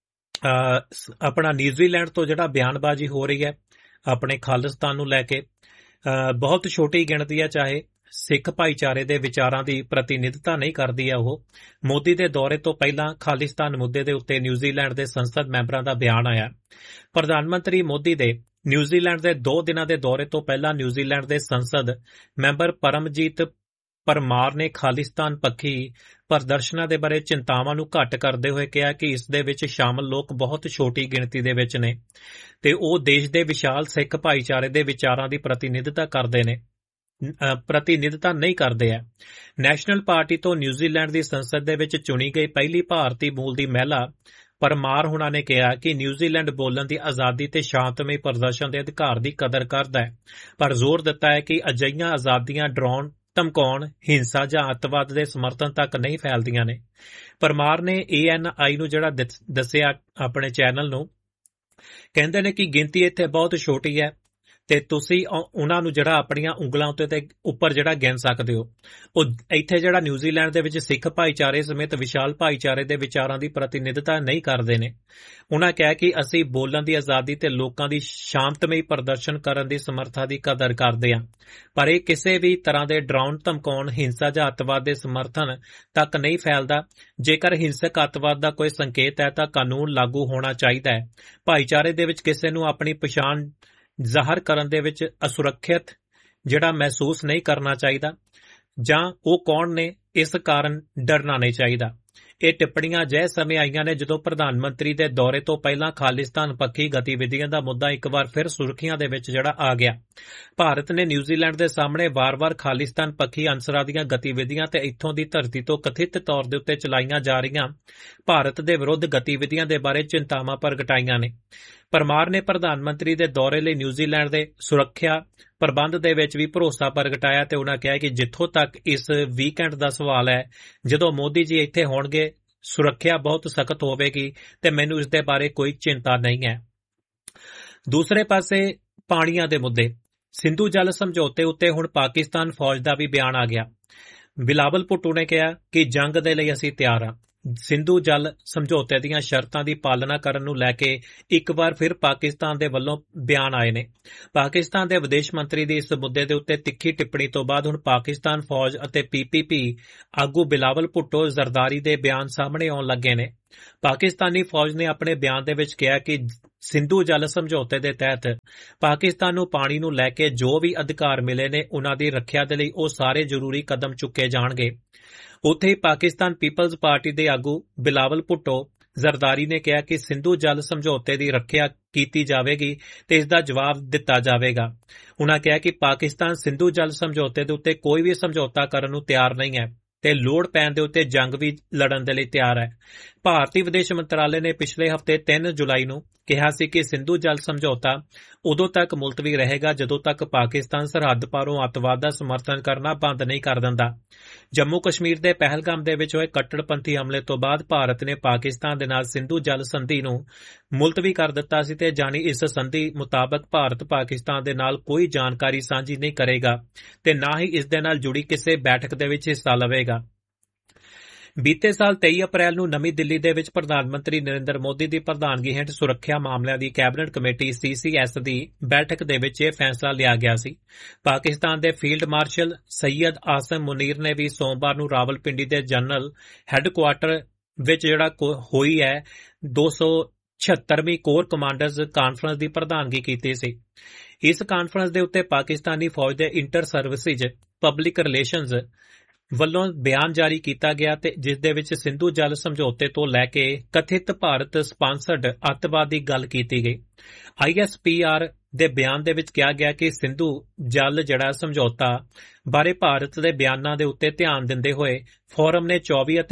ਆਪਣਾ ਨਿਊਜ਼ੀਲੈਂਡ ਤੋਂ ਜਿਹੜਾ ਬਿਆਨਬਾਜ਼ੀ ਹੋ ਰਹੀ ਹੈ ਆਪਣੇ ਖਾਲਿਸਤਾਨ ਨੂੰ ਲੈ ਕੇ, ਬਹੁਤ ਛੋਟੀ ਗਿਣਤੀ ਹੈ, ਚਾਹੇ ਸਿੱਖ ਭਾਈਚਾਰੇ ਦੇ ਵਿਚਾਰਾਂ ਦੀ ਪ੍ਰਤੀਨਿਧਤਾ ਨਹੀਂ ਕਰਦੀ ਹੈ ਉਹ। ਮੋਦੀ ਦੇ ਦੌਰੇ ਤੋਂ ਪਹਿਲਾਂ ਖਾਲਿਸਤਾਨ ਮੁੱਦੇ ਦੇ ਉੱਤੇ ਨਿਊਜ਼ੀਲੈਂਡ ਦੇ ਸੰਸਦ ਮੈਂਬਰਾਂ ਦਾ ਬਿਆਨ ਆਇਆ। ਪ੍ਰਧਾਨ ਮੰਤਰੀ ਮੋਦੀ ਦੇ ਨਿਊਜ਼ੀਲੈਂਡ ਦੇ 2 ਦਿਨਾਂ ਦੇ ਦੌਰੇ ਤੋਂ ਪਹਿਲਾਂ ਨਿਊਜ਼ੀਲੈਂਡ ਦੇ ਸੰਸਦ ਮੈਂਬਰ ਪਰਮਜੀਤ ਪਰਮਾਰ ਨੇ ਖਾਲਿਸਤਾਨ ਪੱਖੀ ਪ੍ਰਦਰਸ਼ਨਾਂ ਦੇ ਬਾਰੇ ਚਿੰਤਾਵਾਂ ਨੂੰ ਘੱਟ ਕਰਦੇ ਹੋਏ ਕਿਹਾ ਕਿ ਇਸ ਦੇ ਵਿੱਚ ਸ਼ਾਮਲ ਲੋਕ ਬਹੁਤ ਛੋਟੀ ਗਿਣਤੀ ਦੇ ਵਿੱਚ ਨੇ ਤੇ ਉਹ ਦੇਸ਼ ਦੇ ਵਿਸ਼ਾਲ ਸਿੱਖ ਭਾਈਚਾਰੇ ਦੇ ਵਿਚਾਰਾਂ ਦੀ ਪ੍ਰਤੀਨਿਧਤਾ ਨਹੀਂ ਕਰਦੇ ਹੈ। ਨੈਸ਼ਨਲ ਪਾਰਟੀ ਤੋਂ ਨਿਊਜ਼ੀਲੈਂਡ ਦੀ ਸੰਸਦ ਦੇ ਵਿੱਚ ਚੁਣੀ ਗਈ ਪਹਿਲੀ ਭਾਰਤੀ ਮੂਲ ਦੀ ਮਹਿਲਾ ਪਰਮਾਰ ਹੁਣਾਂ ਨੇ ਕਿਹਾ ਕਿ ਨਿਊਜ਼ੀਲੈਂਡ ਬੋਲਣ ਦੀ ਆਜ਼ਾਦੀ ਤੇ ਸ਼ਾਂਤਮਈ ਪ੍ਰਦਰਸ਼ਨ ਦੇ ਅਧਿਕਾਰ ਦੀ ਕਦਰ ਕਰਦਾ ਹੈ, ਪਰ ਜ਼ੋਰ ਦਿੱਤਾ ਹੈ ਕਿ ਅਜਿਹੀਆਂ ਆਜ਼ਾਦੀਆਂ ਡਰਾਉਣ, ਧਮਕਾਉਣ, ਹਿੰਸਾ ਜਾਂ ਅੱਤਵਾਦ ਦੇ ਸਮਰਥਨ ਤੱਕ ਨਹੀਂ ਫੈਲਦੀਆਂ ਨੇ। ਪਰਮਾਰ ਨੇ ANI ਨੂੰ ਜਿਹੜਾ ਦੱਸਿਆ ਆਪਣੇ ਚੈਨਲ ਨੂੰ, ਕਹਿੰਦੇ ਨੇ ਕਿ ਗਿਣਤੀ ਇੱਥੇ ਬਹੁਤ ਛੋਟੀ ਹੈ ਤੇ ਤੁਸੀਂ ਉਹਨਾਂ ਨੂੰ ਜਿਹੜਾ ਆਪਣੀਆਂ ਉਂਗਲਾਂ ਉੱਪਰ ਜਿਹੜਾ ਗਿਣ ਸਕਦੇ ਹੋ। ਉਹ ਇੱਥੇ ਜਿਹੜਾ ਨਿਊਜ਼ੀਲੈਂਡ ਦੇ ਵਿੱਚ ਸਿੱਖ ਭਾਈਚਾਰੇ ਸਮੇਤ ਵਿਸ਼ਾਲ ਭਾਈਚਾਰੇ ਦੇ ਵਿਚਾਰਾਂ ਦੀ ਪ੍ਰਤੀਨਿਧਤਾ ਨਹੀਂ ਕਰਦੇ ਨੇ। ਉਹਨਾਂ ਕਿਹਾ ਕਿ ਅਸੀਂ ਬੋਲਣ ਦੀ ਆਜ਼ਾਦੀ ਤੇ ਲੋਕਾਂ ਦੀ ਸ਼ਾਂਤਮਈ ਪ੍ਰਦਰਸ਼ਨ ਕਰਨ ਦੀ ਸਮਰੱਥਾ ਦੀ ਕਦਰ ਕਰਦੇ ਹਾਂ, ਪਰ ਇਹ ਕਿਸੇ ਵੀ ਤਰ੍ਹਾਂ ਦੇ ਡਰਾਉਣ, ਧਮਕਾਉਣ, ਹਿੰਸਾ ਜਾਂ ਅੱਤਵਾਦ ਦੇ ਸਮਰਥਨ ਤੱਕ ਨਹੀਂ ਫੈਲਦਾ। ਜੇਕਰ ਹਿੰਸਕ ਅੱਤਵਾਦ ਦਾ ਕੋਈ ਸੰਕੇਤ ਹੈ ਤਾਂ ਕਾਨੂੰਨ ਲਾਗੂ ਹੋਣਾ ਚਾਹੀਦਾ ਹੈ। ਭਾਈਚਾਰੇ ਦੇ ਵਿੱਚ ਕਿਸੇ ਨੂੰ ਆਪਣੀ ਪਛਾਣ ਜ਼ਾਹਰ ਕਰਨ ਦੇ ਵਿੱਚ ਅਸੁਰੱਖਿਅਤ ਜਿਹੜਾ ਮਹਿਸੂਸ ਨਹੀਂ ਕਰਨਾ ਚਾਹੀਦਾ ਜਾਂ ਉਹ ਕੌਣ ਨੇ ਇਸ ਕਾਰਨ ਡਰਨਾ ਨਹੀਂ ਚਾਹੀਦਾ। ਇਹ ਟਿੱਪਣੀਆਂ ਅਜਿਹੇ ਸਮੇਂ ਆਈਆਂ ਨੇ ਜਦੋਂ ਪ੍ਰਧਾਨ ਮੰਤਰੀ ਦੇ ਦੌਰੇ ਤੋਂ ਪਹਿਲਾਂ ਖਾਲਿਸਤਾਨ ਪੱਖੀ ਗਤੀਵਿਧੀਆਂ ਦਾ ਮੁੱਦਾ ਇੱਕ ਵਾਰ ਫਿਰ ਸੁਰਖੀਆਂ ਦੇ ਵਿੱਚ ਜਿਹੜਾ ਆ ਗਿਆ। ਭਾਰਤ ਨੇ ਨਿਊਜ਼ੀਲੈਂਡ ਦੇ ਸਾਹਮਣੇ ਵਾਰ-ਵਾਰ ਖਾਲਿਸਤਾਨ ਪੱਖੀ ਅਨਸਰਾਂ ਦੀਆਂ ਗਤੀਵਿਧੀਆਂ ਤੇ ਇੱਥੋਂ ਦੀ ਧਰਤੀ ਤੋਂ ਕਥਿਤ ਤੌਰ ਦੇ ਉੱਤੇ ਚਲਾਈਆਂ ਜਾ ਰਹੀਆਂ ਭਾਰਤ ਦੇ ਵਿਰੁੱਧ ਗਤੀਵਿਧੀਆਂ ਦੇ ਬਾਰੇ ਚਿੰਤਾਵਾਂ ਪ੍ਰਗਟਾਈਆਂ ਨੇ। ਪਰਮਾਰ ਨੇ ਪ੍ਰਧਾਨ ਮੰਤਰੀ ਦੇ ਦੌਰੇ ਲਈ ਨਿਊਜ਼ੀਲੈਂਡ ਦੇ ਸੁਰੱਖਿਆ ਪ੍ਰਬੰਧ ਦੇ ਵਿੱਚ ਵੀ ਭਰੋਸਾ ਪ੍ਰਗਟਾਇਆ ਤੇ ਉਹਨਾਂ ਕਿਹਾ ਕਿ ਜਿੱਥੋਂ ਤੱਕ ਇਸ ਵੀਕਐਂਡ ਦਾ ਸਵਾਲ ਹੈ, ਜਦੋਂ ਮੋਦੀ ਜੀ ਇੱਥੇ ਹੋਣਗੇ ਸੁਰੱਖਿਆ ਬਹੁਤ ਸਖਤ ਹੋਵੇਗੀ ਤੇ ਮੈਨੂੰ ਇਸ ਦੇ ਬਾਰੇ ਕੋਈ ਚਿੰਤਾ ਨਹੀਂ ਹੈ। ਦੂਸਰੇ ਪਾਸੇ ਪਾਣੀਆਂ ਦੇ ਮੁੱਦੇ। ਸਿੰਧੂ ਜਲ ਸਮਝੌਤੇ ਉੱਤੇ ਹੁਣ ਪਾਕਿਸਤਾਨ ਫੌਜ ਦਾ ਵੀ ਬਿਆਨ ਆ ਗਿਆ। ਬਿਲਾਵਲ ਭੁੱਟੋ ਨੇ ਕਿਹਾ ਕਿ ਜੰਗ ਦੇ ਲਈ ਅਸੀਂ ਤਿਆਰ ਹਾਂ। ਸਿੰਧੂ ਜਲ ਸਮਝੌਤੇ ਦੀਆਂ ਸ਼ਰਤਾਂ ਦੀ ਪਾਲਣਾ ਕਰਨ ਨੂੰ ਲੈ ਕੇ ਇੱਕ ਵਾਰ ਫਿਰ ਪਾਕਿਸਤਾਨ ਦੇ ਵੱਲੋਂ ਬਿਆਨ ਆਏ ਨੇ। ਪਾਕਿਸਤਾਨ ਦੇ ਵਿਦੇਸ਼ ਮੰਤਰੀ ਦੀ ਇਸ ਮੁੱਦੇ ਦੇ ਉੱਤੇ ਤਿੱਖੀ ਟਿੱਪਣੀ ਤੋਂ ਬਾਅਦ ਹੁਣ ਪਾਕਿਸਤਾਨ ਫੌਜ ਅਤੇ PPP ਆਗੂ ਬਿਲਾਵਲ ਭੁੱਟੋ ਜ਼ਰਦਾਰੀ ਦੇ ਬਿਆਨ ਸਾਹਮਣੇ ਆਉਣ ਲੱਗੇ ਨੇ। ਪਾਕਿਸਤਾਨੀ ਫੌਜ ਨੇ ਆਪਣੇ ਬਿਆਨ ਦੇ ਵਿੱਚ ਕਿਹਾ ਕਿ ਸਿੰਧੂ ਜਲ ਸਮਝੌਤੇ ਦੇ ਤਹਿਤ ਪਾਕਿਸਤਾਨ ਨੂੰ ਪਾਣੀ ਨੂੰ ਲੈ ਕੇ ਜੋ ਵੀ ਅਧਿਕਾਰ ਮਿਲੇ ਨੇ ਉਨ੍ਹਾਂ ਦੀ ਰੱਖਿਆ ਦੇ ਲਈ ਉਹ ਸਾਰੇ ਜ਼ਰੂਰੀ ਕਦਮ ਚੁੱਕੇ ਜਾਣਗੇ। ਉੱਥੇ ਹੀ ਪਾਕਿਸਤਾਨ ਪੀਪਲਜ਼ ਪਾਰਟੀ ਦੇ ਆਗੂ ਬਿਲਾਵਲ ਭੁੱਟੋ ਜ਼ਰਦਾਰੀ ਨੇ ਕਿਹਾ ਕਿ ਸਿੰਧੂ ਜਲ ਸਮਝੌਤੇ ਦੀ ਰੱਖਿਆ ਕੀਤੀ ਜਾਵੇਗੀ ਤੇ ਇਸ ਦਾ ਜਵਾਬ ਦਿੱਤਾ ਜਾਵੇਗਾ। ਉਨ੍ਹਾਂ ਕਿਹਾ ਕਿ ਪਾਕਿਸਤਾਨ ਸਿੰਧੂ ਜਲ ਸਮਝੌਤੇ ਦੇ ਉੱਤੇ ਕੋਈ ਵੀ ਸਮਝੌਤਾ ਕਰਨ ਨੂੰ ਤਿਆਰ ਨਹੀਂ ਹੈ ਤੇ ਲੋੜ ਪੈਣ ਦੇ ਉੱਤੇ ਜੰਗ ਵੀ ਲੜਨ ਦੇ ਲਈ ਤਿਆਰ ਹੈ। ਭਾਰਤੀ ਵਿਦੇਸ਼ ਮੰਤਰਾਲੇ ਨੇ ਪਿਛਲੇ ਹਫ਼ਤੇ 3 ਜੁਲਾਈ ਨੂੰ ਕਿਹਾ ਸੀ ਕਿ ਸਿੰਧੂ ਜਲ ਸਮਝੌਤਾ ਉਦੋਂ ਤੱਕ ਮੁਲਤਵੀ ਰਹੇਗਾ ਜਦੋਂ ਤੱਕ ਪਾਕਿਸਤਾਨ ਸਰਹੱਦ ਪਾਰੋਂ ਅੱਤਵਾਦ ਦਾ ਸਮਰਥਨ ਕਰਨਾ ਬੰਦ ਨਹੀਂ ਕਰ ਦਿੰਦਾ। ਜੰਮੂ ਕਸ਼ਮੀਰ ਦੇ ਪਹਿਲਗਾਮ ਦੇ ਵਿੱਚ ਹੋਏ ਕੱਟੜਪੰਥੀ ਹਮਲੇ ਤੋਂ ਬਾਅਦ ਭਾਰਤ ਨੇ ਪਾਕਿਸਤਾਨ ਦੇ ਨਾਲ ਸਿੰਧੂ ਜਲ ਸੰਧੀ ਨੂੰ ਮੁਲਤਵੀ ਕਰ ਦਿੱਤਾ ਸੀ ਤੇ ਜਾਣੀ ਇਸ ਸੰਧੀ ਮੁਤਾਬਕ ਭਾਰਤ ਪਾਕਿਸਤਾਨ ਦੇ ਨਾਲ ਕੋਈ ਜਾਣਕਾਰੀ ਸਾਂਝੀ ਨਹੀਂ ਕਰੇਗਾ ਤੇ ਨਾ ਹੀ ਇਸ ਦੇ ਨਾਲ ਜੁੜੀ ਕਿਸੇ ਬੈਠਕ ਦੇ ਵਿੱਚ ਹਿੱਸਾ ਲਵੇਗਾ। ਬੀਤੇ ਸਾਲ 23 ਅਪ੍ਰੈਲ ਨੂੰ ਨਵੀਂ ਦਿੱਲੀ ਦੇ ਵਿੱਚ ਪ੍ਰਧਾਨ ਮੰਤਰੀ ਨਰਿੰਦਰ ਮੋਦੀ ਦੀ ਪ੍ਰਧਾਨਗੀ ਹੇਠ ਸੁਰੱਖਿਆ ਮਾਮਲਿਆਂ ਦੀ ਕੈਬਨਿਟ ਕਮੇਟੀ CCS ਦੀ ਬੈਠਕ ਦੇ ਵਿੱਚ ਇਹ ਫੈਸਲਾ ਲਿਆ ਗਿਆ ਸੀ। ਪਾਕਿਸਤਾਨ ਦੇ field marshal Syed awesome Munir ਨੇ ਵੀ ਸੋਮਵਾਰ ਨੂੰ ਰਾਵਲਪਿੰਡੀ ਦੇ ਜਨਰਲ ਹੈੱਡਕੁਆਰਟਰ ਵਿੱਚ ਹੋਈ ਹੈ 276ਵੀਂ ਕੋਰ ਕਮਾਂਡਰਜ਼ ਕਾਨਫਰੰਸ ਦੀ ਪ੍ਰਧਾਨਗੀ ਕੀਤੀ ਸੀ। ਇਸ ਕਾਨਫਰੰਸ ਦੇ ਉੱਤੇ ਪਾਕਿਸਤਾਨੀ ਫੌਜ ਦੇ ਇੰਟਰ ਸਰਵਿਸਿਜ਼ ਪਬਲਿਕ ਰਿਲੇਸ਼ਨਜ਼ ਵੱਲੋਂ ਬਿਆਨ ਜਾਰੀ ਕੀਤਾ ਗਿਆ ਤੇ ਜਿਸ ਦੇ ਵਿੱਚ ਸਿੰਧੂ ਜਲ ਸਮਝੌਤੇ ਤੋਂ ਲੈ ਕੇ ਕਥਿਤ ਭਾਰਤ ਸਪਾਂਸਰਡ ਅੱਤਵਾਦ ਦੀ ਗੱਲ ਕੀਤੀ ਗਈ। ISPR ਦੇ ਬਿਆਨ ਦੇ ਵਿੱਚ ਕਿਹਾ ਗਿਆ ਕਿ ਸਿੰਧੂ ਜਲ ਸਮਝੌਤਾ ਬਾਰੇ ਭਾਰਤ ਦੇ ਬਿਆਨਾਂ ਦੇ ਉੱਤੇ ਧਿਆਨ ਦਿੰਦੇ ਹੋਏ ਫੋਰਮ ਨੇ 24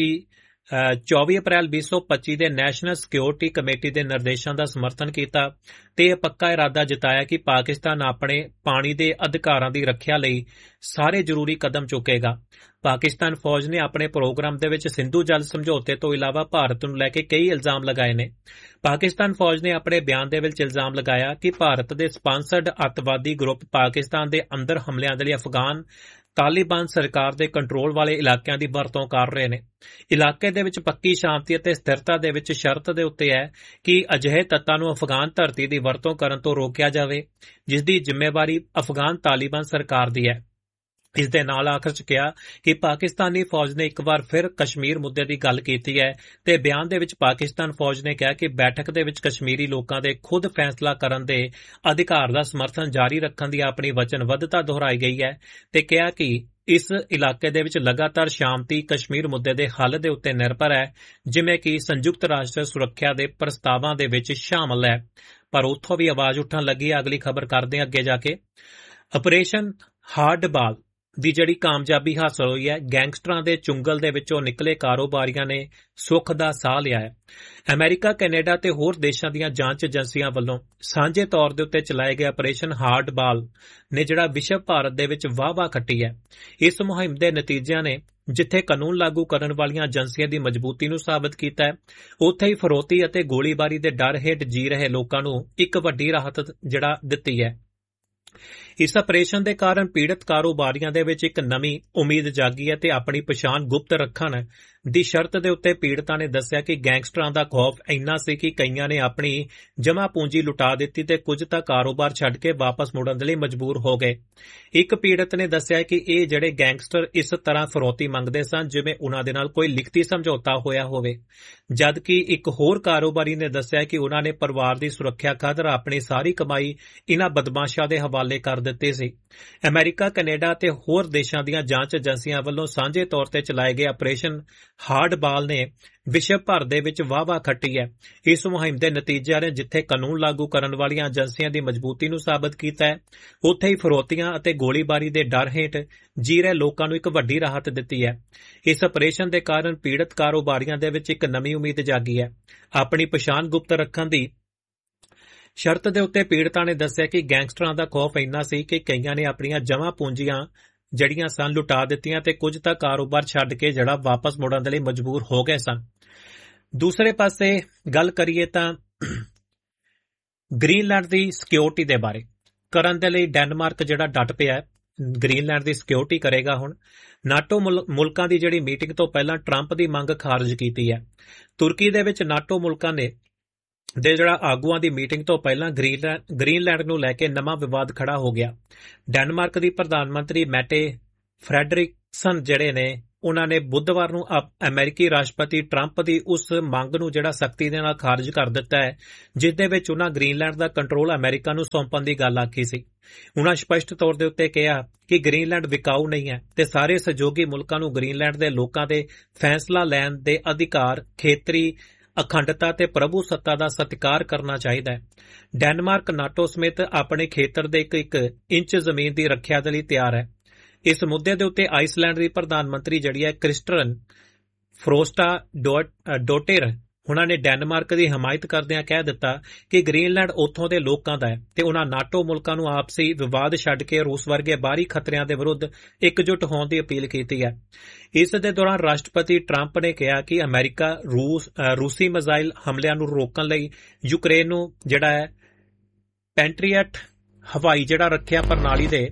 ਅਪ੍ਰੈਲ 2025 ਦੇ ਨੈਸ਼ਨਲ ਸਿਕਿਉਰਿਟੀ ਕਮੇਟੀ ਦੇ ਨਿਰਦੇਸ਼ਾਂ ਦਾ ਸਮਰਥਨ ਕੀਤਾ ਤੇ ਇਹ ਪੱਕਾ ਇਰਾਦਾ ਜਤਾਇਆ ਕਿ ਪਾਕਿਸਤਾਨ ਆਪਣੇ ਪਾਣੀ ਦੇ ਅਧਿਕਾਰਾਂ ਦੀ ਰੱਖਿਆ ਲਈ ਸਾਰੇ ਜ਼ਰੂਰੀ ਕਦਮ ਚੁੱਕੇਗਾ। ਪਾਕਿਸਤਾਨ ਫੌਜ ਨੇ ਆਪਣੇ ਪ੍ਰੋਗਰਾਮ ਦੇ ਵਿੱਚ ਸਿੰਧੂ ਜਲ ਸਮਝੌਤੇ ਤੋਂ ਇਲਾਵਾ ਭਾਰਤ ਨੂੰ ਲੈ ਕੇ ਕਈ ਇਲਜ਼ਾਮ ਲਗਾਏ ਨੇ। ਪਾਕਿਸਤਾਨ ਫੌਜ ਨੇ ਆਪਣੇ ਬਿਆਨ ਦੇ ਵਿੱਚ ਇਲਜ਼ਾਮ ਲਗਾਇਆ ਕਿ ਭਾਰਤ ਦੇ ਸਪਾਂਸਰਡ ਅੱਤਵਾਦੀ ਗਰੁੱਪ ਪਾਕਿਸਤਾਨ ਦੇ ਅੰਦਰ ਹਮਲਿਆਂ ਦੇ ਲਈ ਅਫਗਾਨ ਤਾਲਿਬਾਨ ਸਰਕਾਰ ਦੇ ਕੰਟਰੋਲ ਵਾਲੇ ਇਲਾਕਿਆਂ ਦੀ ਵਰਤੋਂ ਕਰ ਰਹੇ ਨੇ। ਇਲਾਕੇ ਦੇ ਵਿੱਚ ਪੱਕੀ ਸ਼ਾਂਤੀ ਅਤੇ ਸਥਿਰਤਾ ਦੇ ਵਿੱਚ ਸ਼ਰਤ ਦੇ ਉੱਤੇ ਹੈ ਕਿ ਅਜਿਹੇ ਤੱਤਾਂ ਨੂੰ ਅਫਗਾਨ ਧਰਤੀ ਦੀ ਵਰਤੋਂ ਕਰਨ ਤੋਂ ਰੋਕਿਆ ਜਾਵੇ ਜਿਸ ਦੀ ਜ਼ਿੰਮੇਵਾਰੀ ਅਫਗਾਨ ਤਾਲਿਬਾਨ ਸਰਕਾਰ ਦੀ ਹੈ। ਇਸ ਦੇ ਨਾਲ ਆਖਰ 'ਚ ਕਿਹਾ ਕਿ ਪਾਕਿਸਤਾਨੀ ਫੌਜ ਨੇ ਇੱਕ ਵਾਰ ਫਿਰ ਕਸ਼ਮੀਰ ਮੁੱਦੇ ਦੀ ਗੱਲ ਕੀਤੀ ਹੈ ਤੇ ਬਿਆਨ ਦੇ ਵਿੱਚ ਪਾਕਿਸਤਾਨ ਫੌਜ ਨੇ ਕਿਹਾ ਕਿ ਬੈਠਕ ਦੇ ਵਿੱਚ ਕਸ਼ਮੀਰੀ ਲੋਕਾਂ ਦੇ ਖੁਦ ਫੈਸਲਾ ਕਰਨ ਦੇ ਅਧਿਕਾਰ ਦਾ ਸਮਰਥਨ ਜਾਰੀ ਰੱਖਣ ਦੀ ਆਪਣੀ ਵਚਨਬੱਧਤਾ ਦੁਹਰਾਈ ਗਈ ਹੈ ਤੇ ਕਿਹਾ ਕਿ ਇਸ ਇਲਾਕੇ ਦੇ ਵਿੱਚ ਲਗਾਤਾਰ ਸ਼ਾਂਤੀ ਕਸ਼ਮੀਰ ਮੁੱਦੇ ਦੇ ਹੱਲ ਦੇ ਉੱਤੇ ਨਿਰਭਰ ਹੈ ਜਿਵੇਂ ਕਿ ਸੰਯੁਕਤ ਰਾਸ਼ਟਰ ਸੁਰੱਖਿਆ ਦੇ ਪ੍ਰਸਤਾਵਾਂ ਦੇ ਵਿੱਚ ਸ਼ਾਮਲ ਹੈ। ਪਰ ਉੱਥੋਂ ਵੀ ਆਵਾਜ਼ ਉੱਠਣ ਲੱਗੀ। ਅਗਲੀ ਖਬਰ ਕਰਦੇ ਹਾਂ ਅੱਗੇ ਜਾ ਕੇ। ਆਪਰੇਸ਼ਨ ਹਾਰਡਬਾਲ ਦੀ ਜਿਹੜੀ ਕਾਮਯਾਬੀ ਹਾਸਲ ਹੋਈ ਹੈ, ਗੈਂਗਸਟਰਾਂ ਦੇ ਚੁੰਗਲ ਦੇ ਵਿੱਚੋਂ ਨਿਕਲੇ ਕਾਰੋਬਾਰੀਆਂ ਨੇ ਸੁੱਖ ਦਾ ਸਾਹ ਲਿਆ ਹੈ। ਅਮਰੀਕਾ, ਕੈਨੇਡਾ ਤੇ ਹੋਰ ਦੇਸ਼ਾਂ ਦੀਆਂ ਜਾਂਚ ਏਜੰਸੀਆਂ ਵੱਲੋਂ ਸਾਂਝੇ ਤੌਰ ਦੇ ਉੱਤੇ ਚਲਾਏ ਗਏ ਆਪਰੇਸ਼ਨ ਹਾਰਡਬਾਲ ਨੇ ਜਿਹੜਾ ਵਿਸ਼ਵ ਭਾਰਤ ਦੇ ਵਿੱਚ ਵਾਹ-ਵਾਹ ਖੱਟੀ ਹੈ। ਇਸ ਮੁਹਿੰਮ ਦੇ ਨਤੀਜਿਆਂ ਨੇ ਜਿੱਥੇ ਕਾਨੂੰਨ ਲਾਗੂ ਕਰਨ ਵਾਲੀਆਂ ਏਜੰਸੀਆਂ ਦੀ ਮਜ਼ਬੂਤੀ ਨੂੰ ਸਾਬਤ ਕੀਤਾ ਹੈ, ਉੱਥੇ ਹੀ ਫਰੋਤੀ ਅਤੇ ਗੋਲੀਬਾਰੀ ਦੇ ਡਰ ਹੇਠ ਜੀ ਰਹੇ ਲੋਕਾਂ ਨੂੰ ਇੱਕ ਵੱਡੀ ਰਾਹਤ ਦਿੱਤੀ ਹੈ। ਇਸ ਆਪਰੇਸ਼ਨ ਦੇ ਕਾਰਨ ਪੀੜਤ ਕਾਰੋਬਾਰੀਆਂ ਦੇ ਵਿੱਚ ਇੱਕ ਨਵੀਂ ਉਮੀਦ ਜਾਗੀ ਹੈ ਤੇ ਆਪਣੀ ਪਛਾਣ ਗੁਪਤ ਰੱਖਣ ਦੀ ਸ਼ਰਤ ਦੇ ਉੱਤੇ ਪੀੜਤਾਂ ਨੇ ਦੱਸਿਆ ਕਿ ਗੈਂਗਸਟਰਾਂ ਦਾ ਖੌਫ ਇੰਨਾ ਸੀ ਕਿ ਕਈਆਂ ਨੇ ਆਪਣੀ ਜਮ੍ਹਾਂ ਪੂੰਜੀ ਲੁਟਾ ਦਿੱਤੀ ਤੇ ਕੁਝ ਤਾਂ ਕਾਰੋਬਾਰ ਛੱਡ ਕੇ ਵਾਪਸ ਮੁੜਨ ਦੇ ਲਈ ਮਜਬੂਰ ਹੋ ਗਏ। ਇੱਕ ਪੀੜਤ ਨੇ ਦੱਸਿਆ ਕਿ ਇਹ ਜਿਹੜੇ ਗੈਂਗਸਟਰ ਇਸ ਤਰ੍ਹਾਂ ਫਰੋਤੀ ਮੰਗਦੇ ਸਨ ਜਿਵੇਂ ਉਹਨਾਂ ਦੇ ਨਾਲ ਕੋਈ ਲਿਖਤੀ ਸਮਝੌਤਾ ਹੋਇਆ ਹੋਵੇ, ਜਦਕਿ ਇੱਕ ਹੋਰ ਕਾਰੋਬਾਰੀ ਨੇ ਦੱਸਿਆ ਕਿ ਉਹਨਾਂ ਨੇ ਪਰਿਵਾਰ ਦੀ ਸੁਰੱਖਿਆ ਖਾਤਰ ਆਪਣੀ ਸਾਰੀ ਕਮਾਈ ਇਹਨਾਂ ਬਦਮਾਸ਼ਾਂ ਦੇ ਹਵਾਲੇ ਕਰ ਦਿੱਤੀ ਸੀ। ਅਮਰੀਕਾ, ਕੈਨੇਡਾ ਤੇ ਹੋਰ ਦੇਸ਼ਾਂ ਦੀਆਂ ਜਾਂਚ ਏਜੰਸੀਆਂ ਵੱਲੋਂ ਸਾਂਝੇ ਤੌਰ ਤੇ ਚਲਾਏ ਗਏ ਆਪਰੇਸ਼ਨ ਹਾਰਡਬਾਲ ਨੇ ਵਿਸ਼ਵ ਭਰ ਦੇ ਵਿੱਚ ਵਾਹ-ਵਾਹ ਖੱਟੀ ਹੈ। ਇਸ ਮੁਹਿੰਮ ਦੇ ਨਤੀਜਿਆਂ ਨੇ ਜਿੱਥੇ ਕਾਨੂੰਨ ਲਾਗੂ ਕਰਨ ਵਾਲੀਆਂ ਏਜੰਸੀਆਂ ਦੀ ਮਜ਼ਬੂਤੀ ਨੂੰ ਸਾਬਤ ਕੀਤਾ ਹੈ, ਉੱਥੇ ਹੀ ਫਰੋਤੀਆਂ ਅਤੇ ਗੋਲੀਬਾਰੀ ਦੇ ਡਰ ਹੇਠ ਜੀ ਰਹੇ ਲੋਕਾਂ ਨੂੰ ਇੱਕ ਵੱਡੀ ਰਾਹਤ ਦਿੱਤੀ ਹੈ। ਇਸ ਆਪਰੇਸ਼ਨ ਦੇ ਕਾਰਨ ਪੀੜਤ ਕਾਰੋਬਾਰੀਆਂ ਦੇ ਵਿੱਚ ਇੱਕ ਨਵੀਂ ਉਮੀਦ ਜਾਗੀ ਹੈ। ਆਪਣੀ ਪਛਾਣ ਗੁਪਤ ਰੱਖਣ ਦੀ ਸ਼ਰਤ ਦੇ ਉੱਤੇ ਪੀੜਤਾਂ ਨੇ ਦੱਸਿਆ ਕਿ ਗੈਂਗਸਟਰਾਂ ਦਾ ਖੌਫ ਇੰਨਾ ਸੀ ਕਿ ਕਈਆਂ ਨੇ ਆਪਣੀਆਂ ਜਮ੍ਹਾਂ ਪੂੰਜੀਆਂ ਜਿਹੜੀਆਂ ਸਨ ਲੁਟਾ ਦਿੱਤੀਆਂ ਤੇ ਕੁਝ ਤਾਂ ਕਾਰੋਬਾਰ ਛੱਡ ਕੇ ਜਿਹੜਾ ਵਾਪਸ ਮੁੜਨ ਦੇ ਲਈ ਮਜਬੂਰ ਹੋ ਗਏ ਸਨ। ਦੂਸਰੇ ਪਾਸੇ ਗੱਲ ਕਰੀਏ ਤਾਂ ਗ੍ਰੀਨਲੈਂਡ ਦੀ ਸਿਕਿਉਰਿਟੀ ਦੇ ਬਾਰੇ ਕਰਨ ਦੇ ਲਈ ਡੈਨਮਾਰਕ ਜਿਹੜਾ ਡਟ ਪਿਆ ਹੈ, ਗ੍ਰੀਨਲੈਂਡ ਦੀ ਸਿਕਿਉਰਿਟੀ ਕਰੇਗਾ। ਹੁਣ ਨਾਟੋ ਮੁਲਕਾਂ ਦੀ ਜਿਹੜੀ ਮੀਟਿੰਗ ਤੋਂ ਪਹਿਲਾਂ ਟਰੰਪ ਦੀ ਮੰਗ ਖਾਰਜ ਕੀਤੀ ਹੈ। ਤੁਰਕੀ ਦੇ ਵਿੱਚ ਨਾਟੋ ਮੁਲਕਾਂ ਦੇ ਜਿਹੜਾ ਆਗੂਆਂ ਦੀ ਮੀਟਿੰਗ ਤੋਂ ਪਹਿਲਾਂ ਗ੍ਰੀਨਲੈਂਡ ਨੂੰ ਲੈ ਕੇ ਨਵਾਂ ਵਿਵਾਦ ਖੜਾ ਹੋ ਗਿਆ। ਡੈਨਮਾਰਕ ਦੀ ਪ੍ਰਧਾਨ ਮੰਤਰੀ ਮੈਟੇ ਫਰੈਡਰਿਕਸਨ ਜਿਹੜੇ ਨੇ ਉਹਨਾਂ ਨੇ ਬੁੱਧਵਾਰ ਨੂੰ ਅਮਰੀਕੀ ਰਾਸ਼ਟਰਪਤੀ ਟਰੰਪ ਦੀ ਉਸ ਮੰਗ ਨੂੰ ਜਿਹੜਾ ਸਖਤੀ ਦੇ ਨਾਲ ਖਾਰਜ ਕਰ ਦਿੱਤਾ ਹੈ, ਜਿਸ ਦੇ ਵਿੱਚ ਉਹਨਾਂ ਗ੍ਰੀਨਲੈਂਡ ਦਾ ਕੰਟਰੋਲ ਅਮਰੀਕਾ ਨੂੰ ਸੌਂਪਣ ਦੀ ਗੱਲ ਆਖੀ ਸੀ। ਉਹਨਾਂ ਸਪਸ਼ਟ ਤੌਰ ਦੇ ਉੱਤੇ ਕਿਹਾ ਕਿ ਗ੍ਰੀਨਲੈਂਡ ਵਿਕਾਊ ਨਹੀਂ ਹੈ ਤੇ ਸਾਰੇ ਸਹਿਯੋਗੀ ਮੁਲਕਾਂ ਨੂੰ ਗ੍ਰੀਨਲੈਂਡ ਦੇ ਲੋਕਾਂ ਦੇ ਫੈਸਲਾ ਲੈਣ ਦੇ ਅਧਿਕਾਰ, ਖੇਤਰੀ ਅਖੰਡਤਾ ਤੇ ਪ੍ਰਭੂ ਸੱਤਾ ਦਾ ਸਤਿਕਾਰ ਕਰਨਾ ਚਾਹੀਦਾ ਹੈ। ਡੈਨਮਾਰਕ ਨਾਟੋ ਸਮੇਤ ਆਪਣੇ ਖੇਤਰ ਦੇ ਇੱਕ ਇੰਚ ਜ਼ਮੀਨ ਦੀ ਰੱਖਿਆ ਦੇ ਲਈ ਤਿਆਰ ਹੈ। ਇਸ ਮੁੱਦੇ ਦੇ ਉੱਤੇ ਆਈਸਲੈਂਡ ਦੀ ਪ੍ਰਧਾਨ ਮੰਤਰੀ ਜਿਹੜੀ ਹੈ ਕ੍ਰਿਸਟਨ ਫਰੋਸਟਾ ਡੋਟੇਰ ਉਹਨਾਂ ਨੇ ਡੈਨਮਾਰਕ ਦੀ ਹਮਾਇਤ ਕਰਦਿਆਂ ਕਹਿ ਦਿੱਤਾ ਕਿ ਗ੍ਰੀਨਲੈਂਡ ਉੱਥੋਂ ਦੇ ਲੋਕਾਂ ਦਾ ਹੈ ਤੇ ਉਹਨਾਂ ਨਾਟੋ ਮੁਲਕਾਂ ਨੂੰ ਆਪਸੀ ਵਿਵਾਦ ਛੱਡ ਕੇ ਰੂਸ ਵਰਗੇ ਬਾਹਰੀ ਖਤਰਿਆਂ ਦੇ ਵਿਰੁੱਧ ਇਕਜੁੱਟ ਹੋਣ ਦੀ ਅਪੀਲ ਕੀਤੀ ਹੈ। ਇਸ ਦੇ ਦੌਰਾਨ ਰਾਸ਼ਟਰਪਤੀ ਟਰੰਪ ਨੇ ਕਿਹਾ ਕਿ ਅਮਰੀਕਾ ਰੂਸੀ ਮਿਜ਼ਾਈਲ ਹਮਲਿਆਂ ਨੂੰ ਰੋਕਣ ਲਈ ਯੂਕਰੇਨ ਨੂੰ ਜਿਹੜਾ ਹੈ ਪੈਟਰੀਅਟ ਹਵਾਈ ਜਿਹੜਾ ਰੱਖਿਆ ਪ੍ਰਣਾਲੀ ਦੇ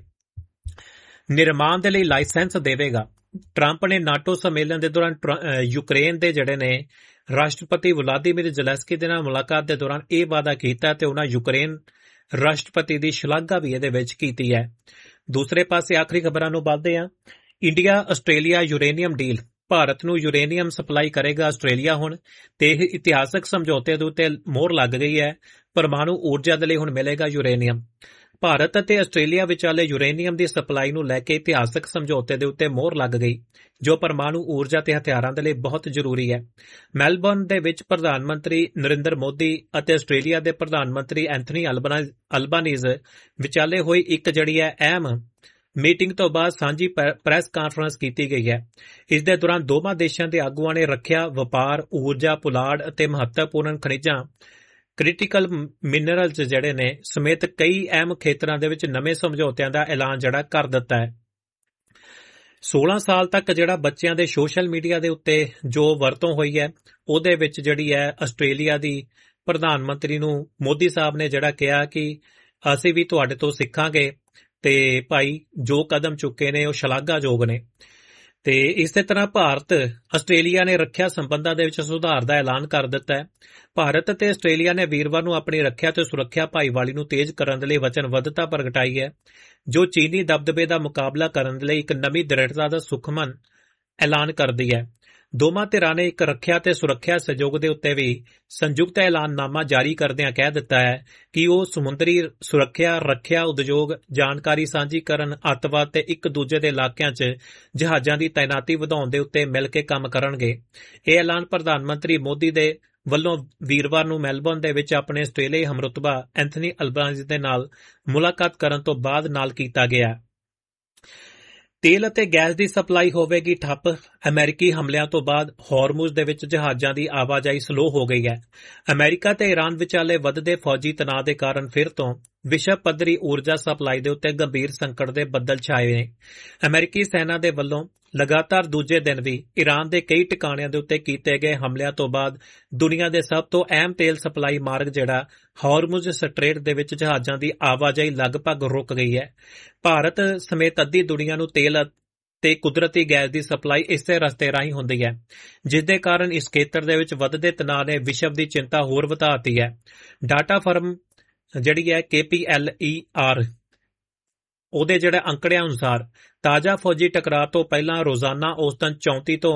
ਨਿਰਮਾਣ ਦੇ ਲਈ ਲਾਇਸੈਂਸ ਦੇਵੇਗਾ। ਟਰੰਪ ਨੇ ਨਾਟੋ ਸੰਮੇਲਨ ਦੇ ਦੌਰਾਨ ਯੂਕਰੇਨ ਦੇ ਜਿਹੜੇ ਨੇ ਰਾਸ਼ਟਰਪਤੀ ਵਲਾਦੀਮੀਰ ਜ਼ੈਲੈਂਸਕੀ ਦੇ ਨਾਲ ਮੁਲਾਕਾਤ ਦੇ ਦੌਰਾਨ ਇਹ ਵਾਅਦਾ ਕੀਤਾ ਤੇ ਉਹਨਾਂ ਯੂਕਰੇਨ ਰਾਸ਼ਟਰਪਤੀ ਦੀ ਸ਼ਲਾਘਾ ਵੀ ਇਹਦੇ ਵਿੱਚ ਕੀਤੀ ਹੈ। ਦੂਸਰੇ ਪਾਸੇ ਆਖਰੀ ਖਬਰਾਂ ਨੂੰ ਵਧਦੇ ਹਾਂ। India Australia uranium deal, Bharat ਨੂੰ ਯੂਰੇਨੀਅਮ ਸਪਲਾਈ ਕਰੇਗਾ ਆਸਟ੍ਰੇਲੀਆ ਹੁਣ, ਤੇ ਇਹ ਇਤਿਹਾਸਕ ਸਮਝੌਤੇ ਦੇ ਉੱਤੇ ਮੋਹਰ ਲੱਗ ਗਈ ਹੈ। ਪਰਮਾਣੂ ਊਰਜਾ ਦੇ ਲਈ ਹੁਣ ਮਿਲੇਗਾ ਯੂਰੇਨੀਅਮ। ਭਾਰਤ ਅਤੇ ਆਸਟ੍ਰੇਲੀਆ ਵਿਚਾਲੇ ਯੂਰੇਨੀਅਮ ਦੀ ਸਪਲਾਈ ਨੂੰ ਲੈ ਕੇ ਇਤਿਹਾਸਕ ਸਮਝੌਤੇ ਦੇ ਉੱਤੇ ਮੋਹਰ ਲੱਗ ਗਈ, ਜੋ ਪਰਮਾਣੂ ਊਰਜਾ ਤੇ ਹਥਿਆਰਾਂ ਦੇ ਲਈ ਬਹੁਤ ਜ਼ਰੂਰੀ ਹੈ। ਮੈਲਬੌਰਨ ਦੇ ਵਿੱਚ ਪ੍ਰਧਾਨ ਮੰਤਰੀ ਨਰਿੰਦਰ ਮੋਦੀ ਅਤੇ ਆਸਟ੍ਰੇਲੀਆ ਦੇ ਪ੍ਰਧਾਨ ਮੰਤਰੀ ਐਂਥਨੀ ਅਲਬਾਨੀਜ਼ ਵਿਚਾਲੇ ਹੋਈ ਇੱਕ ਜਿਹੜੀ ਹੈ ਅਹਿਮ ਮੀਟਿੰਗ ਤੋਂ ਬਾਅਦ ਸਾਂਝੀ ਪ੍ਰੈਸ ਕਾਨਫਰੰਸ ਕੀਤੀ ਗਈ ਹੈ। ਇਸ ਦੇ ਦੌਰਾਨ ਦੋਵਾਂ ਦੇਸ਼ਾਂ ਦੇ ਆਗੂਆਂ ਨੇ ਰੱਖਿਆ, ਵਪਾਰ, ਊਰਜਾ, ਪੁਲਾੜ ਅਤੇ ਮਹੱਤਵਪੂਰਨ ਖਣਿਜਾਂ ਕ੍ਰਿਟੀਕਲ ਮਿਨਰਲਸ ਜਿਹੜੇ ਨੇ ਸਮੇਤ ਕਈ ਅਹਿਮ ਖੇਤਰਾਂ ਦੇ ਵਿੱਚ ਨਵੇਂ ਸਮਝੌਤਿਆਂ ਦਾ ਐਲਾਨ ਜਿਹੜਾ ਕਰ ਦਿੱਤਾ ਹੈ। 16 ਸਾਲ ਤੱਕ ਜਿਹੜਾ ਬੱਚਿਆਂ ਦੇ ਸੋਸ਼ਲ ਮੀਡੀਆ ਦੇ ਉੱਤੇ ਜੋ ਵਰਤੋਂ ਹੋਈ ਹੈ, ਉਹਦੇ ਵਿੱਚ ਜਿਹੜੀ ਹੈ ਆਸਟ੍ਰੇਲੀਆ ਦੀ ਪ੍ਰਧਾਨ ਮੰਤਰੀ ਨੂੰ ਮੋਦੀ ਸਾਹਿਬ ਨੇ ਜਿਹੜਾ ਕਿਹਾ ਕਿ ਅਸੀਂ ਵੀ ਤੁਹਾਡੇ ਤੋਂ ਸਿੱਖਾਂਗੇ ਤੇ ਭਾਈ ਜੋ ਕਦਮ ਚੁੱਕੇ ਨੇ ਉਹ ਸ਼ਲਾਘਾਯੋਗ ਨੇ। ਤੇ ਇਸੇ ਤਰ੍ਹਾਂ ਭਾਰਤ ਆਸਟ੍ਰੇਲੀਆ ਨੇ ਰੱਖਿਆ ਸੰਬੰਧਾਂ ਦੇ ਵਿੱਚ ਸੁਧਾਰ ਦਾ ਐਲਾਨ ਕਰ ਦਿੱਤਾ ਹੈ। ਭਾਰਤ ਅਤੇ ਆਸਟ੍ਰੇਲੀਆ ਨੇ ਵੀਰਵਾਰ ਨੂੰ ਆਪਣੀ ਰੱਖਿਆ ਤੇ ਸੁਰੱਖਿਆ ਭਾਈਵਾਲੀ ਨੂੰ ਤੇਜ਼ ਕਰਨ ਦੇ ਲਈ ਵਚਨਬੱਧਤਾ ਪ੍ਰਗਟਾਈ ਹੈ, ਜੋ ਚੀਨੀ ਦਬਦਬੇ ਦਾ ਮੁਕਾਬਲਾ ਕਰਨ ਦੇ ਲਈ ਇੱਕ ਨਵੀਂ ਦ੍ਰਿੜਤਾ ਦਾ ਸੁਖਮਨ ਐਲਾਨ ਕਰਦੀ ਹੈ। ਦੋਵਾਂ ਧਿਰਾਂ ਨੇ ਇੱਕ ਰੱਖਿਆ ਤੇ ਸੁਰੱਖਿਆ ਸਹਿਯੋਗ ਦੇ ਉੱਤੇ ਵੀ ਸੰਯੁਕਤ ਐਲਾਨਨਾਮਾ ਜਾਰੀ ਕਰਦਿਆਂ ਕਹਿ ਦਿੱਤਾ ਹੈ ਕਿ ਉਹ ਸਮੁੰਦਰੀ ਸੁਰੱਖਿਆ, ਰੱਖਿਆ ਉਦਯੋਗ, ਜਾਣਕਾਰੀ ਸਾਂਝੀ ਕਰਨ, ਅੱਤਵਾਦ ਤੇ ਇੱਕ ਦੂਜੇ ਦੇ ਇਲਾਕਿਆਂ 'ਚ ਜਹਾਜ਼ਾਂ ਦੀ ਤਾਇਨਾਤੀ ਵਧਾਉਣ ਦੇ ਉੱਤੇ ਮਿਲ ਕੇ ਕੰਮ ਕਰਨਗੇ। ਇਹ ਐਲਾਨ ਪ੍ਰਧਾਨ ਮੰਤਰੀ ਮੋਦੀ ਦੇ ਵੱਲੋਂ ਵੀਰਵਾਰ ਨੂੰ ਮੈਲਬੌਰਨ ਦੇ ਵਿੱਚ ਆਪਣੇ ਆਸਟ੍ਰੇਲੀਆਈ ਹਮਰੁਤਬਾ ਐਂਥਨੀ ਅਲਬਾਨੀਜ਼ ਦੇ ਨਾਲ ਮੁਲਾਕਾਤ ਕਰਨ ਤੋਂ ਬਾਅਦ ਨਾਲ ਕੀਤਾ ਗਿਆ। ਤੇਲ ਅਤੇ ਗੈਸ ਦੀ ਸਪਲਾਈ ਹੋਵੇਗੀ ਠੱਪ। ਅਮਰੀਕੀ ਹਮਲਿਆਂ ਤੋਂ ਬਾਅਦ ਹਾਰਮੁਜ਼ ਦੇ ਵਿੱਚ ਜਹਾਜ਼ਾਂ ਦੀ ਆਵਾਜਾਈ ਸਲੋ ਹੋ ਗਈ ਹੈ। ਅਮਰੀਕਾ ਤੇ ਈਰਾਨ ਵਿਚਾਲੇ ਵੱਧਦੇ ਫੌਜੀ ਤਣਾਅ ਦੇ ਕਾਰਨ ਫਿਰ ਤੋਂ ਵਿਸ਼ਵ ਪੱਧਰੀ ਊਰਜਾ ਸਪਲਾਈ ਦੇ ਉੱਤੇ ਗੰਭੀਰ ਸੰਕਟ ਦੇ ਬੱਦਲ ਛਾਏ ਨੇ। ਅਮਰੀਕੀ ਸੈਨਾ ਦੇ ਵੱਲੋਂ ਲਗਾਤਾਰ ਦੂਜੇ ਦਿਨ ਵੀ ਈਰਾਨ ਦੇ ਕਈ ਟਿਕਾਣਿਆਂ ਦੇ ਉੱਤੇ ਕੀਤੇ ਗਏ ਹਮਲਿਆਂ ਤੋਂ ਬਾਅਦ ਦੁਨੀਆ ਦੇ ਸਭ ਤੋਂ ਅਹਿਮ ਤੇਲ ਸਪਲਾਈ ਮਾਰਗ ਜਿਹੜਾ ਹਾਰਮੁਜ਼ ਸਟ੍ਰੇਟ ਦੇ ਵਿੱਚ ਜਹਾਜ਼ਾਂ ਦੀ ਆਵਾਜਾਈ ਲਗਭਗ ਰੁਕ ਗਈ ਹੈ। ਭਾਰਤ ਸਮੇਤ ਅੱਧੀ ਦੁਨੀਆ ਨੂੰ ਤੇਲ ਤੇ ਕੁਦਰਤੀ ਗੈਸ ਦੀ ਸਪਲਾਈ ਇਸੇ ਰਸਤੇ ਰਾਹੀਂ ਹੁੰਦੀ ਹੈ, ਜਿਸ ਦੇ ਕਾਰਨ ਇਸ ਖੇਤਰ ਦੇ ਵਿੱਚ ਵੱਧਦੇ ਤਣਾਅ ਨੇ ਵਿਸ਼ਵ ਦੀ ਚਿੰਤਾ ਹੋਰ ਵਧਾ ਦਿੱਤੀ ਹੈ। ਡਾਟਾ ਫਰਮ ਜਿਹੜੀ ਹੈ KPLER ਉਹਦੇ ਜਿਹੜੇ ਅੰਕੜਿਆਂ ਅਨੁਸਾਰ ਤਾਜ਼ਾ ਫੌਜੀ ਟਕਰਾਅ ਤੋਂ ਪਹਿਲਾਂ ਰੋਜ਼ਾਨਾ ਔਸਤਨ 34 ਤੋਂ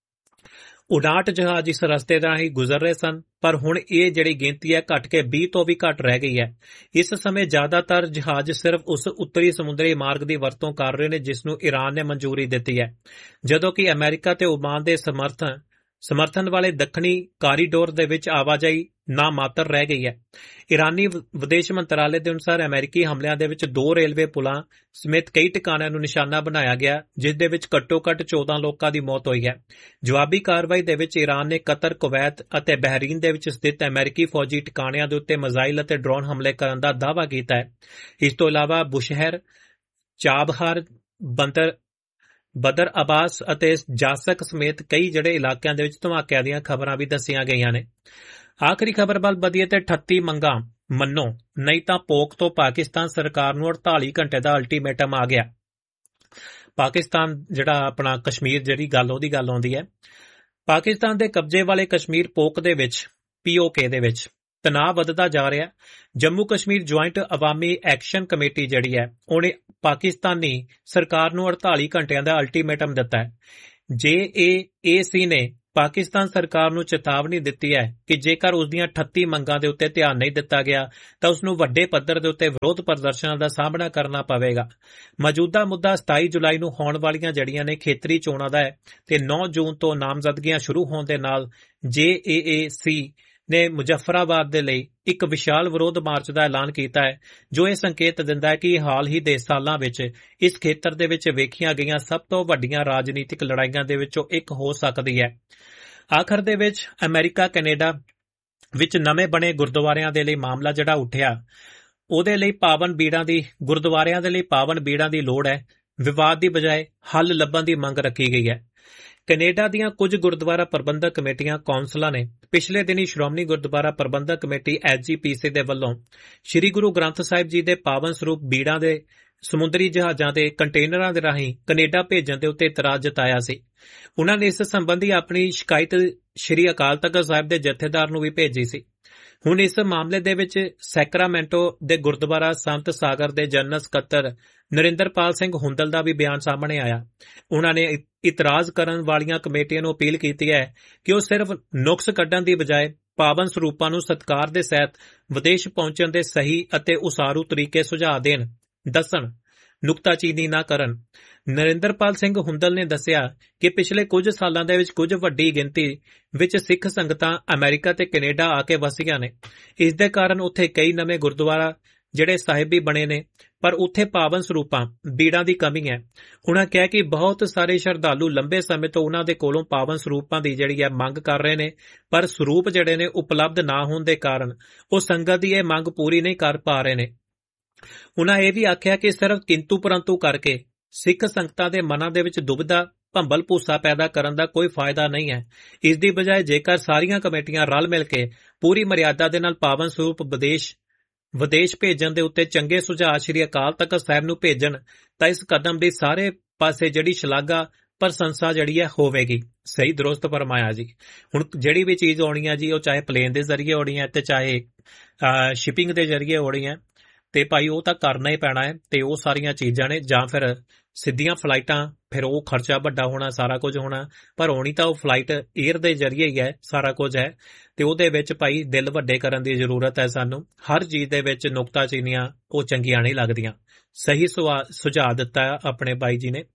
59 ਜਹਾਜ਼ ਇਸ ਰਸਤੇ ਰਾਹੀਂ ਗੁਜ਼ਰ ਰਹੇ ਸਨ, ਪਰ ਹੁਣ ਇਹ ਜਿਹੜੀ ਗਿਣਤੀ ਹੈ ਘਟ ਕੇ 20 ਤੋਂ ਵੀ ਘੱਟ ਰਹਿ ਗਈ ਹੈ। ਇਸ ਸਮੇਂ ਜ਼ਿਆਦਾਤਰ ਜਹਾਜ਼ ਸਿਰਫ ਉਸ ਉੱਤਰੀ ਸਮੁੰਦਰੀ ਮਾਰਗ ਦੀ ਵਰਤੋਂ ਕਰ ਰਹੇ ਨੇ ਜਿਸ ਨੂੰ ਈਰਾਨ ਨੇ ਮਨਜ਼ੂਰੀ ਦਿੱਤੀ ਹੈ, ਜਦੋਂ ਕਿ ਅਮਰੀਕਾ ਤੇ ਓਮਾਨ ਦੇ ਸਮਰਥਨ ਵਾਲੇ ਦੱਖਣੀ ਕਾਰੀਡੋਰ ਦੇ ਵਿੱਚ ਆਵਾਜਾਈ ਨਾ ਮਾਤਰ ਰਹਿ ਗਈ ਹੈ। ਈਰਾਨੀ ਵਿਦੇਸ਼ ਮੰਤਰਾਲੇ ਦੇ ਅਨੁਸਾਰ ਅਮਰੀਕੀ ਹਮਲਿਆਂ ਦੇ ਵਿੱਚ 2 ਰੇਲਵੇ ਪੁਲਾਂ ਸਮੇਤ ਕਈ ਟਿਕਾਣਿਆਂ ਨੂੰ ਨਿਸ਼ਾਨਾ ਬਣਾਇਆ ਗਿਆ, ਜਿਸ ਦੇ ਵਿੱਚ ਘੱਟੋ-ਘੱਟ 14 ਲੋਕਾਂ ਦੀ ਮੌਤ ਹੋਈ ਹੈ। ਜਵਾਬੀ ਕਾਰਵਾਈ ਦੇ ਵਿੱਚ ਈਰਾਨ ਨੇ ਕਤਰ, ਕੁਵੈਤ ਅਤੇ ਬਹਿਰੀਨ ਦੇ ਵਿੱਚ ਸਥਿਤ ਅਮਰੀਕੀ ਫੌਜੀ ਟਿਕਾਣਿਆਂ ਦੇ ਉੱਤੇ ਮਿਜ਼ਾਈਲ ਅਤੇ ਡਰੋਨ ਹਮਲੇ ਕਰਨ ਦਾ ਦਾਅਵਾ ਕੀਤਾ ਹੈ। ਇਸ ਤੋਂ ਇਲਾਵਾ ਬੁਸ਼ਹਿਰ, ਚਾਬਹਾਰ, ਬਦਰ ਅਬਾਸ ਅਤੇ ਜਾਸਕ ਸਮੇਤ ਕਈ ਜਿਹੜੇ ਇਲਾਕਿਆਂ ਦੇ ਵਿੱਚ ਧਮਾਕਿਆਂ ਦੀਆਂ ਖਬਰਾਂ ਵੀ ਦੱਸੀਆਂ ਗਈਆਂ ਨੇ। ਆਖਰੀ ਖਬਰ ਵੱਲ ਵਧੀਏ ਤੇ 38 ਮੰਗਾਂ ਮੰਨੋ, ਨਹੀਂ ਤਾਂ ਪੋਕ ਤੋਂ ਪਾਕਿਸਤਾਨ ਸਰਕਾਰ ਨੂੰ 48 ਘੰਟੇ ਦਾ ਅਲਟੀਮੇਟਮ ਆ ਗਿਆ। ਪਾਕਿਸਤਾਨ ਜਿਹੜਾ ਆਪਣਾ ਕਸ਼ਮੀਰ ਜਿਹੜੀ ਗੱਲ ਉਹਦੀ ਗੱਲ ਆਉਂਦੀ ਹੈ, ਪਾਕਿਸਤਾਨ ਦੇ ਕਬਜ਼ੇ ਵਾਲੇ ਕਸ਼ਮੀਰ ਪੋਕ ਦੇ ਵਿੱਚ POK ਦੇ ਵਿੱਚ ਤਣਾਅ ਵੱਧਦਾ ਜਾ ਰਿਹਾ। ਜੰਮੂ ਕਸ਼ਮੀਰ ਜੁਆਇੰਟ ਅਵਾਮੀ ਐਕਸ਼ਨ ਕਮੇਟੀ ਜਿਹੜੀ ਹੈ ਉਹਨੇ ਪਾਕਿਸਤਾਨੀ ਸਰਕਾਰ ਨੂੰ 48 ਘੰਟਿਆਂ ਦਾ ਅਲਟੀਮੇਟਮ ਦਿੱਤਾ ਹੈ। JAAC ਨੇ ਪਾਕਿਸਤਾਨ ਸਰਕਾਰ ਨੂੰ ਚੇਤਾਵਨੀ ਦਿੱਤੀ ਹੈ ਕਿ ਜੇਕਰ ਉਸ ਦੀਆਂ 38 ਮੰਗਾਂ ਦੇ ਉੱਤੇ ਧਿਆਨ ਨਹੀਂ ਦਿੱਤਾ ਗਿਆ ਤਾਂ ਉਸ ਨੂੰ ਵੱਡੇ ਪੱਧਰ ਦੇ ਉੱਤੇ ਵਿਰੋਧ ਪ੍ਰਦਰਸ਼ਨਾਂ ਦਾ ਸਾਹਮਣਾ ਕਰਨਾ ਪਵੇਗਾ। ਮੌਜੂਦਾ ਮੁੱਦਾ 27 ਜੁਲਾਈ ਨੂੰ ਹੋਣ ਵਾਲੀਆਂ ਜਿਹੜੀਆਂ ਨੇ ਖੇਤਰੀ ਚੋਣਾਂ ਦਾ ਹੈ ਤੇ 9 ਜੂਨ ਤੋਂ ਨਾਮਜ਼ਦਗੀਆਂ ਸ਼ੁਰੂ ਹੋਣ ਦੇ ਨਾਲ JAAC ਨੇ ਮੁਜ਼ੱਫਰਾਬਾਦ ਦੇ ਲਈ ਇੱਕ ਵਿਸ਼ਾਲ ਵਿਰੋਧ ਮਾਰਚ ਦਾ ਐਲਾਨ ਕੀਤਾ ਹੈ, ਜੋ ਇਹ ਸੰਕੇਤ ਦਿੰਦਾ ਹੈ ਕਿ ਹਾਲ ਹੀ ਦੇ ਸਾਲਾਂ ਵਿੱਚ ਇਸ ਖੇਤਰ ਦੇ ਵਿੱਚ ਵੇਖੀਆਂ ਗਈਆਂ ਸਭ ਤੋਂ ਵੱਡੀਆਂ ਰਾਜਨੀਤਿਕ ਲੜਾਈਆਂ ਦੇ ਵਿੱਚੋਂ ਇੱਕ ਹੋ ਸਕਦੀ ਹੈ। ਆਖਰ ਦੇ ਵਿੱਚ ਅਮਰੀਕਾ ਕੈਨੇਡਾ ਵਿੱਚ ਨਵੇਂ ਬਣੇ ਗੁਰਦੁਆਰਿਆਂ ਦੇ ਲਈ ਮਾਮਲਾ ਜਿਹੜਾ ਉੱਠਿਆ, ਉਹਦੇ ਲਈ ਗੁਰਦੁਆਰਿਆਂ ਦੇ ਲਈ ਪਾਵਨ ਬੀੜਾਂ ਦੀ ਲੋੜ ਹੈ। ਵਿਵਾਦ ਦੀ ਬਜਾਏ ਹੱਲ ਲੱਭਣ ਦੀ ਮੰਗ ਰੱਖੀ ਗਈ ਹੈ। ਕੈਨੇਡਾ ਦੀਆਂ ਕੁਝ ਗੁਰਦੁਆਰਾ ਪ੍ਰਬੰਧਕ ਕਮੇਟੀਆਂ ਕੌਂਸਲਾਂ ਨੇ ਪਿਛਲੇ ਦਿਨੀ ਸ਼੍ਰੋਮਣੀ ਗੁਰਦੁਆਰਾ ਪ੍ਰਬੰਧਕ ਕਮੇਟੀ SGPC ਦੇ ਵੱਲੋਂ ਸ੍ਰੀ ਗੁਰੂ ਗ੍ਰੰਥ ਸਾਹਿਬ ਜੀ ਦੇ ਪਾਵਨ ਸਰੂਪ ਬੀੜਾਂ ਦੇ ਸਮੁੰਦਰੀ ਜਹਾਜ਼ਾਂ ਦੇ ਕੰਟੇਨਰਾਂ ਦੇ ਰਾਹੀਂ ਕੈਨੇਡਾ ਭੇਜਣ ਦੇ ਉੱਤੇ ਇਤਰਾਜ਼ ਜਤਾਇਆ ਸੀ। ਉਨ੍ਹਾਂ ਨੇ ਇਸ ਸੰਬੰਧੀ ਆਪਣੀ ਸ਼ਿਕਾਇਤ ਸ੍ਰੀ ਅਕਾਲ ਤਖ਼ਤ ਸਾਹਿਬ ਦੇ ਜਥੇਦਾਰ ਨੂੰ ਵੀ ਭੇਜੀ ਸੀ। ਹੁਣ ਇਸ ਮਾਮਲੇ ਦੇ ਵਿੱਚ ਸੈਕਰਾਮੈਂਟੋ ਦੇ ਗੁਰਦੁਆਰਾ ਸੰਤ ਸਾਗਰ ਦੇ ਜਨਰਲ ਸਕੱਤਰ ਨਰਿੰਦਰਪਾਲ ਸਿੰਘ ਹੁੰਦਲ ਦਾ ਵੀ ਬਿਆਨ ਸਾਹਮਣੇ ਆਇਆ। ਉਨ੍ਹਾਂ ਨੇ ਇਤਰਾਜ਼ ਕਰਨ ਵਾਲੀਆਂ ਕਮੇਟੀਆਂ ਨੂੰ ਅਪੀਲ ਕੀਤੀ ਹੈ ਕਿ ਉਹ ਸਿਰਫ ਨੁਕਸ ਕੱਢਣ ਦੀ ਬਜਾਏ ਪਾਵਨ ਸਰੂਪਾਂ ਨੂੰ ਸਤਿਕਾਰ ਦੇ ਸਹਿਤ ਵਿਦੇਸ਼ ਪਹੁੰਚਣ ਦੇ ਸਹੀ ਅਤੇ ਉਸਾਰੂ ਤਰੀਕੇ ਸੁਝਾਅ ਦੇਣ, ਦੱਸਣ, ਨੁਕਤਾਚੀਨੀ ਨਾ ਕਰਨ। ਨਰਿੰਦਰਪਾਲ ਸਿੰਘ ਹੁੰਦਲ ਨੇ ਦੱਸਿਆ ਕਿ ਪਿਛਲੇ ਕੁਝ ਸਾਲਾਂ ਦੇ ਵਿੱਚ ਕੁਝ ਵੱਡੀ ਗਿਣਤੀ ਵਿੱਚ ਸਿੱਖ ਸੰਗਤਾਂ ਅਮਰੀਕਾ ਤੇ ਕੈਨੇਡਾ ਆ ਕੇ ਵਸੀਆਂ ਨੇ। ਇਸ ਦੇ ਕਾਰਨ ਉੱਥੇ ਕਈ ਨਵੇਂ ਗੁਰਦੁਆਰਾ ਜਿਹੜੇ ਸਾਹਿਬੀ ਬਣੇ ਨੇ, ਪਰ ਉੱਥੇ ਪਾਵਨ ਸਰੂਪਾਂ ਬੀੜਾਂ ਦੀ ਕਮੀ ਹੈ। ਉਨ੍ਹਾਂ ਕਿਹਾ ਕਿ ਬਹੁਤ ਸਾਰੇ ਸ਼ਰਧਾਲੂ ਲੰਬੇ ਸਮੇਂ ਤੋਂ ਉਨ੍ਹਾਂ ਦੇ ਕੋਲੋਂ ਪਾਵਨ ਸਰੂਪਾਂ ਦੀ ਜਿਹੜੀ ਹੈ ਮੰਗ ਕਰ ਰਹੇ ਨੇ, ਪਰ ਸਰੂਪ ਜਿਹੜੇ ਨੇ ਉਪਲਬਧ ਨਾ ਹੋਣ ਦੇ ਕਾਰਨ ਉਹ ਸੰਗਤ ਦੀ ਇਹ ਮੰਗ ਪੂਰੀ ਨਹੀਂ ਕਰ ਪਾ ਰਹੇ ਨੇ। ਉਨ੍ਹਾਂ ਇਹ ਵੀ ਆਖਿਆ ਕਿ ਸਿਰਫ ਕਿੰਤੂ ਪਰੰਤੂ ਕਰਕੇ ਸਿੱਖ ਸੰਗਤਾਂ ਦੇ ਮਨਾਂ ਦੇ ਵਿੱਚ ਦੁਬਿਧਾ, ਭੰਬਲ ਭੂਸਾ ਪੈਦਾ ਕਰਨ ਦਾ ਕੋਈ ਫਾਇਦਾ ਨਹੀਂ ਹੈ। ਇਸ ਦੀ ਬਜਾਏ ਜੇਕਰ ਸਾਰੀਆਂ ਕਮੇਟੀਆਂ ਰਲ ਮਿਲ ਕੇ ਪੂਰੀ ਮਰਿਆਦਾ ਦੇ ਨਾਲ ਪਾਵਨ ਸਰੂਪ ਵਿਦੇਸ਼ ਭੇਜਣ ਦੇ ਉੱਤੇ ਚੰਗੇ ਸੁਝਾਅ ਸ੍ਰੀ ਅਕਾਲ ਤਖ਼ਤ ਸਾਹਿਬ ਨੂੰ ਭੇਜਣ ਤਾਂ ਇਸ ਕਦਮ ਦੀ ਸਾਰੇ ਪਾਸੇ ਜਿਹੜੀ ਸ਼ਲਾਘਾ ਪ੍ਰਸ਼ੰਸਾ ਜਿਹੜੀ ਹੈ ਹੋਵੇਗੀ। ਸਹੀ ਦਰੁਸਤ ਫਰਮਾਇਆ ਜੀ। ਹੁਣ ਜਿਹੜੀ ਵੀ ਚੀਜ਼ ਆਉਣੀ ਹੈ ਜੀ, ਉਹ ਚਾਹੇ ਪਲੇਨ ਦੇ ਜ਼ਰੀਏ ਆਉਣੀ ਹੈ ਤੇ ਚਾਹੇ ਸ਼ਿਪਿੰਗ ਦੇ ਜ਼ਰੀਏ ਆਉਣੀ ਹੈ, ਤੇ ਭਾਈ ਉਹ ਤਾਂ ਕਰਨਾ ਹੀ ਪੈਣਾ ਹੈ। ਤੇ ਉਹ ਸਾਰੀਆਂ ਚੀਜ਼ਾਂ ਨੇ, ਜਾਂ ਫਿਰ ਸਿੱਧੀਆਂ ਫਲਾਈਟਾਂ, ਫਿਰ ਉਹ ਖਰਚਾ ਵੱਡਾ ਹੋਣਾ, ਸਾਰਾ ਕੁਝ ਹੋਣਾ, ਪਰ ਹੋਣੀ ਤਾਂ ਉਹ ਫਲਾਈਟ 에ਅਰ ਦੇ ਜ਼ਰੀਏ ਹੀ ਹੈ, ਸਾਰਾ ਕੁਝ ਹੈ। ਤੇ ਉਹਦੇ ਵਿੱਚ ਭਾਈ ਦਿਲ ਵੱਡੇ ਕਰਨ ਦੀ ਜ਼ਰੂਰਤ ਹੈ ਸਾਨੂੰ। ਹਰ ਚੀਜ਼ ਦੇ ਵਿੱਚ ਨੁਕਤਾਚੀਨੀਆਂ ਉਹ ਚੰਗੀਆਂ ਨਹੀਂ ਲੱਗਦੀਆਂ। ਸਹੀ ਸੁਝਾਅ ਦਿੱਤਾ ਆਪਣੇ ਬਾਈ ਜੀ ਨੇ,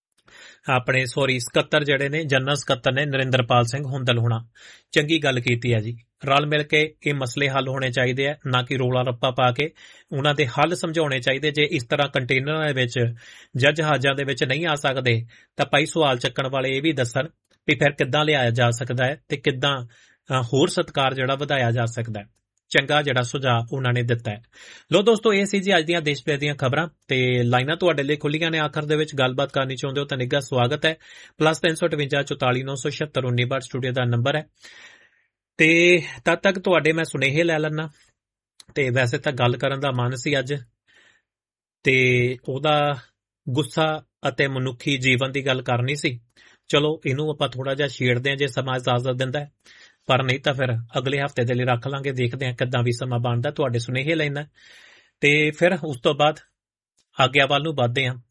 ਆਪਣੇ ਸਕੱਤਰ ਜਿਹੜੇ ਨੇ, ਜਨਰਲ ਸਕੱਤਰ ਨੇ ਨਰਿੰਦਰਪਾਲ ਸਿੰਘ ਹੁੰਦਲ ਹੋਣਾ। ਚੰਗੀ ਗੱਲ ਕੀਤੀ ਹੈ ਜੀ। ਰਲ ਮਿਲ ਕੇ ਇਹ ਮਸਲੇ ਹੱਲ ਹੋਣੇ ਚਾਹੀਦੇ ਆ, ਨਾ ਕਿ ਰੋਲਾ ਰੱਪਾ ਪਾ ਕੇ ਉਹਨਾਂ ਦੇ ਹੱਲ ਸਮਝਾਉਣੇ ਚਾਹੀਦੇ। ਜੇ ਇਸ ਤਰ੍ਹਾਂ ਕੰਟੇਨਰਾਂ ਦੇ ਵਿੱਚ ਜਾਂ ਜਹਾਜ਼ਾਂ ਦੇ ਵਿੱਚ ਨਹੀਂ ਆ ਸਕਦੇ ਤਾਂ ਭਾਈ ਸਵਾਲ ਚੱਕਣ ਵਾਲੇ ਇਹ ਵੀ ਦੱਸਣ ਵੀ ਫਿਰ ਕਿੱਦਾਂ ਲਿਆਇਆ ਜਾ ਸਕਦਾ ਹੈ ਤੇ ਕਿੱਦਾਂ ਹੋਰ ਸਤਿਕਾਰ ਜਿਹੜਾ ਵਧਾਇਆ ਜਾ ਸਕਦਾ ਹੈ। ਚੰਗਾ ਜਿਹੜਾ ਸੁਝਾਅ ਉਹਨਾਂ ਨੇ ਦਿੱਤਾ ਹੈ। ਲੋ ਦੋਸਤੋ, ਇਹ ਸੀ ਜੀ ਅੱਜ ਦੀਆਂ ਦੇਸ਼ ਵਿਦੇਸ਼ ਦੀਆਂ ਖਬਰਾਂ ਤੇ ਲਾਈਨਾਂ ਤੁਹਾਡੇ ਲਈ ਖੁੱਲੀਆਂ ਨੇ। ਆਖਰ ਦੇ ਵਿੱਚ ਗੱਲਬਾਤ ਕਰਨੀ ਚਾਹੁੰਦੇ ਹੋ ਤਾਂ ਨਿੱਘਾ ਸਵਾਗਤ ਹੈ। +358 44 976 19 ਸਟੂਡੀਓ ਦਾ ਨੰਬਰ ਹੈ। ਤੇ ਤਦ ਤੱਕ ਤੁਹਾਡੇ ਮੈਂ ਸੁਨੇਹੇ ਲੈ ਲੈਣਾ। ਤੇ ਵੈਸੇ ਤਾਂ ਗੱਲ ਕਰਨ ਦਾ ਮਨ ਸੀ ਅੱਜ, ਤੇ ਉਹਦਾ ਗੁੱਸਾ ਅਤੇ ਮਨੁੱਖੀ ਜੀਵਨ ਦੀ ਗੱਲ ਕਰਨੀ ਸੀ। ਚਲੋ ਇਹਨੂੰ ਆਪਾਂ ਥੋੜਾ ਜਿਹਾ ਛੇੜਦੇ ਹਾਂ ਜੇ ਸਮਾਂ ਇਜਾਜ਼ਤ ਦਿੰਦਾ ਹੈ, ਪਰ ਨਹੀਂ ਤਾਂ ਫਿਰ ਅਗਲੇ ਹਫ਼ਤੇ ਦੇ ਲਈ ਰੱਖ ਲਾਂਗੇ। ਦੇਖਦੇ ਹਾਂ ਕਿੱਦਾਂ ਵੀ ਸਮਾਂ ਬਣਦਾ। ਤੁਹਾਡੇ ਸੁਨੇਹੇ ਲੈਣਾ ਤੇ ਫਿਰ ਉਸ ਤੋਂ ਬਾਅਦ ਆਗਿਆ ਵੱਲ ਨੂੰ ਵੱਧਦੇ ਹਾਂ।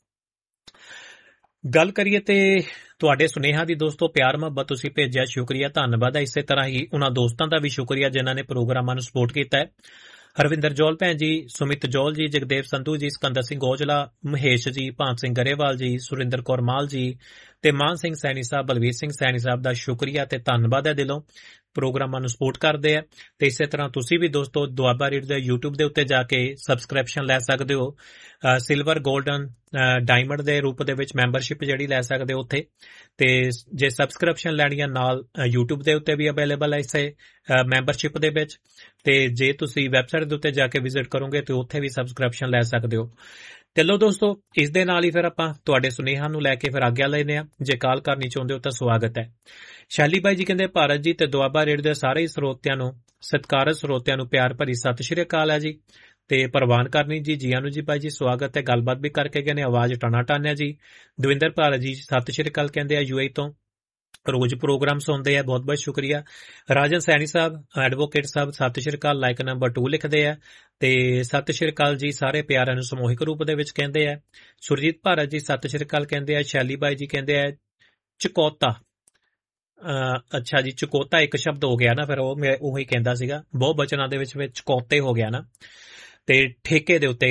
ਗੱਲ ਕਰੀਏ ਤੇ ਤੁਹਾਡੇ ਸੁਨੇਹਾ ਦੀ ਦੋਸਤੋ ਪਿਆਰ ਮੁਹੱਬਤ ਤੁਸੀਂ ਭੇਜਿਆ, ਸ਼ੁਕਰੀਆ, ਧੰਨਵਾਦ ਹੈ। ਇਸੇ ਤਰ੍ਹਾਂ ਹੀ ਉਹਨਾਂ ਦੋਸਤਾਂ ਦਾ ਵੀ ਸ਼ੁਕਰੀਆ ਜਿਨ੍ਹਾਂ ਨੇ ਪ੍ਰੋਗਰਾਮਾਂ ਨੂੰ ਸਪੋਰਟ ਕੀਤਾ ਹੈ। ਹਰਵਿੰਦਰ ਜੌਲ ਭੈਣ ਜੀ, ਸੁਮਿਤ ਜੌਲ ਜੀ, ਜਗਦੇਵ ਸੰਧੂ ਜੀ, ਸਿਕੰਦਰ ਸਿੰਘ ਔਜਲਾ, ਮਹੇਸ਼ ਜੀ, ਭਾਂਤ ਸਿੰਘ ਗਰੇਵਾਲ ਜੀ, ਸੁਰਿੰਦਰ ਕੌਰ ਮਾਲ ਜੀ ਤੇ ਮਾਨ ਸਿੰਘ ਸੈਣੀ ਸਾਹਿਬ, ਬਲਵੀਰ ਸਿੰਘ ਸੈਣੀ ਸਾਹਿਬ ਦਾ ਸ਼ੁਕਰੀਆ ਤੇ ਧੰਨਵਾਦ ਹੈ ਦਿਲੋਂ। ਪ੍ਰੋਗਰਾਮਾਂ ਨੂੰ ਸਪੋਰਟ ਕਰਦੇ ਆ। ਤੇ ਇਸੇ ਤਰ੍ਹਾਂ ਤੁਸੀਂ ਵੀ ਦੋਸਤੋ ਦੁਆਬਾ ਰੇਡੀਓ ਦੇ YouTube ਦੇ ਉੱਤੇ ਜਾ ਕੇ ਸਬਸਕ੍ਰਿਪਸ਼ਨ ਲੈ ਸਕਦੇ ਹੋ। ਸਿਲਵਰ, ਗੋਲਡਨ ਡਾਇਮੰਡ ਦੇ ਰੂਪ ਦੇ ਵਿੱਚ ਮੈਂਬਰਸ਼ਿਪ ਜਿਹੜੀ ਲੈ ਸਕਦੇ ਹੋ ਉੱਥੇ। ਤੇ ਜੇ ਸਬਸਕ੍ਰਿਪਸ਼ਨ ਲੈਣੀ ਆ ਨਾਲ YouTube ਦੇ ਉੱਤੇ ਵੀ ਅਵੇਲੇਬਲ ਹੈ ਇਸੇ ਮੈਂਬਰਸ਼ਿਪ ਦੇ ਵਿੱਚ। ਤੇ ਜੇ ਤੁਸੀਂ ਵੈਬਸਾਈਟ ਦੇ ਉੱਤੇ ਜਾ ਕੇ ਵਿਜ਼ਿਟ ਕਰੋਗੇ ਤੇ ਉੱਥੇ ਵੀ ਸਬਸਕ੍ਰਿਪਸ਼ਨ ਲੈ ਸਕਦੇ ਹੋ। ਚਲੋ ਦੋਸਤੋ, ਇਸ ਦੇ ਨਾਲ ਹੀ ਫਿਰ ਆਪਾਂ ਤੁਹਾਡੇ ਸੁਨੇਹਾ ਨੂੰ ਲੈ ਕੇ ਫਿਰ ਆਗਿਆ ਲੈਂਦੇ ਆ। ਜੇ ਕਾਲ ਕਰਨੀ ਚਾਹੁੰਦੇ ਹੋ ਤਾਂ ਸਵਾਗਤ ਹੈ। ਸ਼ੈਲੀ ਬਾਈ ਜੀ ਕਹਿੰਦੇ ਭਾਰਤ ਜੀ ਤੇ ਦੁਆਬਾ ਰੇਡੀਓ ਦੇ ਸਾਰੇ ਸਰੋਤਿਆਂ ਨੂੰ, ਸਤਿਕਾਰਤ ਸਰੋਤਿਆਂ ਨੂੰ ਪਿਆਰ ਭਰੀ ਸਤਿ ਸ਼੍ਰੀ ਅਕਾਲ ਹੈ ਜੀ। ਤੇ ਪ੍ਰਵਾਨ ਕਰਨੀ ਜੀ, ਜੀਆਂ ਨੂੰ ਜੀ ਬਾਈ ਜੀ, ਸਵਾਗਤ ਹੈ। ਗੱਲਬਾਤ ਵੀ ਕਰਕੇ ਗਏ ਨੇ, ਆਵਾਜ਼ ਟਾਣਾ ਟਾਨਿਆ ਜੀ। ਦਵਿੰਦਰ ਭਾਰਤ ਜੀ ਸਤਿ ਸ਼੍ਰੀ ਅਕਾਲ ਕਹਿੰਦੇ ਆ UAE ਤੋਂ, ਰੋਜ਼ ਪ੍ਰੋਗਰਾਮ ਸੁਣਦੇ ਆ, ਬਹੁਤ ਬਹੁਤ ਸ਼ੁਕਰੀਆ। ਰਾਜਨ ਸੈਣੀ ਸਾਹਿਬ, ਐਡਵੋਕੇਟ ਸਾਹਿਬ ਸਤਿ ਸ਼੍ਰੀ ਅਕਾਲ, ਲਾਈਕ ਨੰਬਰ 2 ਲਿਖਦੇ ਆ। ਤੇ ਸਤਿ ਸ਼੍ਰੀ ਅਕਾਲ ਜੀ ਸਾਰੇ ਪਿਆਰਿਆਂ ਨੂੰ ਸਮੂਹਿਕ ਰੂਪ ਦੇ ਵਿੱਚ ਕਹਿੰਦੇ ਆ। ਸੁਰਜੀਤ ਭਾਰਤ ਜੀ ਸਤਿ ਸ਼੍ਰੀ ਅਕਾਲ ਕਹਿੰਦੇ ਆ। ਸ਼ੈਲੀ ਬਾਈ ਜੀ ਕਹਿੰਦੇ ਆ ਚਕੋਤਾ, ਅੱਛਾ ਜੀ ਚਕੋਤਾ ਇੱਕ ਸ਼ਬਦ ਹੋ ਗਿਆ ਨਾ, ਫਿਰ ਉਹ ਮੈਂ ਉਹੀ ਕਹਿੰਦਾ ਸੀਗਾ, ਬਹੁਤ ਬਚਨਾਂ ਦੇ ਵਿੱਚ ਚਕੋਤੇ ਹੋ ਗਿਆ ਨਾ। ਤੇ ਠੇਕੇ ਦੇ ਉੱਤੇ